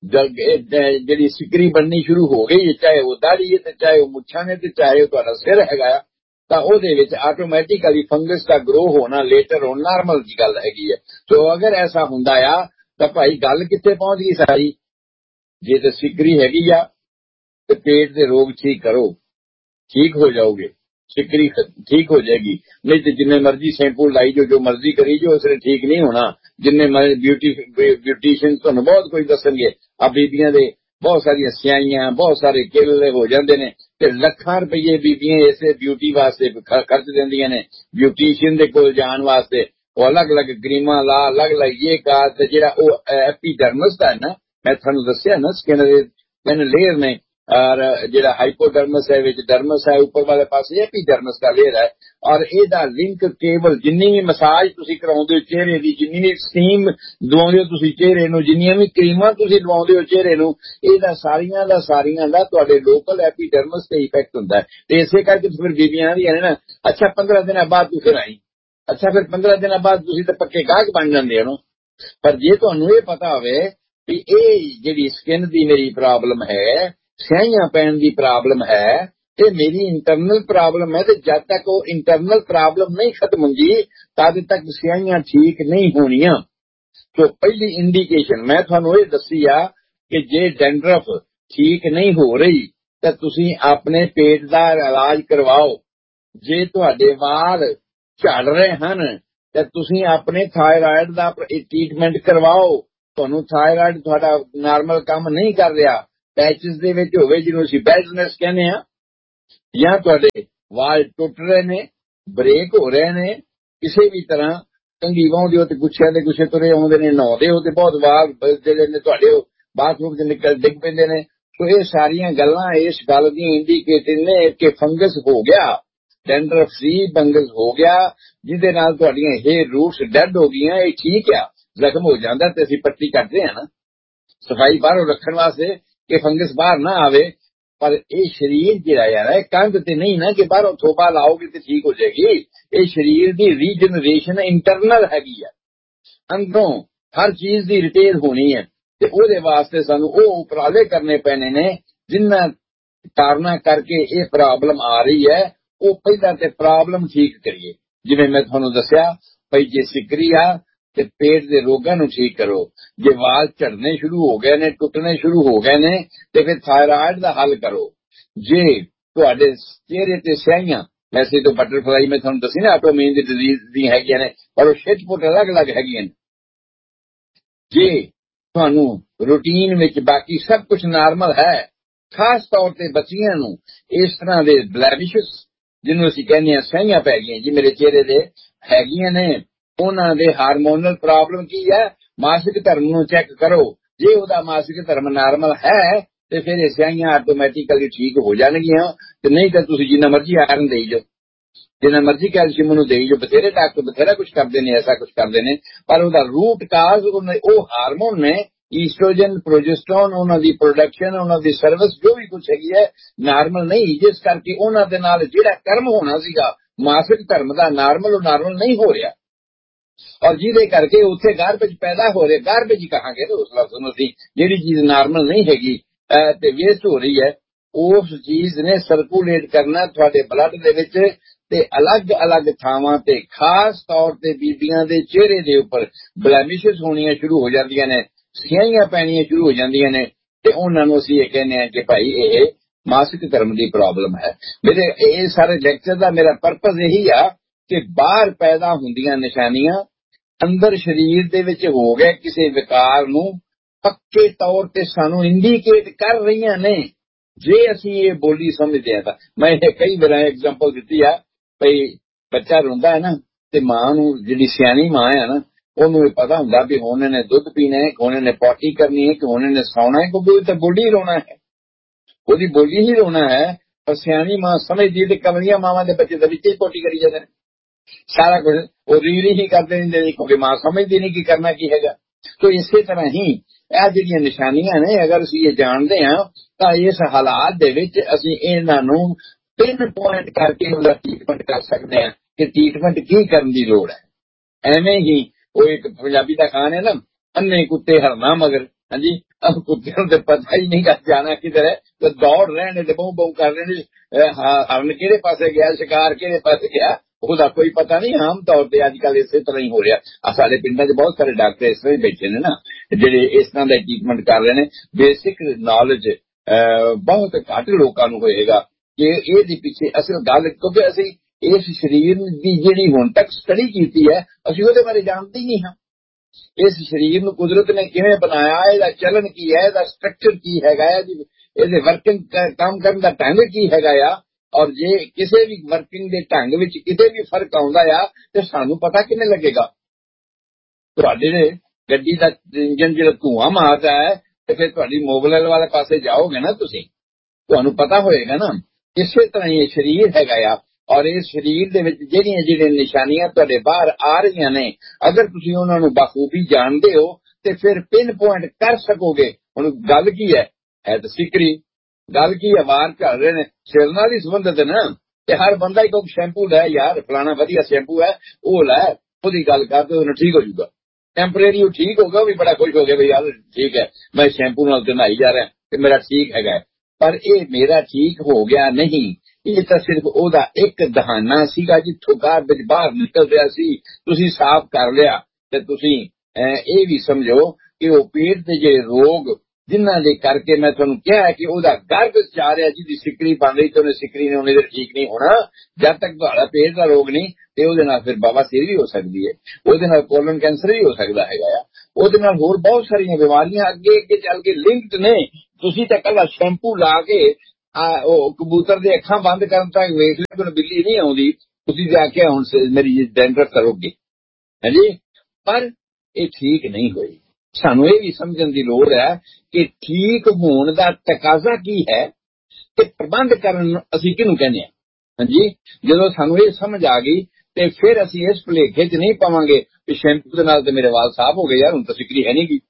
ਜਿਹੜੀ ਸਿਕਰੀ ਬਣਨੀ ਸ਼ੁਰੂ ਹੋ ਗਈ, ਚਾਹੇ ਉਹ ਦਾੜੀ ਹੈ ਤੇ ਚਾਹੇ ਉਹ ਮੁੱਛਾਂ ਨੇ ਤੇ ਚਾਹੇ ਉਹ ਤੁਹਾਡਾ ਸਿਰ ਹੈਗਾ, ਤਾਂ ਉਹਦੇ ਵਿੱਚ ਆਟੋਮੈਟਿਕਲੀ ਫੰਗਸ ਦਾ ਗਰੋ ਹੋਣਾ ਲੇਟਰ ਹੋਣ ਨਾਰਮਲ ਦੀ ਗੱਲ ਹੈਗੀ ਹੈ। ਸੋ ਅਗਰ ਐਸਾ ਹੁੰਦਾ ਆ ਤਾਂ ਭਾਈ ਗੱਲ ਕਿੱਥੇ ਪਹੁੰਚ ਗਈ ਸਾਰੀ। ਜੇ ਤਾਂ ਸਿਕਰੀ ਹੈਗੀ ਆ ਤੇ ਪੇਟ ਦੇ ਰੋਗ ਠੀਕ ਕਰੋ, ਠੀਕ ਹੋ ਜਾਓਗੇ, ਸਿਕਰੀ ਠੀਕ ਹੋ ਜਾਏਗੀ। ਨਹੀਂ ਤੇ ਜਿੰਨੇ ਮਰਜ਼ੀ ਸ਼ੈਂਪੂ ਲਾਈ ਜੋ, ਜੋ ਮਰਜ਼ੀ ਕਰੀ ਜੋ, ਉਸਨੇ ਠੀਕ ਨਹੀਂ ਹੋਣਾ। ਜਿੰਨੇ ਬਿਊਟੀ ਬਿਊਟੀਸ਼ੀਅਨ ਤੁਹਾਨੂੰ ਬਹੁਤ ਕੁਝ ਦੱਸਣਗੇ। ਆ ਬੀਬੀਆਂ ਦੇ ਬਹੁਤ ਸਾਰੀਆਂ ਸਿਆਈਆਂ, ਬਹੁਤ ਸਾਰੇ ਕਿੱਲੇ ਹੋ ਜਾਂਦੇ ਨੇ ਤੇ ਲੱਖਾਂ ਰੁਪਏ ਬੀਬੀਆਂ ਇਸੇ ਬਿਊਟੀ ਵਾਸਤੇ ਖਰਚ ਦਿੰਦੀਆਂ ਨੇ। ਬਿਊਟੀਸ਼ੀਅਨ ਦੇ ਕੋਲ ਜਾਣ ਵਾਸਤੇ ਉਹ ਅਲੱਗ-ਅਲੱਗ ਕਰੀਮਾਂ ਲਾ, ਅਲੱਗ-ਅਲੱਗ ਇਹ ਕਾਰ, ਤੇ ਜਿਹੜਾ ਉਹ ਐਪੀਡਰਮਸ ਦਾ ਹੈ ਨਾ, ਮੈਂ ਤੁਹਾਨੂੰ ਦੱਸਿਆ ਨਾ ਸਕਿਨ ਦੇ ਤਿੰਨ ਲੇਅਰ ਨੇ, ਔਰ ਜਿਹੜਾ ਹਾਈਪੋਡਰਮਸ ਹੈ ਵਿੱਚ ਡਰਮਸ ਹੈ, ਉੱਪਰ ਵਾਲੇ ਪਾਸੇ ਐਪੀਡਰਮਸ ਦਾ ਲੇਅਰ ਹੈ। ਔਰ ਇਹਦਾ ਲਿੰਕ ਕੇਵਲ ਜਿੰਨੀ ਵੀ ਮਸਾਜ ਤੁਸੀਂ ਕਰਾਉਂਦੇ ਹੋ ਚਿਹਰੇ ਦੀ, ਜਿੰਨੀ ਵੀ ਸਟੀਮ ਦਵਾਉਂਦੇ ਹੋ ਤੁਸੀਂ ਚਿਹਰੇ ਨੂੰ, ਜਿੰਨੀਆਂ ਵੀ ਕਰੀਮਾਂ ਤੁਸੀਂ ਲਵਾਉਂਦੇ ਹੋ ਚਿਹਰੇ ਨੂੰ, ਇਹਦਾ ਸਾਰੀਆਂ ਦਾ ਸਾਰੀਆਂ ਦਾ ਤੁਹਾਡੇ ਲੋਕਲ ਐਪੀਡਰਮਸ ਤੇ ਇਫੈਕਟ ਹੁੰਦਾ ਹੈ। ਤੇ ਇਸੇ ਕਰਕੇ ਫਿਰ ਬੀਬੀਆਂ ਆਂਦੀਆਂ ਨੇ ਨਾ, ਅੱਛਾ ਪੰਦਰਾਂ ਦਿਨਾਂ ਬਾਅਦ ਤੂੰ ਫਿਰ ਆਈ, ਅੱਛਾ ਫਿਰ ਪੰਦਰਾਂ ਦਿਨਾਂ ਬਾਅਦ ਤੁਸੀਂ ਤਾਂ ਪੱਕੇ ਗਾਹਕ ਬਣ ਜਾਂਦੇ ਹੋ। ਪਰ ਜੇ ਤੁਹਾਨੂੰ ਇਹ ਪਤਾ ਹੋਵੇ ਵੀ ਇਹ ਜਿਹੜੀ ਸਕਿਨ ਦੀ ਮੇਰੀ ਪ੍ਰੋਬਲਮ ਹੈ, ਸਿਆਹੀਆਂ ਪੈਣ ਦੀ ਪ੍ਰੋਬਲਮ ਹੈ, ਤੇ ਮੇਰੀ ਇੰਟਰਨਲ ਪ੍ਰੋਬਲਮ ਹੈ, ਤੇ ਜਦ ਤੱਕ ਉਹ ਇੰਟਰਨਲ ਪ੍ਰੋਬਲਮ ਨਹੀਂ ਖਤਮ ਹੁੰਦੀ ਤਦ ਤੱਕ ਸਿਆਹੀਆਂ ਠੀਕ ਨਹੀਂ ਹੋਣੀਆਂ। ਸੋ ਪਹਿਲੀ ਇੰਡੀਕੇਸ਼ਨ ਮੈਂ ਤੁਹਾਨੂੰ ਇਹ ਦੱਸੀ ਆ ਕਿ ਜੇ ਡੈਂਡਰਫ ਠੀਕ ਨਹੀਂ ਹੋ ਰਹੀ ਤਾਂ ਤੁਸੀਂ ਆਪਣੇ ਪੇਟ ਦਾ ਇਲਾਜ ਕਰਵਾਓ। ਜੇ ਤੁਹਾਡੇ ਵਾਲ ਝੜ ਰਹੇ ਹਨ ਤਾਂ ਤੁਸੀਂ ਆਪਣੇ ਥਾਇਰਾਇਡ ਦਾ ਟ੍ਰੀਟਮੈਂਟ ਕਰਵਾਓ। ਤੁਹਾਨੂੰ ਥਾਇਰਾਇਡ ਤੁਹਾਡਾ ਨਾਰਮਲ ਕੰਮ ਨਹੀਂ ਕਰ ਰਿਹਾ, ਪੈਚਸ ਦੇ ਵਿੱਚ ਹੋਵੇ ਜਿਹਨੂੰ ਅਸੀਂ ਬੈਲਨੈਸ ਕਹਿੰਦੇ ਆ, ਜਾਂ ਤੁਹਾਡੇ ਵਾਲ ਟੁੱਟ ਰਹੇ ਨੇ, ਬ੍ਰੇਕ ਹੋ ਰਹੇ ਨੇ, ਕਿਸੇ ਵੀ ਤਰ੍ਹਾਂ ਕੰਘੀ ਵਾਹੁੰਦੇ ਹੋ ਤੇ ਗੁੱਛਿਆਂ ਦੇ ਗੁੱਛੇ ਤੁਰੇ ਆਉਂਦੇ ਨੇ, ਨਹਾਉਂਦੇ ਹੋ ਤੇ ਬਹੁਤ ਵਾਲ ਜਿਹੜੇ ਨੇ ਤੁਹਾਡੇ ਬਾਥਰੂਮ 'ਚ ਨਿਕਲ ਡਿੱਗ ਪੈਂਦੇ ਨੇ। ਸੋ ਇਹ ਸਾਰੀਆਂ ਗੱਲਾਂ ਇਸ ਗੱਲ ਦੀਆਂ ਇੰਡੀਕੇਟਿਵ ਨੇ ਕਿ ਫੰਗਸ ਹੋ ਗਿਆ, ਡੈਂਡਰਫ ਸੀ, ਫੰਗਸ ਹੋ ਗਿਆ, ਜਿਹਦੇ ਨਾਲ ਤੁਹਾਡੀਆਂ ਹੇਅਰ ਰੂਟਸ ਡੈਡ ਹੋ ਗਈਆਂ। ਇਹ ਠੀਕ ਆ, ਜ਼ਖਮ ਹੋ ਜਾਂਦਾ ਤੇ ਅਸੀਂ ਪੱਟੀ ਕੱਟਦੇ ਆ ਨਾ ਸਫਾਈ ਬਾਹਰੋਂ ਰੱਖਣ ਵਾਸਤੇ ਕਿ ਫੰਗਸ ਬਾਹਰ ਨਾ ਆਵੇ। ਪਰ ਇਹ ਸਰੀਰ ਜਿਹੜਾ ਯਾਰ ਹੈ ਕੰਧ ਤੇ ਨਹੀਂ ਨਾ ਕਿ ਬਾਹਰੋਂ ਥੋਪਾ ਲਾਓਗੇ ਤੇ ਠੀਕ ਹੋ ਜਾਏਗੀ। ਇਹ ਸਰੀਰ ਦੀ ਰੀਜਨਰੇਸ਼ਨ ਇੰਟਰਨਲ ਹੈਗੀ ਆ, ਅੰਦਰੋਂ ਹਰ ਚੀਜ਼ ਦੀ ਰਿਪੇਅਰ ਹੋਣੀ ਹੈ ਤੇ ਉਹਦੇ ਵਾਸਤੇ ਸਾਨੂੰ ਉਹ ਉਪਰਾਲੇ ਕਰਨੇ ਪੈਣੇ ਨੇ ਜਿਨ੍ਹਾਂ ਕਾਰਨਾਂ ਕਰਕੇ ਇਹ ਪ੍ਰੋਬਲਮ ਆ ਰਹੀ ਹੈ। ਉਹ ਪਹਿਲਾਂ ਤੇ ਪ੍ਰੋਬਲਮ ਠੀਕ ਕਰੀਏ, ਜਿਵੇਂ ਮੈਂ ਤੁਹਾਨੂੰ ਦੱਸਿਆ ਭਈ ਜੇ ਸਿਕਰੀ ਆ ਤੇ ਪੇਟ ਦੇ ਰੋਗਾਂ ਨੂੰ ਠੀਕ ਕਰੋ। ਜੇ ਵਾਲ ਝੜਨੇ ਸ਼ੁਰੂ ਹੋ ਗਏ ਨੇ, ਟੁੱਟਣੇ ਸ਼ੁਰੂ ਹੋ ਗਏ ਨੇ ਤੇ ਫਿਰ ਥਾਇਰਾਇਡ ਦਾ ਹੱਲ ਕਰੋ। ਜੇ ਤੁਹਾਡੇ ਚਿਹਰੇ ਤੇ ਸਿਆਹੀਆਂ, ਵੈਸੇ ਤਾਂ ਬਟਰਫਲਾਈ ਮੈਂ ਤੁਹਾਨੂੰ ਦੱਸੀ ਨਾ ਆਟੋਮਿਊਨ ਦੀ ਡਿਜ਼ੀਜ਼ ਦੀ ਹੈਗੀਆਂ ਨੇ, ਪਰ ਉਹ ਛਿੱਟ-ਪੁੱਟ ਅਲੱਗ-ਅਲੱਗ ਹੈਗੀਆਂ ਨੇ। ਜੇ ਤੁਹਾਨੂੰ ਰੂਟੀਨ ਵਿੱਚ ਬਾਕੀ ਸਭ ਕੁਝ ਨਾਰਮਲ ਹੈ, ਖਾਸ ਤੌਰ ਤੇ ਬੱਚੀਆਂ ਨੂੰ ਇਸ ਤਰ੍ਹਾਂ ਦੇ ਬਲੈਮਿਸ਼ਸ ਜਿਹਨੂੰ ਅਸੀਂ ਕਹਿੰਦੇ ਹਾਂ ਸਿਆਹੀਆਂ ਪੈ ਗਈਆਂ ਜੀ ਮੇਰੇ ਚਿਹਰੇ ਦੇ ਹੈਗੀਆਂ ਨੇ, ਉਹਨਾਂ ਦੇ ਹਾਰਮੋਨਲ ਪ੍ਰੋਬਲਮ ਕੀ ਹੈ, ਮਾਸਿਕ ਧਰਮ ਨੂੰ ਚੈੱਕ ਕਰੋ। ਜੇ ਉਹਦਾ ਮਾਸਿਕ ਧਰਮ ਨਾਰਮਲ ਹੈ ਤੇ ਫਿਰ ਇਹ ਸਿਆਹੀਆਂ ਆਟੋਮੈਟਿਕਲੀ ਠੀਕ ਹੋ ਜਾਣਗੀਆਂ। ਤੇ ਨਹੀਂ ਤਾਂ ਤੁਸੀਂ ਜਿੰਨਾ ਮਰਜ਼ੀ ਆਇਰਨ ਦੇਈ ਜਾਓ, ਜਿੰਨਾ ਮਰਜ਼ੀ ਕੈਲਸ਼ੀਅਮ ਨੂੰ ਦੇਈ ਜਾਓ, ਬਥੇਰੇ ਡਾਕਟਰ ਬਥੇਰਾ ਕੁਝ ਕਰਦੇ ਨੇ, ਐਸਾ ਕੁਝ ਕਰਦੇ ਨੇ, ਪਰ ਉਹਦਾ ਰੂਟ ਕਾਜ਼ ਉਹ ਹਾਰਮੋਨ ਨੇ, ਈਸਟ੍ਰੋਜਨ, ਪ੍ਰੋਜੈਸਟਰੋਨ, ਉਹਨਾਂ ਦੀ ਪ੍ਰੋਡਕਸ਼ਨ, ਉਹਨਾਂ ਦੀ ਸਰਵਿਸ ਜੋ ਵੀ ਕੁਝ ਹੈਗੀ ਹੈ ਨਾਰਮਲ ਨਹੀਂ। ਜਿਸ ਕਰਕੇ ਉਹਨਾਂ ਦੇ ਨਾਲ ਜਿਹੜਾ ਕਰਮ ਹੋਣਾ ਸੀਗਾ ਮਾਸਿਕ ਧਰਮ ਦਾ ਨਾਰਮਲ, ਉਹ ਨਾਰਮਲ ਨਹੀਂ ਹੋ ਰਿਹਾ, ਔਰ ਜਿਹਦੇ ਕਰਕੇ ਉੱਥੇ ਗਾਰਬੇਜ ਪੈਦਾ ਹੋ ਰਿਹਾ। ਗਾਰਬੇਜ ਹੀ ਕਹਾਂਗੇ ਉਸ ਲਫ਼ਜ਼ ਨੂੰ ਅਸੀਂ, ਜਿਹੜੀ ਚੀਜ਼ ਨਾਰਮਲ ਨਹੀਂ ਹੈਗੀ ਤੇ ਵੇਸਟ ਹੋ ਰਹੀ ਹੈ, ਉਸ ਚੀਜ਼ ਨੇ ਸਰਕੂਲੇਟ ਕਰਨਾ ਤੁਹਾਡੇ ਬਲੱਡ ਦੇ ਵਿੱਚ ਤੇ ਅਲੱਗ-ਅਲੱਗ ਥਾਵਾਂ ਤੇ, ਖਾਸ ਤੌਰ ਤੇ ਬੀਬੀਆਂ ਦੇ ਚਿਹਰੇ ਦੇ ਉੱਪਰ ਬਲੈਮਿਸ਼ਸ ਹੋਣੀਆਂ ਸ਼ੁਰੂ ਹੋ ਜਾਂਦੀਆਂ ਨੇ, ਸਿਆਹੀਆਂ ਪੈਣੀਆਂ ਸ਼ੁਰੂ ਹੋ ਜਾਂਦੀਆਂ ਨੇ ਤੇ ਉਹਨਾਂ ਨੂੰ ਅਸੀਂ ਇਹ ਕਹਿੰਦੇ ਹਾਂ ਕਿ ਭਾਈ ਇਹ ਮਾਸਿਕ ਧਰਮ ਦੀ ਪ੍ਰੋਬਲਮ ਹੈ। ਮੇਰੇ ਇਹ ਸਾਰੇ ਲੈਕਚਰ ਦਾ ਮੇਰਾ ਪਰਪਸ ਇਹੀ ਆ ਕਿ ਬਾਹਰ ਪੈਦਾ ਹੁੰਦੀਆਂ ਨਿਸ਼ਾਨੀਆਂ ਅੰਦਰ ਸਰੀਰ ਦੇ ਵਿੱਚ ਹੋ ਗਏ ਕਿਸੇ ਵਿਕਾਰ ਨੂੰ ਪੱਕੇ ਤੌਰ ਤੇ ਸਾਨੂੰ ਇੰਡੀਕੇਟ ਕਰ ਰਹੀਆਂ ਨੇ। ਜੇ ਅਸੀਂ ਇਹ ਬੋਲੀ ਸਮਝਦੇ ਹਾਂ ਤਾਂ ਮੈਂ ਇਹ ਕਈ ਵਾਰ ਐਗਜ਼ਾਮਪਲ ਦਿੱਤੀ ਆ ਭਈ ਬੱਚਾ ਰੋਂਦਾ ਹੈ ਨਾ ਤੇ ਮਾਂ ਨੂੰ, ਜਿਹੜੀ ਸਿਆਣੀ ਮਾਂ ਹੈ ਨਾ, ਉਹਨੂੰ ਇਹ ਪਤਾ ਹੁੰਦਾ ਵੀ ਹੁਣ ਇਹਨੇ ਦੁੱਧ ਪੀਣਾ ਹੈ, ਹੁਣ ਇਹਨੇ ਪੋਟੀ ਕਰਨੀ ਹੈ, ਕਿ ਹੁਣ ਇਹਨੇ ਸੌਣਾ ਹੈ, ਕਿਉਂਕਿ ਉਹ ਤਾਂ ਬੋਲੀ ਰੋਣਾ ਹੈ, ਉਹਦੀ ਬੋਲੀ ਹੀ ਰੋਣਾ ਹੈ। ਪਰ ਸਿਆਣੀ ਮਾਂ ਸਮਝਦੀ ਤੇ ਕਮਲੀਆਂ ਮਾਵਾਂ ਦੇ ਬੱਚੇ ਤਾਂ ਵਿੱਚ ਹੀ ਪੋਟੀ ਕਰੀ ਜਾਂਦੇ ਨੇ, ਸਾਰਾ ਕੁਝ ਉਹ ਰੀਲ ਹੀ ਕਰਦੇ ਰਹਿੰਦੇ ਨੇ, ਕਿਉਂਕਿ ਮਾਂ ਸਮਝਦੀ ਨਹੀਂ ਕਿ ਕਰਨਾ ਕੀ ਹੈਗਾ। ਤੋ ਇਸੇ ਤਰ੍ਹਾਂ ਹੀ ਇਹ ਜਿਹੜੀਆਂ ਨਿਸ਼ਾਨੀਆਂ ਨੇ, ਅਗਰ ਅਸੀਂ ਇਹ ਜਾਣਦੇ ਹਾਂ ਤਾਂ ਇਸ ਹਾਲਾਤ ਦੇ ਵਿੱਚ ਅਸੀਂ ਇਹਨਾਂ ਨੂੰ ਪਿੰਨ ਪੁਆਇੰਟ ਕਰਕੇ ਉਹਦਾ ਟ੍ਰੀਟਮੈਂਟ ਕਰ ਸਕਦੇ ਹਾਂ ਕਿ ਟ੍ਰੀਟਮੈਂਟ ਕੀ ਕਰਨ ਦੀ ਲੋੜ ਹੈ। ਐਵੇਂ ਹੀ ਉਹ ਇੱਕ ਪੰਜਾਬੀ ਦਾ ਖਾਨ ਹੈ ਨਾ, ਅੰਨੇ ਕੁੱਤੇ ਹਰਨਾ ਮਗਰ, ਹਾਂਜੀ, ਅਬ ਕੁੱਤੇ ਨੂੰ ਤੇ ਪਤਾ ਹੀ ਨਹੀਂ ਕਰ ਜਾਣਾ ਕਿਧਰ ਹੈ, ਤੇ ਦੌੜ ਰਹੇ ਨੇ ਤੇ ਬਹੁ ਬਹੁ ਕਰ ਰਹੇ ਨੇ, ਹਰਨ ਕਿਹੜੇ ਪਾਸੇ ਗਿਆ, ਸ਼ਿਕਾਰ ਕਿਹੜੇ ਪਾਸੇ ਗਿਆ, ਉਹਦਾ ਕੋਈ ਪਤਾ ਨਹੀਂ। ਆਮ ਤੌਰ ਤੇ ਅੱਜ ਕੱਲ੍ਹ ਇਸੇ ਤਰ੍ਹਾਂ ਹੀ ਹੋ ਰਿਹਾ। ਆ ਸਾਡੇ ਪਿੰਡਾਂ 'ਚ ਬਹੁਤ ਸਾਰੇ ਡਾਕਟਰ ਇਸ ਤਰ੍ਹਾਂ ਹੀ ਬੈਠੇ ਨੇ ਨਾ, ਜਿਹੜੇ ਇਸ ਤਰ੍ਹਾਂ ਦਾ ਟ੍ਰੀਟਮੈਂਟ ਕਰ ਰਹੇ ਨੇ। ਬੇਸਿਕ ਨੌਲੇਜ ਬਹੁਤ ਘੱਟ ਲੋਕਾਂ ਨੂੰ ਹੋਏਗਾ ਕਿ ਇਹਦੇ ਪਿੱਛੇ ਅਸਲ ਗੱਲ, ਕਿਉਂਕਿ ਅਸੀਂ ਇਸ ਸਰੀਰ ਦੀ ਜਿਹੜੀ ਹੁਣ ਤੱਕ ਸਟੱਡੀ ਕੀਤੀ ਹੈ ਅਸੀਂ ਉਹਦੇ ਬਾਰੇ ਜਾਣਦੇ ਹੀ ਨਹੀਂ ਹਾਂ। ਇਸ ਸਰੀਰ ਨੂੰ ਕੁਦਰਤ ਨੇ ਕਿਵੇਂ ਬਣਾਇਆ, ਇਹਦਾ ਚਲਨ ਕੀ ਹੈ, ਇਹਦਾ ਸਟਰਕਚਰ ਕੀ ਹੈਗਾ, ਇਹਦੇ ਵਰਕਿੰਗ ਕੰਮ ਕਰਨ ਦਾ ਢੰਗ ਕੀ ਹੈਗਾ ਆ, ਔਰ ਜੇ ਕਿਸੇ ਵੀ ਵਰਕਿੰਗ ਦੇ ਢੰਗ ਵਿੱਚ ਕਿਤੇ ਵੀ ਫਰਕ ਆਉਂਦਾ ਆ ਤੇ ਸਾਨੂੰ ਪਤਾ ਕਿਵੇਂ ਲੱਗੇਗਾ। ਤੁਹਾਡੇ ਗੱਡੀ ਦਾ ਇੰਜਨ ਜਿਹੜਾ ਧੂਆਂ ਮਾਰਦਾ ਹੈ ਤੇ ਫਿਰ ਤੁਹਾਡੀ ਮੋਬਿਲ ਵਾਲੇ ਪਾਸੇ ਜਾਓਗੇ ਨਾ ਤੁਸੀਂ, ਤੁਹਾਨੂੰ ਪਤਾ ਹੋਏਗਾ ਨਾ। ਇਸੇ ਤਰ੍ਹਾਂ ਹੀ ਇਹ ਸਰੀਰ ਹੈਗਾ ਆ, ਔਰ ਇਸ ਸਰੀਰ ਦੇ ਵਿੱਚ ਜਿਹੜੀਆਂ ਜਿਹੜੀਆਂ ਨਿਸ਼ਾਨੀਆਂ ਤੁਹਾਡੇ ਬਾਹਰ ਆ ਰਹੀਆਂ ਨੇ, ਅਗਰ ਤੁਸੀਂ ਉਹਨਾਂ ਨੂੰ ਬਾਖੂਬੀ ਜਾਣਦੇ ਹੋ ਤੇ ਫਿਰ ਪਿੰਨ ਪੁਆਇੰਟ ਕਰ ਸਕੋਗੇ। ਹੁਣ ਗੱਲ ਕੀ ਹੈ, ਹੈ ਤਾਂ ਸਿਕਰੀ, ਗੱਲ ਕੀ ਹੈ, ਵਾਰ ਝੜ ਰਹੇ ਨੇ, ਸਿਰ ਨਾਲ ਹੀ ਸੰਬੰਧਿਤ ਹੈ ਨਾ, ਤੇ ਹਰ ਬੰਦਾ ਹੀ ਕੋਈ ਸ਼ੈਂਪੂ ਲੈ, ਯਾਰ ਫਲਾਣਾ ਵਧੀਆ ਸ਼ੈਂਪੂ ਹੈ ਉਹ ਲੈ, ਉਹਦੀ ਗੱਲ ਕਰਦੇ ਉਹਨੂੰ ਠੀਕ ਹੋ ਜਾਊਗਾ, ਟੈਂਪਰੇਰੀ ਉਹ ਠੀਕ ਹੋ ਗਿਆ, ਉਹ ਵੀ ਬੜਾ ਖੁਸ਼ ਹੋ ਗਿਆ ਵੀ ਯਾਰ ਠੀਕ ਹੈ ਮੈਂ ਸ਼ੈਂਪੂ ਨਾਲ ਤੇ ਨਹਾਈ ਜਾ ਰਿਹਾ ਤੇ ਮੇਰਾ ਠੀਕ ਹੈਗਾ। ਪਰ ਇਹ ਮੇਰਾ ਠੀਕ ਹੋ ਗਿਆ ਨਹੀਂ, ਇਹ ਤਾਂ ਸਿਰਫ ਉਹਦਾ ਇੱਕ ਦਹਾਨਾ ਸੀਗਾ ਜਿੱਥੋਂ ਗਾਰਬੇਜ ਬਾਹਰ ਨਿਕਲ ਰਿਹਾ ਸੀ, ਤੁਸੀਂ ਸਾਫ਼ ਕਰ ਲਿਆ। ਤੇ ਤੁਸੀਂ ਇਹ ਵੀ ਸਮਝੋ ਕਿ ਉਹ ਪੇਟ ਦੇ ਜਿਹੜੇ ਰੋਗ ਜਿਨ੍ਹਾਂ ਦੇ ਕਰਕੇ ਮੈਂ ਤੁਹਾਨੂੰ ਕਿਹਾ ਕਿ ਉਹਦਾ ਗਰਭ ਜਾ ਰਿਹਾ, ਜਿਹਦੀ ਸਿਕਰੀ ਬਣ ਰਹੀ ਤੇ ਉਹਨੇ ਸਿਕਰੀ ਨੇ ਉਹਨੇ ਦੇ ਠੀਕ ਨਹੀਂ ਹੋਣਾ ਜਦ ਤੱਕ ਤੁਹਾਡਾ ਪੇਟ ਦਾ ਰੋਗ ਨਹੀਂ। ਤੇ ਉਹਦੇ ਨਾਲ ਫਿਰ ਬਵਾਸੀਰ ਵੀ ਹੋ ਸਕਦੀ ਹੈ, ਉਹਦੇ ਨਾਲ ਕੋਲਨ ਕੈਂਸਰ ਵੀ ਹੋ ਸਕਦਾ ਹੈਗਾ ਆ, ਉਹਦੇ ਨਾਲ ਹੋਰ ਬਹੁਤ ਸਾਰੀਆਂ ਬਿਮਾਰੀਆਂ ਅੱਗੇ ਅੱਗੇ ਚੱਲ ਕੇ ਲਿੰਕਡ ਨੇ। ਤੁਸੀਂ ਤਾਂ ਕੱਲਾ ਸ਼ੈਂਪੂ ਲਾ ਕੇ ਉਹ ਕਬੂਤਰ ਦੇ ਅੱਖਾਂ ਬੰਦ ਕਰਨ ਤੱਕ ਵੇਖ ਲਿਆ ਤੁਹਾਨੂੰ ਬਿੱਲੀ ਨਹੀਂ ਆਉਂਦੀ, ਤੁਸੀਂ ਜਾ ਕੇ ਹੁਣ ਮੇਰੀ ਡੈਂਡਰਫ ਕਰੋਗੇ ਹਾਂਜੀ, ਪਰ ਇਹ ਠੀਕ ਨਹੀਂ ਹੋਈ। ਸਾਨੂੰ ਇਹ ਵੀ ਸਮਝਣ ਦੀ ਲੋੜ ਹੈ ਕਿ ਠੀਕ ਹੋਣ ਦਾ ਤਕਾਜ਼ਾ ਕੀ ਹੈ ਤੇ ਪ੍ਰਬੰਧ ਕਰਨ ਅਸੀਂ ਕਿਹਨੂੰ ਕਹਿੰਦੇ ਹਾਂ। ਹਾਂਜੀ, ਜਦੋਂ ਸਾਨੂੰ ਇਹ ਸਮਝ ਆ ਗਈ ਤੇ ਫਿਰ ਅਸੀਂ ਇਸ ਭੁਲੇਖੇ 'ਚ ਨਹੀਂ ਪਾਵਾਂਗੇ ਕਿ ਸ਼ੈਂਪੂ ਦੇ ਨਾਲ ਤੇ ਮੇਰੇ ਵਾਲ ਸਾਫ਼ ਹੋ ਗਏ ਯਾਰ, ਹੁਣ ਤਾਂ ਸਿਕਰੀ ਹੈ ਨਹੀਂ ਗੀ,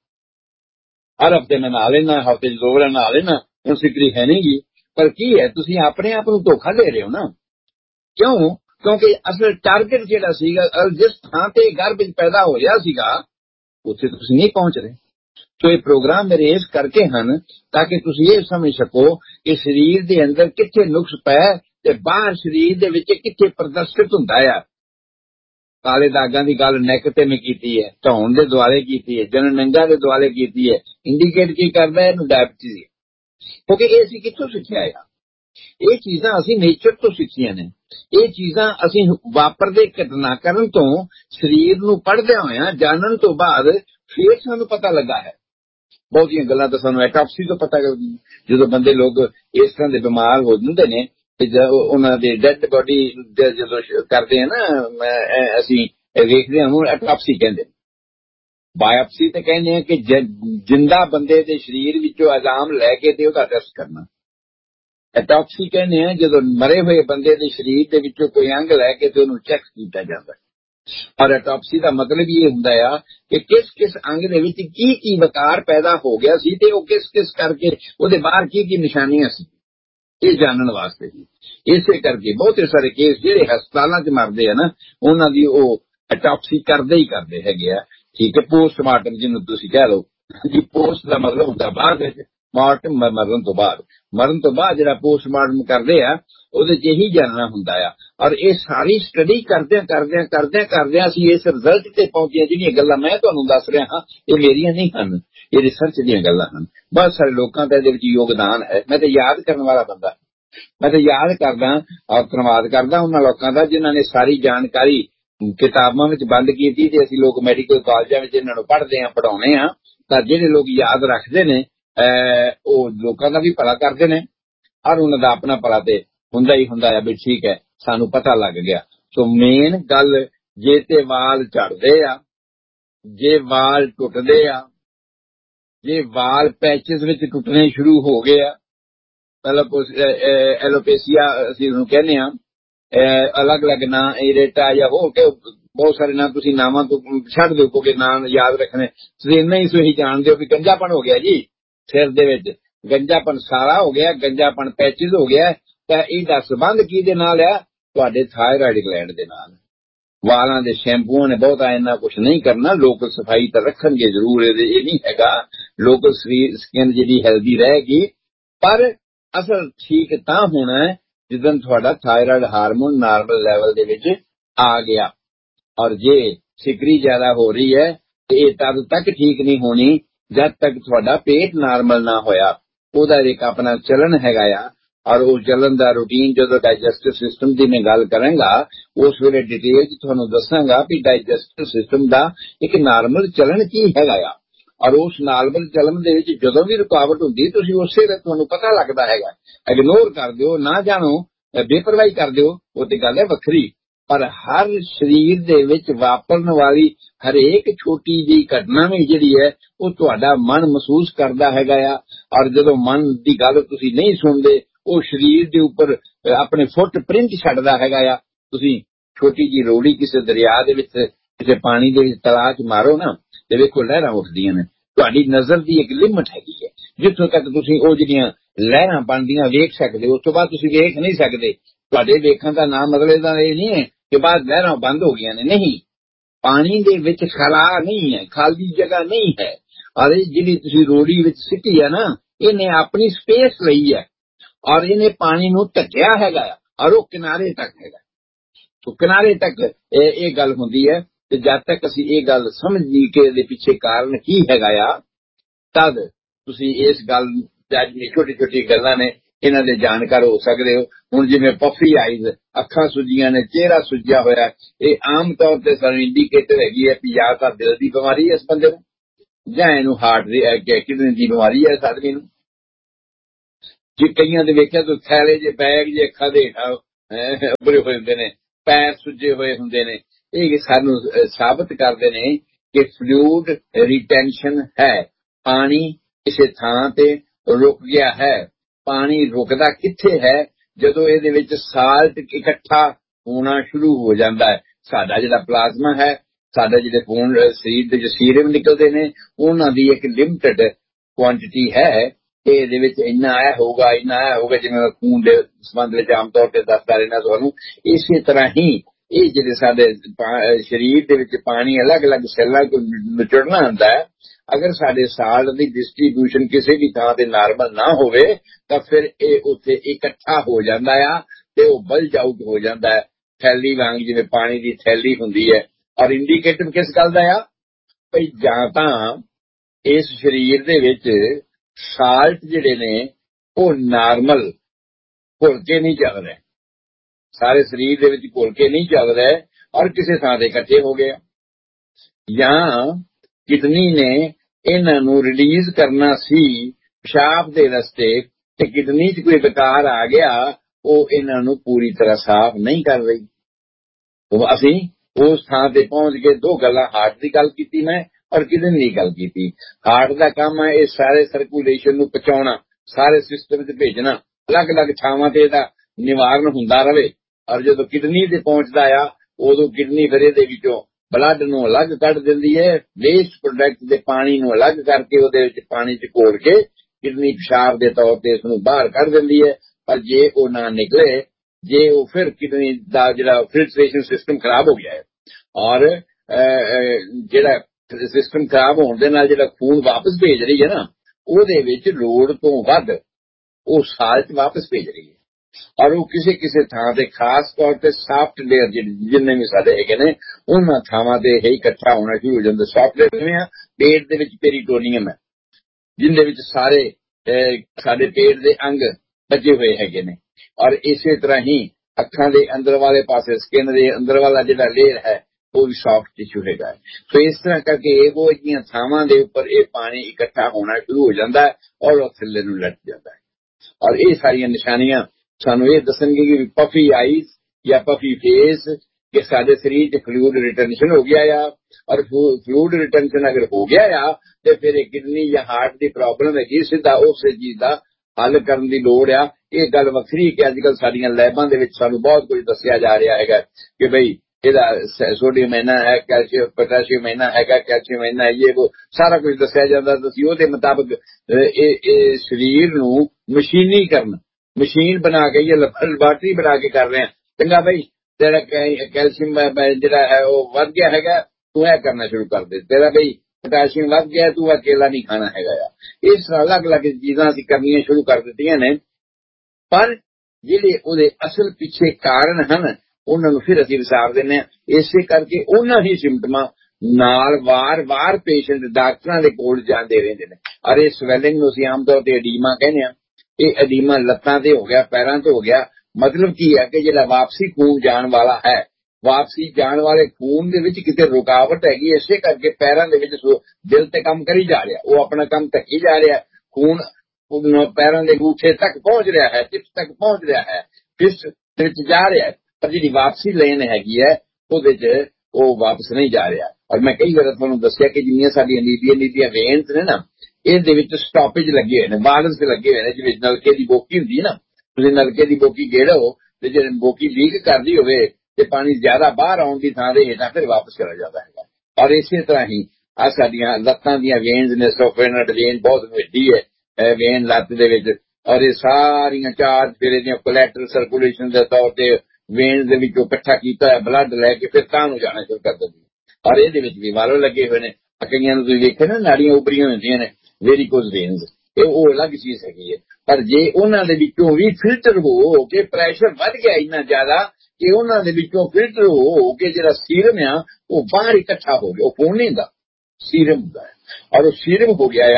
ਹਰ ਹਫ਼ਤੇ ਮੈਂ ਨਹਾ ਲੈਣਾ, ਹਫ਼ਤੇ 'ਚ ਦੋ ਵਾਰ ਨਹਾ ਲੈਣਾ, ਹੁਣ ਸਿਕਰੀ ਹੈ ਨਹੀਂ ਗੀ। ਪਰ ਕੀ ਹੈ, ਤੁਸੀਂ ਆਪਣੇ ਆਪ ਨੂੰ ਧੋਖਾ ਦੇ ਰਹੇ ਹੋ ਨਾ। ਕਿਉਂ? ਕਿਉਂਕਿ ਅਸਲ ਟਾਰਗੇਟ ਜਿਹੜਾ ਸੀਗਾ, ਜਿਸ ਥਾਂ ਤੇ ਗਰਭ ਵਿੱਚ ਪੈਦਾ ਹੋ ਰਿਹਾ ਸੀਗਾ ਉੱਥੇ ਤੁਸੀਂ ਨਹੀਂ ਪਹੁੰਚ ਰਹੇ। ਸੋ ਇਹ ਪ੍ਰੋਗਰਾਮ ਮੇਰੇ ਇਸ ਕਰਕੇ ਹਨ ਤਾਂ ਕਿ ਤੁਸੀਂ ਇਹ ਸਮਝ ਸਕੋ ਕਿ ਸਰੀਰ ਦੇ ਅੰਦਰ ਕਿੱਥੇ ਨੁਕਸ ਪੈ ਤੇ ਬਾਹਰ ਸਰੀਰ ਦੇ ਵਿੱਚ ਕਿੱਥੇ ਪ੍ਰਦਰਸ਼ਿਤ ਹੁੰਦਾ ਆ। ਕਾਲੇ ਦਾਗਾਂ ਦੀ ਗੱਲ ਨੈਕ ਤੇ ਮੈਂ ਕੀਤੀ ਹੈ, ਧੌਣ ਦੇ ਦੁਆਲੇ ਕੀਤੀ ਹੈ, ਜਨ ਨੰਗਾ ਦੇ ਦੁਆਲੇ ਕੀਤੀ ਹੈ। ਇੰਡੀਕੇਟ ਕੀ ਕਰਦਾ ਹੈ? ਇਹਨੂੰ ਡਾਇਬਟੀਜ਼। ਕਿਉਂਕਿ ਇਹ ਅਸੀਂ ਕਿੱਥੋਂ ਸਿੱਖਿਆ ਆ? ਇਹ ਚੀਜ਼ਾਂ ਅਸੀਂ ਨੇਚਰ ਤੋਂ ਸਿੱਖੀਆਂ ਨੇ। ਇਹ ਚੀਜ਼ਾਂ ਅਸੀਂ ਵਾਪਰਦੇ ਘਟਨਾਕ੍ਰਮ ਤੋਂ ਸਰੀਰ ਨੂੰ ਪੜ੍ਹਦਿਆਂ ਹੋਇਆਂ ਜਾਣਨ ਤੋਂ ਬਾਅਦ ਫਿਰ ਸਾਨੂੰ ਪਤਾ ਲੱਗਾ ਹੈ। ਬਹੁਤੀਆਂ ਗੱਲਾਂ ਤਾਂ ਸਾਨੂੰ ਐਟੋਪਸੀ ਤੋਂ ਪਤਾ ਲੱਗਦੀਆਂ, ਜਦੋਂ ਬੰਦੇ ਲੋਕ ਇਸ ਤਰ੍ਹਾਂ ਦੇ ਬਿਮਾਰ ਹੋ ਜਾਂਦੇ ਨੇ ਤੇ ਉਹਨਾਂ ਦੇ ਡੈਡ ਬੋਡੀ ਜਦੋਂ ਕਰਦੇ ਆ ਨਾ ਅਸੀਂ ਵੇਖਦੇ ਹਾਂ, ਉਹਨੂੰ ਐਟੋਪਸੀ ਕਹਿੰਦੇ। ਬਾਇਓਪਸੀ ਤੇ ਕਹਿੰਦੇ ਆ ਕਿ ਜਿੰਦਾ ਬੰਦੇ ਦੇ ਸਰੀਰ ਵਿੱਚੋਂ ਅਜ਼ਾਮ ਲੈ ਕੇ ਤੇ ਉਹਦਾ ਟੈਸਟ ਕਰਨਾ। ਐਟੋਪਸੀ ਕਹਿੰਦੇ ਆ ਜਦੋਂ ਮਰੇ ਹੋਏ ਬੰਦੇ ਦੇ ਸਰੀਰ ਦੇ ਵਿੱਚੋਂ ਕੋਈ ਅੰਗ ਲੈ ਕੇ ਤੇ ਉਹਨੂੰ ਚੈੱਕ ਕੀਤਾ ਜਾਂਦਾ। ਔਰ ਐਟੋਪਸੀ ਦਾ ਮਤਲਬ ਇਹ ਹੁੰਦਾ ਆ ਕਿ ਕਿਸ ਕਿਸ ਅੰਗ ਦੇ ਵਿੱਚ ਕੀ ਕੀ ਵਿਕਾਰ ਪੈਦਾ ਹੋ ਗਿਆ ਸੀ ਤੇ ਉਹ ਕਿਸ ਕਿਸ ਕਰਕੇ ਉਹਦੇ ਬਾਹਰ ਕੀ ਕੀ ਨਿਸ਼ਾਨੀਆਂ ਸੀ, ਇਹ ਜਾਣਨ ਵਾਸਤੇ ਜੀ। ਇਸੇ ਕਰਕੇ ਬਹੁਤੇ ਸਾਰੇ ਕੇਸ ਜਿਹੜੇ ਹਸਪਤਾਲਾਂ 'ਚ ਮਰਦੇ ਆ ਨਾ, ਉਹਨਾਂ ਦੀ ਉਹ ਐਟੋਪਸੀ ਕਰਦੇ ਹੀ ਕਰਦੇ ਹੈਗੇ ਆ। ਠੀਕ ਹੈ, ਪੋਸਟਮਾਰਟਮ ਜਿਹਨੂੰ ਤੁਸੀਂ ਕਹਿ ਲਓ ਜੀ, ਪੋਸਟ ਦਾ ਮਤਲਬ ਹੁੰਦਾ ਬਾਅਦ ਵਿੱਚ, ਮਾਰਟਮ ਮਰਨ ਤੋਂ ਬਾਅਦ। ਮਰਨ ਤੋਂ ਬਾਅਦ ਜਿਹੜਾ ਪੋਸਟਮਾਰਟਮ ਕਰਦੇ ਆ ਉਹਦੇ 'ਚ ਇਹੀ ਜਾਣਨਾ ਹੁੰਦਾ ਆ। ਔਰ ਇਹ ਸਾਰੀ ਸਟੱਡੀ ਕਰਦਿਆਂ ਕਰਦਿਆਂ ਕਰਦਿਆਂ ਕਰਦਿਆਂ ਅਸੀਂ ਇਸ ਰਿਜ਼ਲਟ ਤੇ ਪਹੁੰਚੇ। ਜਿਹੜੀਆਂ ਗੱਲਾਂ ਮੈਂ ਤੁਹਾਨੂੰ ਦੱਸ ਰਿਹਾ ਹਾਂ ਇਹ ਮੇਰੀਆਂ ਨਹੀਂ ਹਨ, ਇਹ ਰਿਸਰਚ ਦੀਆਂ ਗੱਲਾਂ ਹਨ। ਬਹੁਤ ਸਾਰੇ ਲੋਕਾਂ ਦਾ ਇਹਦੇ ਵਿੱਚ ਯੋਗਦਾਨ ਹੈ। ਮੈਂ ਤਾਂ ਯਾਦ ਕਰਨ ਵਾਲਾ ਬੰਦਾ, ਮੈਂ ਤਾਂ ਯਾਦ ਕਰਦਾ ਔਰ ਧੰਨਵਾਦ ਕਰਦਾ ਉਹਨਾਂ ਲੋਕਾਂ ਦਾ ਜਿਨ੍ਹਾਂ ਨੇ ਸਾਰੀ ਜਾਣਕਾਰੀ ਕਿਤਾਬਾਂ ਵਿੱਚ ਬੰਦ ਕੀਤੀ ਤੇ ਅਸੀਂ ਲੋਕ ਮੈਡੀਕਲ ਕਾਲਜਾਂ ਵਿੱਚ ਇਹਨਾਂ ਨੂੰ ਪੜ੍ਹਦੇ ਹਾਂ, ਪੜ੍ਹਾਉਂਦੇ ਹਾਂ। ਤਾਂ ਜਿਹੜੇ ਲੋਕ ਯਾਦ ਰੱਖਦੇ ਨੇ ਉਹ ਲੋਕਾਂ ਦਾ ਵੀ ਭਲਾ ਕਰਦੇ ਨੇ ਔਰ ਉਹਨਾਂ ਦਾ ਆਪਣਾ ਭਲਾ ਤੇ ਹੁੰਦਾ ਹੀ ਹੁੰਦਾ ਹੈ ਵੀ ਠੀਕ ਹੈ, ਸਾਨੂੰ ਪਤਾ ਲੱਗ ਗਿਆ। ਸੋ ਮੇਨ ਗੱਲ, ਜੇ ਤੇ ਵਾਲ ਝੜਦੇ ਆ, ਜੇ ਵਾਲ ਟੁੱਟਦੇ ਆ, ਜੇ ਵਾਲ ਪੈਚਸ ਵਿੱਚ ਟੁੱਟਣੇ ਸ਼ੁਰੂ ਹੋ ਗਏ ਆ, ਐਲੋਪੇਸੀਆ ਅਸੀਂ ਉਹਨੂੰ ਕਹਿੰਦੇ ਹਾਂ, ਅਲੱਗ-ਅਲੱਗ ਨਾਂ, ਏਰੇਟਾ ਜਾਂ ਹੋ ਕੇ ਬਹੁਤ ਸਾਰੇ ਨਾਂ, ਤੁਸੀਂ ਨਾਵਾਂ ਤੋਂ ਛੱਡ ਦਿਓ ਕਿਉਂਕਿ ਨਾਂ ਯਾਦ ਰੱਖਣੇ। ਤੁਸੀਂ ਇੰਨਾ ਹੀ ਸਹੀ ਜਾਣਦੇ ਹੋ ਵੀ ਗੰਜਾਪਣ ਹੋ ਗਿਆ ਜੀ, ਸਿਰ ਦੇ ਵਿੱਚ ਗੰਜਾਪਣ ਸਾਰਾ ਹੋ ਗਿਆ, ਗੰਜਾਪਣ ਪੈਚਿਸ ਹੋ ਗਿਆ। ਤਾਂ ਇਹਦਾ ਸੰਬੰਧ ਕਿਹਦੇ ਨਾਲ ਆ? ਤੁਹਾਡੇ ਥਾਇਰਾਇਡ ਗਲੈਂਡ ਦੇ ਨਾਲ। ਵਾਲਾਂ ਦੇ ਸ਼ੈਂਪੂਆਂ ਨੇ ਬਹੁਤਾ ਇੰਨਾ ਕੁਛ ਨਹੀਂ ਕਰਨਾ, ਲੋਕਲ ਸਫਾਈ ਤਾਂ ਰੱਖਣਗੇ ਜ਼ਰੂਰ, ਇਹਦੇ ਇਹ ਨਹੀਂ ਹੈਗਾ। ਲੋਕਲ ਸਕਿਨ ਜਿਹੜੀ ਹੈਲਦੀ ਰਹੇਗੀ, ਪਰ ਅਸਲ ਠੀਕ ਤਾਂ ਹੋਣਾ ਹੈ ਜਦੋਂ ਤੁਹਾਡਾ ਥਾਇਰਾਇਡ ਹਾਰਮੋਨ ਨਾਰਮਲ ਲੈਵਲ ਦੇ ਵਿੱਚ ਆ ਗਿਆ। ਔਰ ਜੇ ਸਿਕਰੀ ਜ਼ਿਆਦਾ ਹੋ ਰਹੀ ਹੈ ਤੇ ਇਹ ਤਦ ਤੱਕ ਠੀਕ ਨਹੀਂ ਹੋਣੀ ਜਦ ਤੱਕ ਤੁਹਾਡਾ ਪੇਟ ਨਾਰਮਲ ਨਾ ਹੋਇਆ। ਉਹਦਾ ਇੱਕ ਆਪਣਾ ਚਲਨ ਹੈਗਾ ਆ, ਔਰ ਉਹ ਚਲਨ ਦਾ ਰੂਟੀਨ ਜਦੋਂ ਡਾਈਜੈਸਟਿਵ ਸਿਸਟਮ ਦੀ ਮੈਂ ਗੱਲ ਕਰਾਂਗਾ ਉਸ ਵੇਲੇ ਡਿਟੇਲ 'ਚ ਤੁਹਾਨੂੰ ਦੱਸਾਂਗਾ ਵੀ ਡਾਈਜੈਸਟਿਵ ਸਿਸਟਮ ਦਾ ਇੱਕ ਨਾਰਮਲ ਚਲਨ ਕੀ ਹੈਗਾ ਆ। ਔਰ ਉਸ ਨਾਰਮਲ ਚਲਨ ਦੇ ਵਿੱਚ ਜਦੋਂ ਵੀ ਰੁਕਾਵਟ ਹੁੰਦੀ ਤੁਸੀਂ ਉਸੇ ਵੇਲੇ ਤੁਹਾਨੂੰ ਪਤਾ ਲੱਗਦਾ ਹੈਗਾ। ਇਗਨੋਰ ਕਰ ਦਿਓ, ਨਾ ਜਾਣੋ, ਬੇਪਰਵਾਹੀ ਕਰ ਦਿਓ, ਉਹ ਤੇ ਗੱਲ ਹੈ ਵੱਖਰੀ। ਪਰ ਹਰ ਸਰੀਰ ਦੇ ਵਿੱਚ ਵਾਪਰਨ ਵਾਲੀ ਹਰੇਕ ਛੋਟੀ ਜਿਹੀ ਘਟਨਾ ਵੀ ਜਿਹੜੀ ਹੈ ਉਹ ਤੁਹਾਡਾ ਮਨ ਮਹਿਸੂਸ ਕਰਦਾ ਹੈਗਾ ਆ। ਔਰ ਜਦੋਂ ਮਨ ਦੀ ਗੱਲ ਤੁਸੀਂ ਨਹੀਂ ਸੁਣਦੇ, ਉਹ ਸਰੀਰ ਦੇ ਉੱਪਰ ਆਪਣੇ ਫੁੱਟ ਪ੍ਰਿੰਟ ਛੱਡਦਾ ਹੈਗਾ ਆ। ਤੁਸੀਂ ਛੋਟੀ ਜਿਹੀ ਰੋੜੀ ਕਿਸੇ ਦਰਿਆ ਦੇ ਵਿੱਚ, ਕਿਸੇ ਪਾਣੀ ਦੇ ਵਿੱਚ ਤਲਾਅ 'ਚ ਮਾਰੋ ਨਾ ਤੇ ਵੇਖੋ ਲਹਿਰਾਂ ਉੱਠਦੀਆਂ ਨੇ। ਤੁਹਾਡੀ ਨਜ਼ਰ ਦੀ ਇੱਕ ਲਿਮਟ ਹੈਗੀ ਹੈ, ਜਿੱਥੋਂ ਤੱਕ ਤੁਸੀਂ ਉਹ ਜਿਹੜੀਆਂ ਲਹਿਰਾਂ ਬਣਦੀਆਂ ਵੇਖ ਸਕਦੇ ਹੋ, ਉਸ ਤੋਂ ਬਾਅਦ ਤੁਸੀਂ ਵੇਖ ਨਹੀਂ ਸਕਦੇ। ਤੁਹਾਡੇ ਵੇਖਣ ਦਾ ਨਾਮ ਮਤਲਬ ਇਹਦਾ ਇਹ ਨਹੀਂ ਹੈ ਕਿ ਬਾਅਦ ਲਹਿਰਾਂ ਬੰਦ ਹੋ ਗਈਆਂ ਨੇ, ਨਹੀਂ। ਪਾਣੀ ਦੇ ਵਿੱਚ ਖਲਾ ਨਹੀਂ ਹੈ, ਖਾਲੀ ਜਗ੍ਹਾ ਨਹੀਂ ਹੈ। ਔਰ ਇਹ ਜਿਹੜੀ ਤੁਸੀਂ ਰੋੜੀ ਵਿੱਚ ਸਿੱਟੀ ਹੈ ਨਾ, ਇਹਨੇ ਆਪਣੀ ਸਪੇਸ ਲਈ ਹੈ ਔਰ ਇਹਨੇ ਪਾਣੀ ਨੂੰ ਢੱਕਿਆ ਹੈਗਾ ਔਰ ਉਹ ਕਿਨਾਰੇ ਤੱਕ ਹੈਗਾ। तो किनारे तक ये गल हुंदी है। ते जद तक असी ये गल समझी कि इहदे पिछे कारण की हैगा आ, तद ਤੁਸੀਂ ਇਸ ਗੱਲ ਅੱਜ ਦੀ ਛੋਟੀ ਛੋਟੀ ਗੱਲਾਂ ਨੇ ਇਹਨਾਂ ਦੇ ਜਾਣਕਾਰ ਹੋ ਸਕਦੇ ਹੋ। ਹੁਣ ਜਿਵੇਂ ਪਫੀ ਆਈਜ਼, ਅੱਖਾਂ ਸੁੱਜੀਆਂ ਨੇ, ਚਿਹਰਾ ਸੁੱਜਿਆ ਹੋਇਆ, ਇਹ ਆਮ ਤੌਰ ਤੇ ਸਾਨੂੰ ਇੰਡੀਕੇਟਰ ਹੈਗੀ ਹੈ ਕਿ ਜਾਂ ਤਾਂ ਦਿਲ ਦੀ ਬਿਮਾਰੀ ਹੈ ਇਸ ਬੰਦੇ ਨੂੰ, ਜਾਂ ਇਹਨੂੰ ਹਾਰਟ ਦੀ ਕਿਡਨੀ ਦੀ ਬਿਮਾਰੀ ਹੈ ਇਸ ਆਦਮੀ ਨੂੰ। ਜੇ ਕਈਆਂ ਦੇ ਵੇਖਿਆ ਤਾਂ ਥੈਲੇ ਜੇ ਬੈਗ ਜੇ ਅੱਖਾਂ ਦੇ ਉੱਭਰੇ ਹੋਏ ਹੁੰਦੇ ਨੇ, ਪੈਰ ਸੁੱਜੇ ਹੋਏ ਹੁੰਦੇ ਨੇ, ਇਹ ਸਾਨੂੰ ਸਾਬਤ ਕਰਦੇ ਨੇ ਕਿ ਫਲੂਇਡ ਰਿਟੈਂਸ਼ਨ ਹੈ, ਪਾਣੀ ਕਿਸੇ ਥਾਂ ਤੇ ਰੁਕ ਗਿਆ ਹੈ। ਪਾਣੀ ਰੁਕਦਾ ਕਿੱਥੇ ਹੈ? ਜਦੋਂ ਇਹਦੇ ਵਿੱਚ ਸਾਲਟ ਇਕੱਠਾ ਹੋਣਾ ਸ਼ੁਰੂ ਹੋ ਜਾਂਦਾ ਹੈ। ਸਾਡਾ ਜਿਹੜਾ ਪਲਾਜ਼ਮਾ ਹੈ, ਸਾਡਾ ਜਿਹੜੇ ਖੂਨ ਸਰੀਰ ਦੇ ਜੋ ਸੀਰਮ ਨਿਕਲਦੇ ਨੇ, ਉਹਨਾਂ ਦੀ ਇੱਕ ਲਿਮਟਡ ਕੁਆਂਟੀਟੀ ਹੈ ਕਿ ਇਹਦੇ ਵਿੱਚ ਇੰਨਾ ਆਇਆ ਹੋਊਗਾ, ਇੰਨਾ ਆਇਆ ਹੋਊਗਾ, ਜਿਵੇਂ ਮੈਂ ਖੂਨ ਦੇ ਸੰਬੰਧ ਵਿੱਚ ਆਮ ਤੌਰ ਤੇ ਦੱਸਦਾ ਰਹਿਣਾ ਤੁਹਾਨੂੰ। ਇਸੇ ਤਰ੍ਹਾਂ ਹੀ ਇਹ ਜਿਹੜੇ ਸਾਡੇ ਸਰੀਰ ਦੇ ਵਿੱਚ ਪਾਣੀ ਅਲੱਗ-ਅਲੱਗ ਸੈੱਲਾਂ ਤੋਂ ਨਿਚੜਨਾ ਹੁੰਦਾ ਹੈ, ਅਗਰ ਸਾਡੇ ਸਾਲਟ ਦੀ ਡਿਸਟ੍ਰੀਬਿਊਸ਼ਨ ਕਿਸੇ ਵੀ ਥਾਂ ਤੇ ਨਾਰਮਲ ਨਾ ਹੋਵੇ ਤਾਂ ਫਿਰ ਇਹ ਉੱਥੇ ਇਕੱਠਾ ਹੋ ਜਾਂਦਾ ਆ ਤੇ ਉਹ ਬਲਜ ਆਊਟ ਹੋ ਜਾਂਦਾ ਹੈ, ਥੈਲੀ ਵਾਂਗ, ਜਿਵੇਂ ਪਾਣੀ ਦੀ ਥੈਲੀ ਹੁੰਦੀ ਹੈ। ਔਰ ਇੰਡੀਕੇਟਰ ਕਿਸ ਗੱਲ ਦਾ ਆ? ਭਈ ਜਾਂ ਤਾਂ ਇਸ ਸਰੀਰ ਦੇ ਵਿੱਚ ਸਾਲਟ ਜਿਹੜੇ ਨੇ ਉਹ ਨਾਰਮਲ ਘੁਲ ਕੇ ਨਹੀਂ ਚੱਲ ਰਹੇ, ਸਾਰੇ ਸਰੀਰ ਦੇ ਵਿੱਚ ਘੁਲ ਕੇ ਨਹੀਂ ਚੱਲ ਰਹੇ ਔਰ ਕਿਸੇ ਥਾਂ ਤੇ ਇਕੱਠੇ ਹੋ ਗਏ, ਜਾਂ ਕਿਡਨੀ ਨੇ ਇਹਨਾਂ ਨੂੰ ਰਿਲੀਜ਼ ਕਰਨਾ ਸੀ ਪਿਸ਼ਾਬ ਦੇ ਰਸਤੇ ਤੇ ਕਿਡਨੀ 'ਚ ਕੋਈ ਵਿਕਾਰ ਆ ਗਿਆ, ਉਹ ਇਹਨਾਂ ਨੂੰ ਪੂਰੀ ਤਰ੍ਹਾਂ ਸਾਫ਼ ਨਹੀਂ ਕਰ ਰਹੀ। ਅਸੀਂ ਉਸ ਥਾਂ ਤੇ ਪਹੁੰਚ ਕੇ ਦੋ ਗੱਲਾਂ, ਹਾਰਟ ਦੀ ਗੱਲ ਕੀਤੀ ਮੈਂ ਔਰ ਕਿਡਨੀ ਦੀ ਗੱਲ ਕੀਤੀ। ਹਾਰਟ ਦਾ ਕੰਮ ਹੈ ਇਹ ਸਾਰੇ ਸਰਕੂਲੇਸ਼ਨ ਨੂੰ ਪਹੁੰਚਾਉਣਾ, ਸਾਰੇ ਸਿਸਟਮ 'ਚ ਭੇਜਣਾ, ਅਲੱਗ-ਅਲੱਗ ਥਾਵਾਂ ਤੇ ਇਹਦਾ ਨਿਵਾਰਨ ਹੁੰਦਾ ਰਵੇ। ਔਰ ਜਦੋਂ ਕਿਡਨੀ ਤੇ ਪਹੁੰਚਦਾ ਆ, ਉਦੋਂ ਕਿਡਨੀ ਫਿਰ ਇਹਦੇ ਵਿੱਚੋਂ ਬਲੱਡ ਨੂੰ ਅਲੱਗ ਕੱਢ ਦਿੰਦੀ ਹੈ, ਵੇਸਟ ਪ੍ਰੋਡਕਟ ਦੇ ਪਾਣੀ ਨੂੰ ਅਲੱਗ ਕਰਕੇ ਉਹਦੇ ਵਿੱਚ ਪਾਣੀ 'ਚ ਘੋਲ ਕੇ ਕਿਡਨੀ ਪਿਸ਼ਾਬ ਦੇ ਤੌਰ ਤੇ ਇਸ ਨੂੰ ਬਾਹਰ ਕੱਢ ਦਿੰਦੀ ਹੈ। ਪਰ ਜੇ ਉਹ ਨਾ ਨਿਕਲੇ, ਜੇ ਉਹ ਫਿਰ ਕਿਡਨੀ ਦਾ ਜਿਹੜਾ ਫਿਲਟਰੇਸ਼ਨ ਸਿਸਟਮ ਖਰਾਬ ਹੋ ਗਿਆ ਹੈ, ਔਰ ਜਿਹੜਾ ਸਿਸਟਮ ਖਰਾਬ ਹੋਣ ਦੇ ਨਾਲ ਜਿਹੜਾ ਖੂਨ ਵਾਪਸ ਭੇਜ ਰਹੀ ਹੈ ਨਾ, ਉਹਦੇ ਵਿੱਚ ਲੋੜ ਤੋਂ ਵੱਧ ਉਹ ਸਾਲਟ ਵਾਪਸ ਭੇਜ ਰਹੀ ਹੈ। ਔਰ ਉਹ ਕਿਸੇ ਕਿਸੇ ਥਾਂ ਤੇ ਖਾਸ ਤੌਰ ਤੇ ਸਾਫਟ ਲੇਅਰ ਜਿੰਨੇ ਵੀ ਸਾਡੇ ਹੈਗੇ ਨੇ, ਉਹਨਾਂ ਥਾਵਾਂ ਤੇ ਇਹ ਇਕੱਠਾ ਹੋਣਾ ਸ਼ੁਰੂ ਹੋ ਜਾਂਦਾ। ਸਾਫਟ ਲੇਅਰ ਜਿਵੇਂ ਆ ਪੇਟ ਦੇ ਵਿੱਚ ਪੈਰੀਟੋਨੀਅਮ ਹੈ, ਜਿੰਦੇ ਵਿੱਚ ਸਾਰੇ ਸਾਡੇ ਪੇਟ ਦੇ ਅੰਗ ਬਚੇ ਹੋਏ ਹੈਗੇ ਨੇ। ਔਰ ਇਸੇ ਤਰ੍ਹਾਂ ਹੀ ਅੱਖਾਂ ਦੇ ਅੰਦਰ ਵਾਲੇ ਪਾਸੇ ਸਕਿਨ ਦੇ ਅੰਦਰ ਵਾਲਾ ਜਿਹੜਾ ਲੇਅਰ ਹੈ ਉਹ ਵੀ ਸਾਫਟ ਟਿਸ਼ੂ ਹੈਗਾ। ਸੋ ਇਸ ਤਰ੍ਹਾਂ ਕਰਕੇ ਇਹੋ ਜਿਹੀਆਂ ਥਾਵਾਂ ਦੇ ਉੱਪਰ ਇਹ ਪਾਣੀ ਇਕੱਠਾ ਹੋਣਾ ਸ਼ੁਰੂ ਹੋ ਜਾਂਦਾ ਹੈ ਔਰ ਉਹ ਥੱਲੇ ਨੂੰ ਲੱਟ ਜਾਂਦਾ ਹੈ। ਔਰ ਇਹ ਸਾਰੀਆਂ ਨਿਸ਼ਾਨੀਆਂ ਸਾਨੂੰ ਇਹ ਦੱਸਣਗੇ ਕਿ ਪਫੀ ਆਈਜ਼ ਜਾਂ ਪਫੀ ਫੇਸ ਕਿ ਸਾਡੇ ਸਰੀਰ 'ਚ ਫਲੂਇਡ ਰਿਟੈਂਸ਼ਨ ਹੋ ਗਿਆ ਆ। ਔਰ ਫਲੂਇਡ ਰਿਟੈਂਸ਼ਨ ਅਗਰ ਹੋ ਗਿਆ ਆ ਤੇ ਫਿਰ ਇਹ ਕਿਡਨੀ ਜਾਂ ਹਾਰਟ ਦੀ ਪ੍ਰੋਬਲਮ ਹੈਗੀ, ਸਿੱਧਾ ਉਸੇ ਚੀਜ਼ ਦਾ ਹੱਲ ਕਰਨ ਦੀ ਲੋੜ ਆ। ਇਹ ਗੱਲ ਵੱਖਰੀ ਕਿ ਅੱਜ ਕੱਲ੍ਹ ਸਾਡੀਆਂ ਲੈਬਾਂ ਦੇ ਵਿੱਚ ਸਾਨੂੰ ਬਹੁਤ ਕੁਝ ਦੱਸਿਆ ਜਾ ਰਿਹਾ ਹੈਗਾ ਕਿ ਬਈ ਇਹਦਾ ਸੋਡੀਅਮ ਇੰਨਾ ਹੈ, ਕੈਲਸ਼ੀਅਮ ਪੋਟਾਸ਼ੀਅਮ ਇੰਨਾ ਹੈਗਾ, ਕੈਲਸ਼ੀਅਮ ਇੰਨਾ ਹੈ, ਇਹ ਉਹ ਸਾਰਾ ਕੁਝ ਦੱਸਿਆ ਜਾਂਦਾ। ਤੁਸੀਂ ਉਹਦੇ ਮੁਤਾਬਕ ਇਹ ਇਹ ਸਰੀਰ ਨੂੰ ਮਸ਼ੀਨੀਕਰਨ, ਮਸ਼ੀਨ ਬਣਾ ਕੇ ਜਾਂ ਲੈਬਾਰਟਰੀ ਬਣਾ ਕੇ ਕਰ ਰਹੇ ਆ। ਚੰਗਾ ਬਈ ਤੇਰਾ ਕੈਲਸ਼ੀਅਮ ਜਿਹੜਾ ਹੈ ਉਹ ਵੱਧ ਗਿਆ ਹੈਗਾ, ਤੂੰ ਇਹ ਕਰਨਾ ਸ਼ੁਰੂ ਕਰ ਦੇ। ਤੇਰਾ ਬਈ ਪੋਟਾਸ਼ੀਅਮ ਵੱਧ ਗਿਆ, ਤੂੰ ਅਕੇਲਾ ਨਹੀਂ ਖਾਣਾ ਹੈਗਾ ਆ। ਇਸ ਅਲੱਗ-ਅਲੱਗ ਚੀਜ਼ਾਂ ਅਸੀਂ ਕਰਨੀਆਂ ਸ਼ੁਰੂ ਕਰ ਦਿੱਤੀਆਂ ਨੇ, ਪਰ ਜਿਹੜੇ ਉਹਦੇ ਅਸਲ ਪਿੱਛੇ ਕਾਰਨ ਹਨ ਉਹਨਾਂ ਨੂੰ ਫਿਰ ਅਸੀਂ ਵਿਸਾਰ ਦਿੰਦੇ ਹਾਂ। ਇਸੇ ਕਰਕੇ ਉਹਨਾਂ ਹੀ ਸਿੰਪਟਮਾਂ ਨਾਲ ਵਾਰ-ਵਾਰ ਪੇਸ਼ੈਂਟ ਡਾਕਟਰਾਂ ਦੇ ਕੋਲ ਜਾਂਦੇ ਰਹਿੰਦੇ ਨੇ। ਔਰ ਇਹ ਸਵੈਲਿੰਗ ਨੂੰ ਅਸੀਂ ਆਮ ਤੌਰ ਤੇ ਅਡੀਮਾ ਕਹਿੰਦੇ ਹਾਂ। ਇਹ ਅਡੀਮਾ ਲੱਤਾਂ ਤੇ ਹੋ ਗਿਆ, ਪੈਰਾਂ ਤੇ ਹੋ ਗਿਆ। ਮਤਲਬ ਕੀ ਹੈ ਕਿ ਜਿਹੜਾ ਵਾਪਸੀ ਖੂਨ ਜਾਣ ਵਾਲਾ ਹੈ, ਵਾਪਸੀ ਜਾਣ ਵਾਲੇ ਖੂਨ ਦੇ ਵਿੱਚ ਕਿਤੇ ਰੁਕਾਵਟ ਹੈਗੀ, ਇਸੇ ਕਰਕੇ ਪੈਰਾਂ ਦੇ ਵਿੱਚ ਦਿਲ ਤੇ ਕੰਮ ਕਰੀ ਜਾ ਰਿਹਾ, ਉਹ ਆਪਣਾ ਕੰਮ ਧੱਕੀ ਜਾ ਰਿਹਾ। ਖੂਨ ਪੈਰਾਂ ਦੇ ਅੰਗੂਠੇ ਤੱਕ ਪਹੁੰਚ ਰਿਹਾ ਹੈ, ਟਿਪਸ ਤੱਕ ਪਹੁੰਚ ਰਿਹਾ ਹੈ, ਫਿਸਟ ਦੇ ਵਿੱਚ ਜਾ ਰਿਹਾ ਹੈ, ਪਰ ਜਿਹੜੀ ਵਾਪਸੀ ਲੇਨ ਹੈਗੀ ਹੈ ਉਹਦੇ 'ਚ ਉਹ ਵਾਪਸ ਨਹੀਂ ਜਾ ਰਿਹਾ। ਔਰ ਮੈਂ ਕਈ ਵਾਰ ਤੁਹਾਨੂੰ ਦੱਸਿਆ ਕਿ ਜਿੰਨੀਆਂ ਸਾਡੀਆਂ ਨੀਲੀਆਂ ਨੀਲੀਆਂ ਵੇਨਸ ਨੇ ਨਾ, ਇਹਦੇ ਵਿੱਚ ਸਟਾਪੇਜ ਲੱਗੇ ਹੋਏ ਨੇ, ਵਾਲਵਸ ਲੱਗੇ ਹੋਏ ਨੇ। ਜਿਵੇਂ ਨਲਕੇ ਦੀ ਬੋਕੀ ਹੁੰਦੀ ਨਾ, ਤੁਸੀਂ ਨਲਕੇ ਦੀ ਬੋਕੀ ਗੇੜੋ ਤੇ ਜੇ ਬੋਕੀ ਲੀਕ ਕਰਦੀ ਹੋਵੇ ਤੇ ਪਾਣੀ ਜ਼ਿਆਦਾ ਬਾਹਰ ਆਉਣ ਦੀ ਥਾਂ ਤੇ ਹੇਠਾਂ ਫਿਰ ਵਾਪਸ ਚਲਾ ਜਾਂਦਾ ਹੈਗਾ। ਔਰ ਇਸੇ ਤਰ੍ਹਾਂ ਹੀ ਆ ਸਾਡੀਆਂ ਲੱਤਾਂ ਦੀਆਂ ਵੇਨਸ ਨੇ, ਸੋਫੇਨਟ ਵੇਨ ਬਹੁਤ ਵੱਡੀ ਹੈ ਵੇਨ ਲੱਤ ਦੇ ਵਿੱਚ, ਔਰ ਇਹ ਸਾਰੀਆਂ ਚਾਰ ਫੇਰੇ ਦੀਆਂ ਕੋਲੈਟਰਲ ਸਰਕੂਲੇਸ਼ਨ ਦੇ ਤੌਰ ਤੇ ਵੇਨਸ ਦੇ ਵਿੱਚੋਂ ਇਕੱਠਾ ਕੀਤਾ ਹੈ ਬਲੱਡ ਲੈ ਕੇ ਫਿਰ ਤਾਂ ਨੂੰ ਜਾਣਾ ਸ਼ੁਰੂ ਕਰ ਦਿੰਦੀ। ਔਰ ਇਹਦੇ ਵਿੱਚ ਵੀ ਵਾਲਵ ਲੱਗੇ ਹੋਏ ਨੇ। ਕਈਆਂ ਨੂੰ ਤੁਸੀਂ ਵੇਖਿਆ ਨਾ, ਨਾੜੀਆਂ ਉਭਰੀਆਂ ਹੁੰਦੀਆਂ ਨੇ, ਵੈਰੀਕੋਜ਼ ਵੇਨਸ, ਇਹ ਉਹ ਅਲੱਗ ਚੀਜ਼ ਹੈਗੀ ਹੈ। ਪਰ ਜੇ ਉਹਨਾਂ ਦੇ ਵਿੱਚੋਂ ਵੀ ਫਿਲਟਰ ਹੋ ਕੇ ਪ੍ਰੈਸ਼ਰ ਵੱਧ ਗਿਆ ਇੰਨਾ ਜ਼ਿਆਦਾ ਕਿ ਉਹਨਾਂ ਦੇ ਵਿੱਚੋਂ ਫਿਲਟਰ ਹੋ ਕੇ ਜਿਹੜਾ ਸੀਰਮ ਆ ਉਹ ਬਾਹਰ ਇਕੱਠਾ ਹੋ ਗਿਆ, ਉਹ ਖੂਨ ਨਹੀਂ ਹੁੰਦਾ, ਸੀਰਮ ਹੁੰਦਾ ਹੈ। ਔਰ ਉਹ ਸੀਰਮ ਹੋ ਗਿਆ ਆ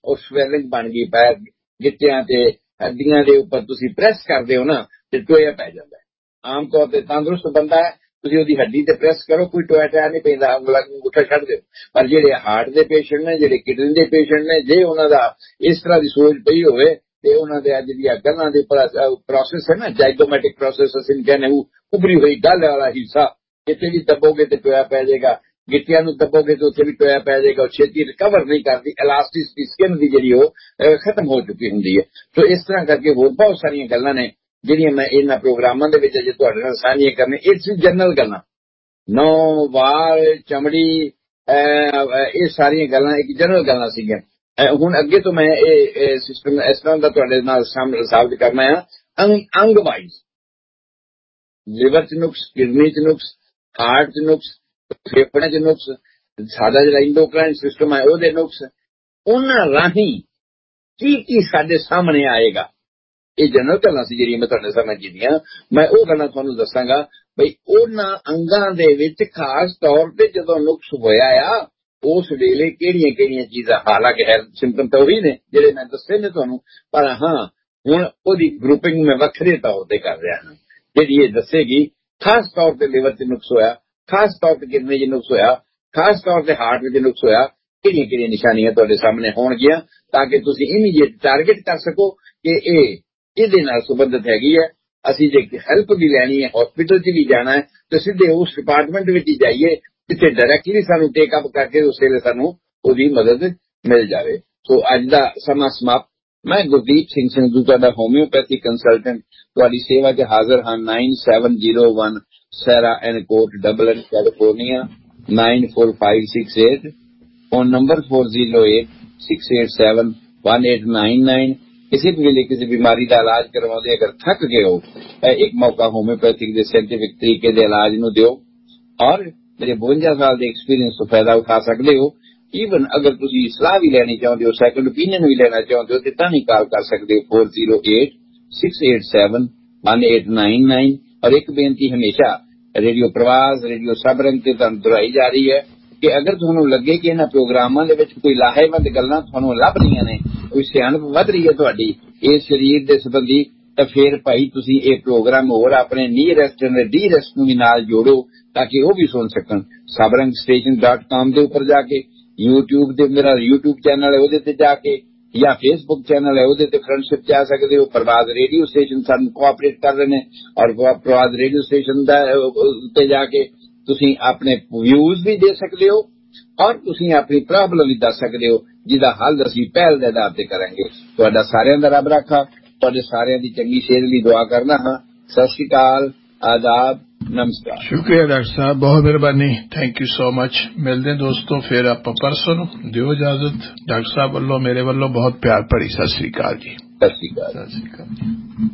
ਉਹ ਸਵੈਲਿੰਗ ਬਣ ਗਈ, ਪੈਰ ਗਿੱਟਿਆਂ ਤੇ ਹੱਡੀਆਂ ਦੇ ਉੱਪਰ ਤੁਸੀਂ ਪ੍ਰੈਸ ਕਰਦੇ ਹੋ ਨਾ ਤੇ ਟੋਇਆ ਪੈ ਜਾਂਦਾ। ਆਮ ਤੌਰ ਤੇ ਤੰਦਰੁਸਤ ਬੰਦਾ ਹੈ, ਤੁਸੀਂ ਉਹਦੀ ਹੱਡੀ ਤੇ ਪ੍ਰੈਸ ਕਰੋ, ਕੋਈ ਟੋਇਆ ਟਾਇਆ ਨਹੀਂ ਪੈਂਦਾ, ਅੰਗੂਠਾ ਛੱਡ ਦਿਓ। ਪਰ ਜਿਹੜੇ ਹਾਰਟ ਦੇ ਪੇਸ਼ੈਂਟ ਨੇ, ਜਿਹੜੇ ਕਿਡਨੀ ਦੇ ਪੇਸ਼ੈਂਟ ਨੇ, ਜੇ ਉਹਨਾਂ ਦਾ ਇਸ ਤਰ੍ਹਾਂ ਦੀ ਸੋਚ ਪਈ ਹੋਵੇ ਤੇ ਉਹਨਾਂ ਦੇ ਅੱਜ ਦੀਆਂ ਗੱਲਾਂ ਦੇ ਪ੍ਰੋਸੈਸ ਹੈ ਨਾ, ਜਾਈਗੋਮੈਟਿਕ ਪ੍ਰੋਸੈਸ ਅਸੀਂ ਕਹਿੰਦੇ, ਉਹ ਉਭਰੀ ਹੋਈ ਗੱਲ ਵਾਲਾ ਹਿੱਸਾ ਕਿਤੇ ਵੀ ਦੱਬੋਗੇ ਤੇ ਟੋਇਆ ਪੈ ਜਾਏਗਾ, ਗਿੱਟਿਆਂ ਨੂੰ ਦੱਬੋਗੇ ਤੇ ਉੱਥੇ ਵੀ ਟੋਇਆ ਪੈ ਜਾਏਗਾ। ਉਹ ਛੇਤੀ ਰਿਕਵਰ ਨਹੀਂ ਕਰਦੀ, ਇਲਾਸਟਿਸਿਟੀ ਸਕਿਨ ਦੀ ਜਿਹੜੀ ਉਹ ਖਤਮ ਹੋ ਚੁੱਕੀ ਹੁੰਦੀ ਹੈ। ਸੋ ਇਸ ਤਰ੍ਹਾਂ ਕਰਕੇ ਹੋਰ ਬਹੁਤ ਸਾਰੀਆਂ ਗੱਲਾਂ ਨੇ ਜਿਹੜੀਆਂ ਮੈਂ ਇਹਨਾਂ ਪ੍ਰੋਗਰਾਮਾਂ ਦੇ ਵਿੱਚ ਅਜੇ ਤੁਹਾਡੇ ਨਾਲ ਸਾਂਝੀਆਂ ਕਰਨੇ। ਇਹ ਜਨਰਲ ਗੱਲਾਂ, ਨੌ ਵਾਲ, ਚਮੜੀ, ਇਹ ਸਾਰੀਆਂ ਗੱਲਾਂ ਇੱਕ ਜਨਰਲ ਗੱਲਾਂ ਸੀਗੀਆਂ। ਹੁਣ ਅੱਗੇ ਤੋਂ ਮੈਂ ਇਹ ਸਿਸਟਮ ਇਸ ਤਰ੍ਹਾਂ ਦਾ ਤੁਹਾਡੇ ਨਾਲ ਸਾਬਤ ਕਰਨਾ ਆ, ਅੰਗ ਵਾਈਜ਼, ਲਿਵਰ ਚ ਨੁਕਸ, ਕਿਡਨੀ ਚ ਨੁਕਸ, ਹਾਰਟ ਚ ਨੁਕਸ, ਫੇਫੜਿਆਂ ਚ ਨੁਕਸ, ਸਾਡਾ ਜਿਹੜਾ ਇੰਡੋਕਰਾਈਨ ਸਿਸਟਮ ਹੈ ਉਹਦੇ ਨੁਕਸ, ਉਹਨਾਂ ਰਾਹੀਂ ਕੀ ਕੀ ਸਾਡੇ ਸਾਹਮਣੇ ਆਏਗਾ। ਇਹ ਜਨਰਲ ਗੱਲਾਂ ਸੀ ਜਿਹੜੀਆਂ ਮੈਂ ਤੁਹਾਡੇ ਸਾਹਮਣੇ ਕੀਤੀਆਂ। ਮੈਂ ਉਹ ਗੱਲਾਂ ਤੁਹਾਨੂੰ ਦੱਸਾਂਗਾ ਬਈ ਉਹਨਾਂ ਅੰਗਾਂ ਦੇ ਵਿੱਚ ਖਾਸ ਤੌਰ ਤੇ ਜਦੋਂ ਨੁਕਸ ਹੋਇਆ ਆ ਉਸ ਵੇਲੇ ਕਿਹੜੀਆਂ ਕਿਹੜੀਆਂ ਚੀਜ਼ਾਂ, ਹਾਲਾਂਕਿ ਹੈਲਥ ਸਿੰਪਟਮ ਤਾਂ ਉਹੀ ਨੇ ਜਿਹੜੇ ਮੈਂ ਦੱਸੇ ਨੇ ਤੁਹਾਨੂੰ, ਪਰ ਹਾਂ ਹੁਣ ਉਹਦੀ ਗਰੁੱਪਿੰਗ ਮੈਂ ਵੱਖਰੇ ਤੌਰ ਤੇ ਕਰ ਰਿਹਾ ਹਾਂ, ਜਿਹੜੀ ਇਹ ਦੱਸੇਗੀ ਖਾਸ ਤੌਰ ਤੇ ਲਿਵਰ ਚ ਨੁਕਸ ਹੋਇਆ, ਖਾਸ ਤੌਰ ਤੇ ਕਿਡਨੀ ਚ ਨੁਕਸ ਹੋਇਆ, ਖਾਸ ਤੌਰ ਤੇ ਹਾਰਟ ਵਿੱਚ ਨੁਕਸ ਹੋਇਆ, ਕਿਹੜੀਆਂ ਕਿਹੜੀਆਂ ਨਿਸ਼ਾਨੀਆਂ ਤੁਹਾਡੇ ਸਾਹਮਣੇ ਹੋਣਗੀਆਂ, ਤਾਂ ਕਿ ਤੁਸੀਂ ਇਮੀਡੀਏਟ ਟਾਰਗੇਟ ਕਰ ਸਕੋ ਕਿ ਇਹ ਇਹਦੇ ਨਾਲ ਸੰਬੰਧਿਤ ਹੈਗੀ ਹੈ। ਅਸੀਂ ਜੇ ਹੈਲਪ ਵੀ ਲੈਣੀ ਹੈ, ਹਸਪੀਟਲ 'ਚ ਵੀ ਜਾਣਾ ਹੈ, ਤਾਂ ਸਿੱਧੇ ਉਸ ਡਿਪਾਰਟਮੈਂਟ ਵਿੱਚ ਹੀ ਜਾਈਏ ਜਿੱਥੇ ਡਾਇਰੈਕਟਲੀ ਸਾਨੂੰ ਟੇਕਅਪ ਕਰਕੇ ਉਸ ਵੇਲੇ ਸਾਨੂੰ ਉਹਦੀ ਮਦਦ ਮਿਲ ਜਾਵੇ। ਸੋ ਅੱਜ ਦਾ ਸਮਾਂ ਸਮਾਪਤ। ਮੈਂ ਗੁਰਦੀਪ ਸਿੰਘ ਸੰਧੂ, ਤੁਹਾਡਾ ਹੋਮਿਓਪੈਥੀ ਕੰਸਲਟੈਂਟ, ਤੁਹਾਡੀ ਸੇਵਾ 'ਚ ਹਾਜ਼ਰ ਹਾਂ। Nine seven zero one ਸੈਰਾ and coat, ਡਬਲਨ, California nine four five six eight. Phone number four zero eight six eight seven one eight nine nine. ਕਿਸੇ ਵੀ ਵੇਲੇ ਕਿਸੇ ਬਿਮਾਰੀ ਦਾ ਇਲਾਜ ਕਰਵਾਉਂਦੇ ਅਗਰ ਥੱਕ ਗਏ ਹੋ, ਇੱਕ ਮੌਕਾ ਹੋਮਿਓਪੈਥਿਕ ਦੇ ਸਾਇੰਟਿਫਿਕ ਤਰੀਕੇ ਦੇ ਇਲਾਜ ਨੂੰ ਦਿਓ ਔਰ ਮੇਰੇ ਬਵੰਜਾ ਸਾਲ ਦੇ ਐਕਸਪੀਰੀਅੰਸ ਤੋਂ ਫਾਇਦਾ ਉਠਾ ਸਕਦੇ ਹੋ। ਈਵਨ ਅਗਰ ਤੁਸੀਂ ਸਲਾਹ ਵੀ ਲੈਣੀ ਚਾਹੁੰਦੇ ਹੋ, ਸੈਕੰਡ ਓਪੀਨੀਅਨ ਵੀ ਲੈਣਾ ਚਾਹੁੰਦੇ ਹੋ, ਤੇ ਤਾਂ ਵੀ ਕਾਲ ਕਰ ਸਕਦੇ ਹੋ four zero eight six eight seven one eight nine nine. ਔਰ ਇੱਕ ਬੇਨਤੀ ਹਮੇਸ਼ਾ ਰੇਡੀਓ ਪ੍ਰਵਾਸ, ਰੇਡੀਓ ਸਬਰੰਗ ਤੇ ਤੁਹਾਨੂੰ ਦੁਹਰਾਈ ਜਾ ਰਹੀ ਹੈ ਕਿ ਅਗਰ ਤੁਹਾਨੂੰ ਲੱਗੇ ਕਿ ਇਹਨਾਂ ਪ੍ਰੋਗਰਾਮਾਂ ਦੇ ਵਿੱਚ ਕੋਈ ਲਾਹੇਵੰਦ ਗੱਲਾਂ ਤੁਹਾਨੂੰ ਲੱਭ ਰਹੀਆਂ ਨੇ, ਕੋਈ ਸਿਆਣਪ ਵੱਧ ਰਹੀ ਹੈ ਤੁਹਾਡੀ ਇਸ ਸਰੀਰ ਦੇ ਸੰਬੰਧੀ, ਤਾਂ ਫਿਰ ਭਾਈ ਤੁਸੀਂ ਇਹ ਪ੍ਰੋਗਰਾਮ ਹੋਰ ਆਪਣੇ ਨੀਅਰੈਸਟ ਤੇ ਡੀਅਰੈਸਟ ਨੂੰ ਵੀ ਨਾਲ ਜੋੜੋ ਤਾਂ ਕਿ ਉਹ ਵੀ ਸੁਣ ਸਕਣ। ਸਬਰੰਗ ਸਟੇਸ਼ਨ ਡਾਟ ਕਾਮ ਦੇ ਉੱਪਰ ਜਾ ਕੇ, ਯੂਟਿਊਬ ਦੇ ਮੇਰਾ ਯੂਟਿਊਬ ਚੈਨਲ ਹੈ ਉਹਦੇ ਤੇ ਜਾ ਕੇ, ਜਾਂ ਫੇਸਬੁੱਕ ਚੈਨਲ ਹੈ ਉਹਦੇ ਤੇ ਫਰੈਂਡਸ਼ਿਪ ਜਾ ਸਕਦੇ ਹੋ। ਪ੍ਰਵਾਦ ਰੇਡੀਓ ਸਟੇਸ਼ਨ ਸਾਨੂੰ ਕੋਆਪਰੇਟ ਕਰ ਰਹੇ ਨੇ ਔਰ ਪ੍ਰਵਾਦ ਰੇਡੀਓ ਸਟੇਸ਼ਨ ਦਾ ਉੱਤੇ ਜਾ ਕੇ ਤੁਸੀਂ ਆਪਣੇ ਵਿਊਜ਼ ਵੀ ਦੇ ਸਕਦੇ ਹੋ ਔਰ ਤੁਸੀਂ ਆਪਣੀ ਪ੍ਰੋਬਲਮ ਵੀ ਦੱਸ ਸਕਦੇ ਹੋ, ਜਿਹਦਾ ਹੱਲ ਅਸੀਂ ਪਹਿਲ ਦੇ ਆਧਾਰ ਤੇ ਕਰਾਂਗੇ। ਤੁਹਾਡਾ ਸਾਰਿਆਂ ਦਾ ਰੱਬ ਰਾਖਾ, ਤੁਹਾਡੇ ਸਾਰਿਆਂ ਦੀ ਚੰਗੀ ਸਿਹਤ ਲਈ ਦੁਆ ਕਰਨਾ ਹਾਂ। ਸਤਿ ਸ਼੍ਰੀ ਅਕਾਲ, ਆਦਾਬ, ਨਮਸਕਾਰ। ਸ਼ੁਕਰੀਆ ਡਾਕਟਰ ਸਾਹਿਬ, ਬਹੁਤ ਮਿਹਰਬਾਨੀ, ਥੈਂਕ ਯੂ ਸੋ ਮਚ। ਮਿਲਦੇ ਦੋਸਤੋ ਫਿਰ ਆਪਾਂ ਪਰਸੋਂ ਨੂੰ। ਦਿਓ ਇਜਾਜ਼ਤ। ਡਾਕਟਰ ਸਾਹਿਬ ਵੱਲੋਂ ਮੇਰੇ ਵੱਲੋਂ ਬਹੁਤ ਪਿਆਰ ਭਰੀ ਸਤਿ ਸ਼੍ਰੀ ਅਕਾਲ ਜੀ। ਸਤਿ ਸ਼੍ਰੀ ਅਕਾਲ। ਸਤਿ ਸ਼੍ਰੀ ਅਕਾਲ।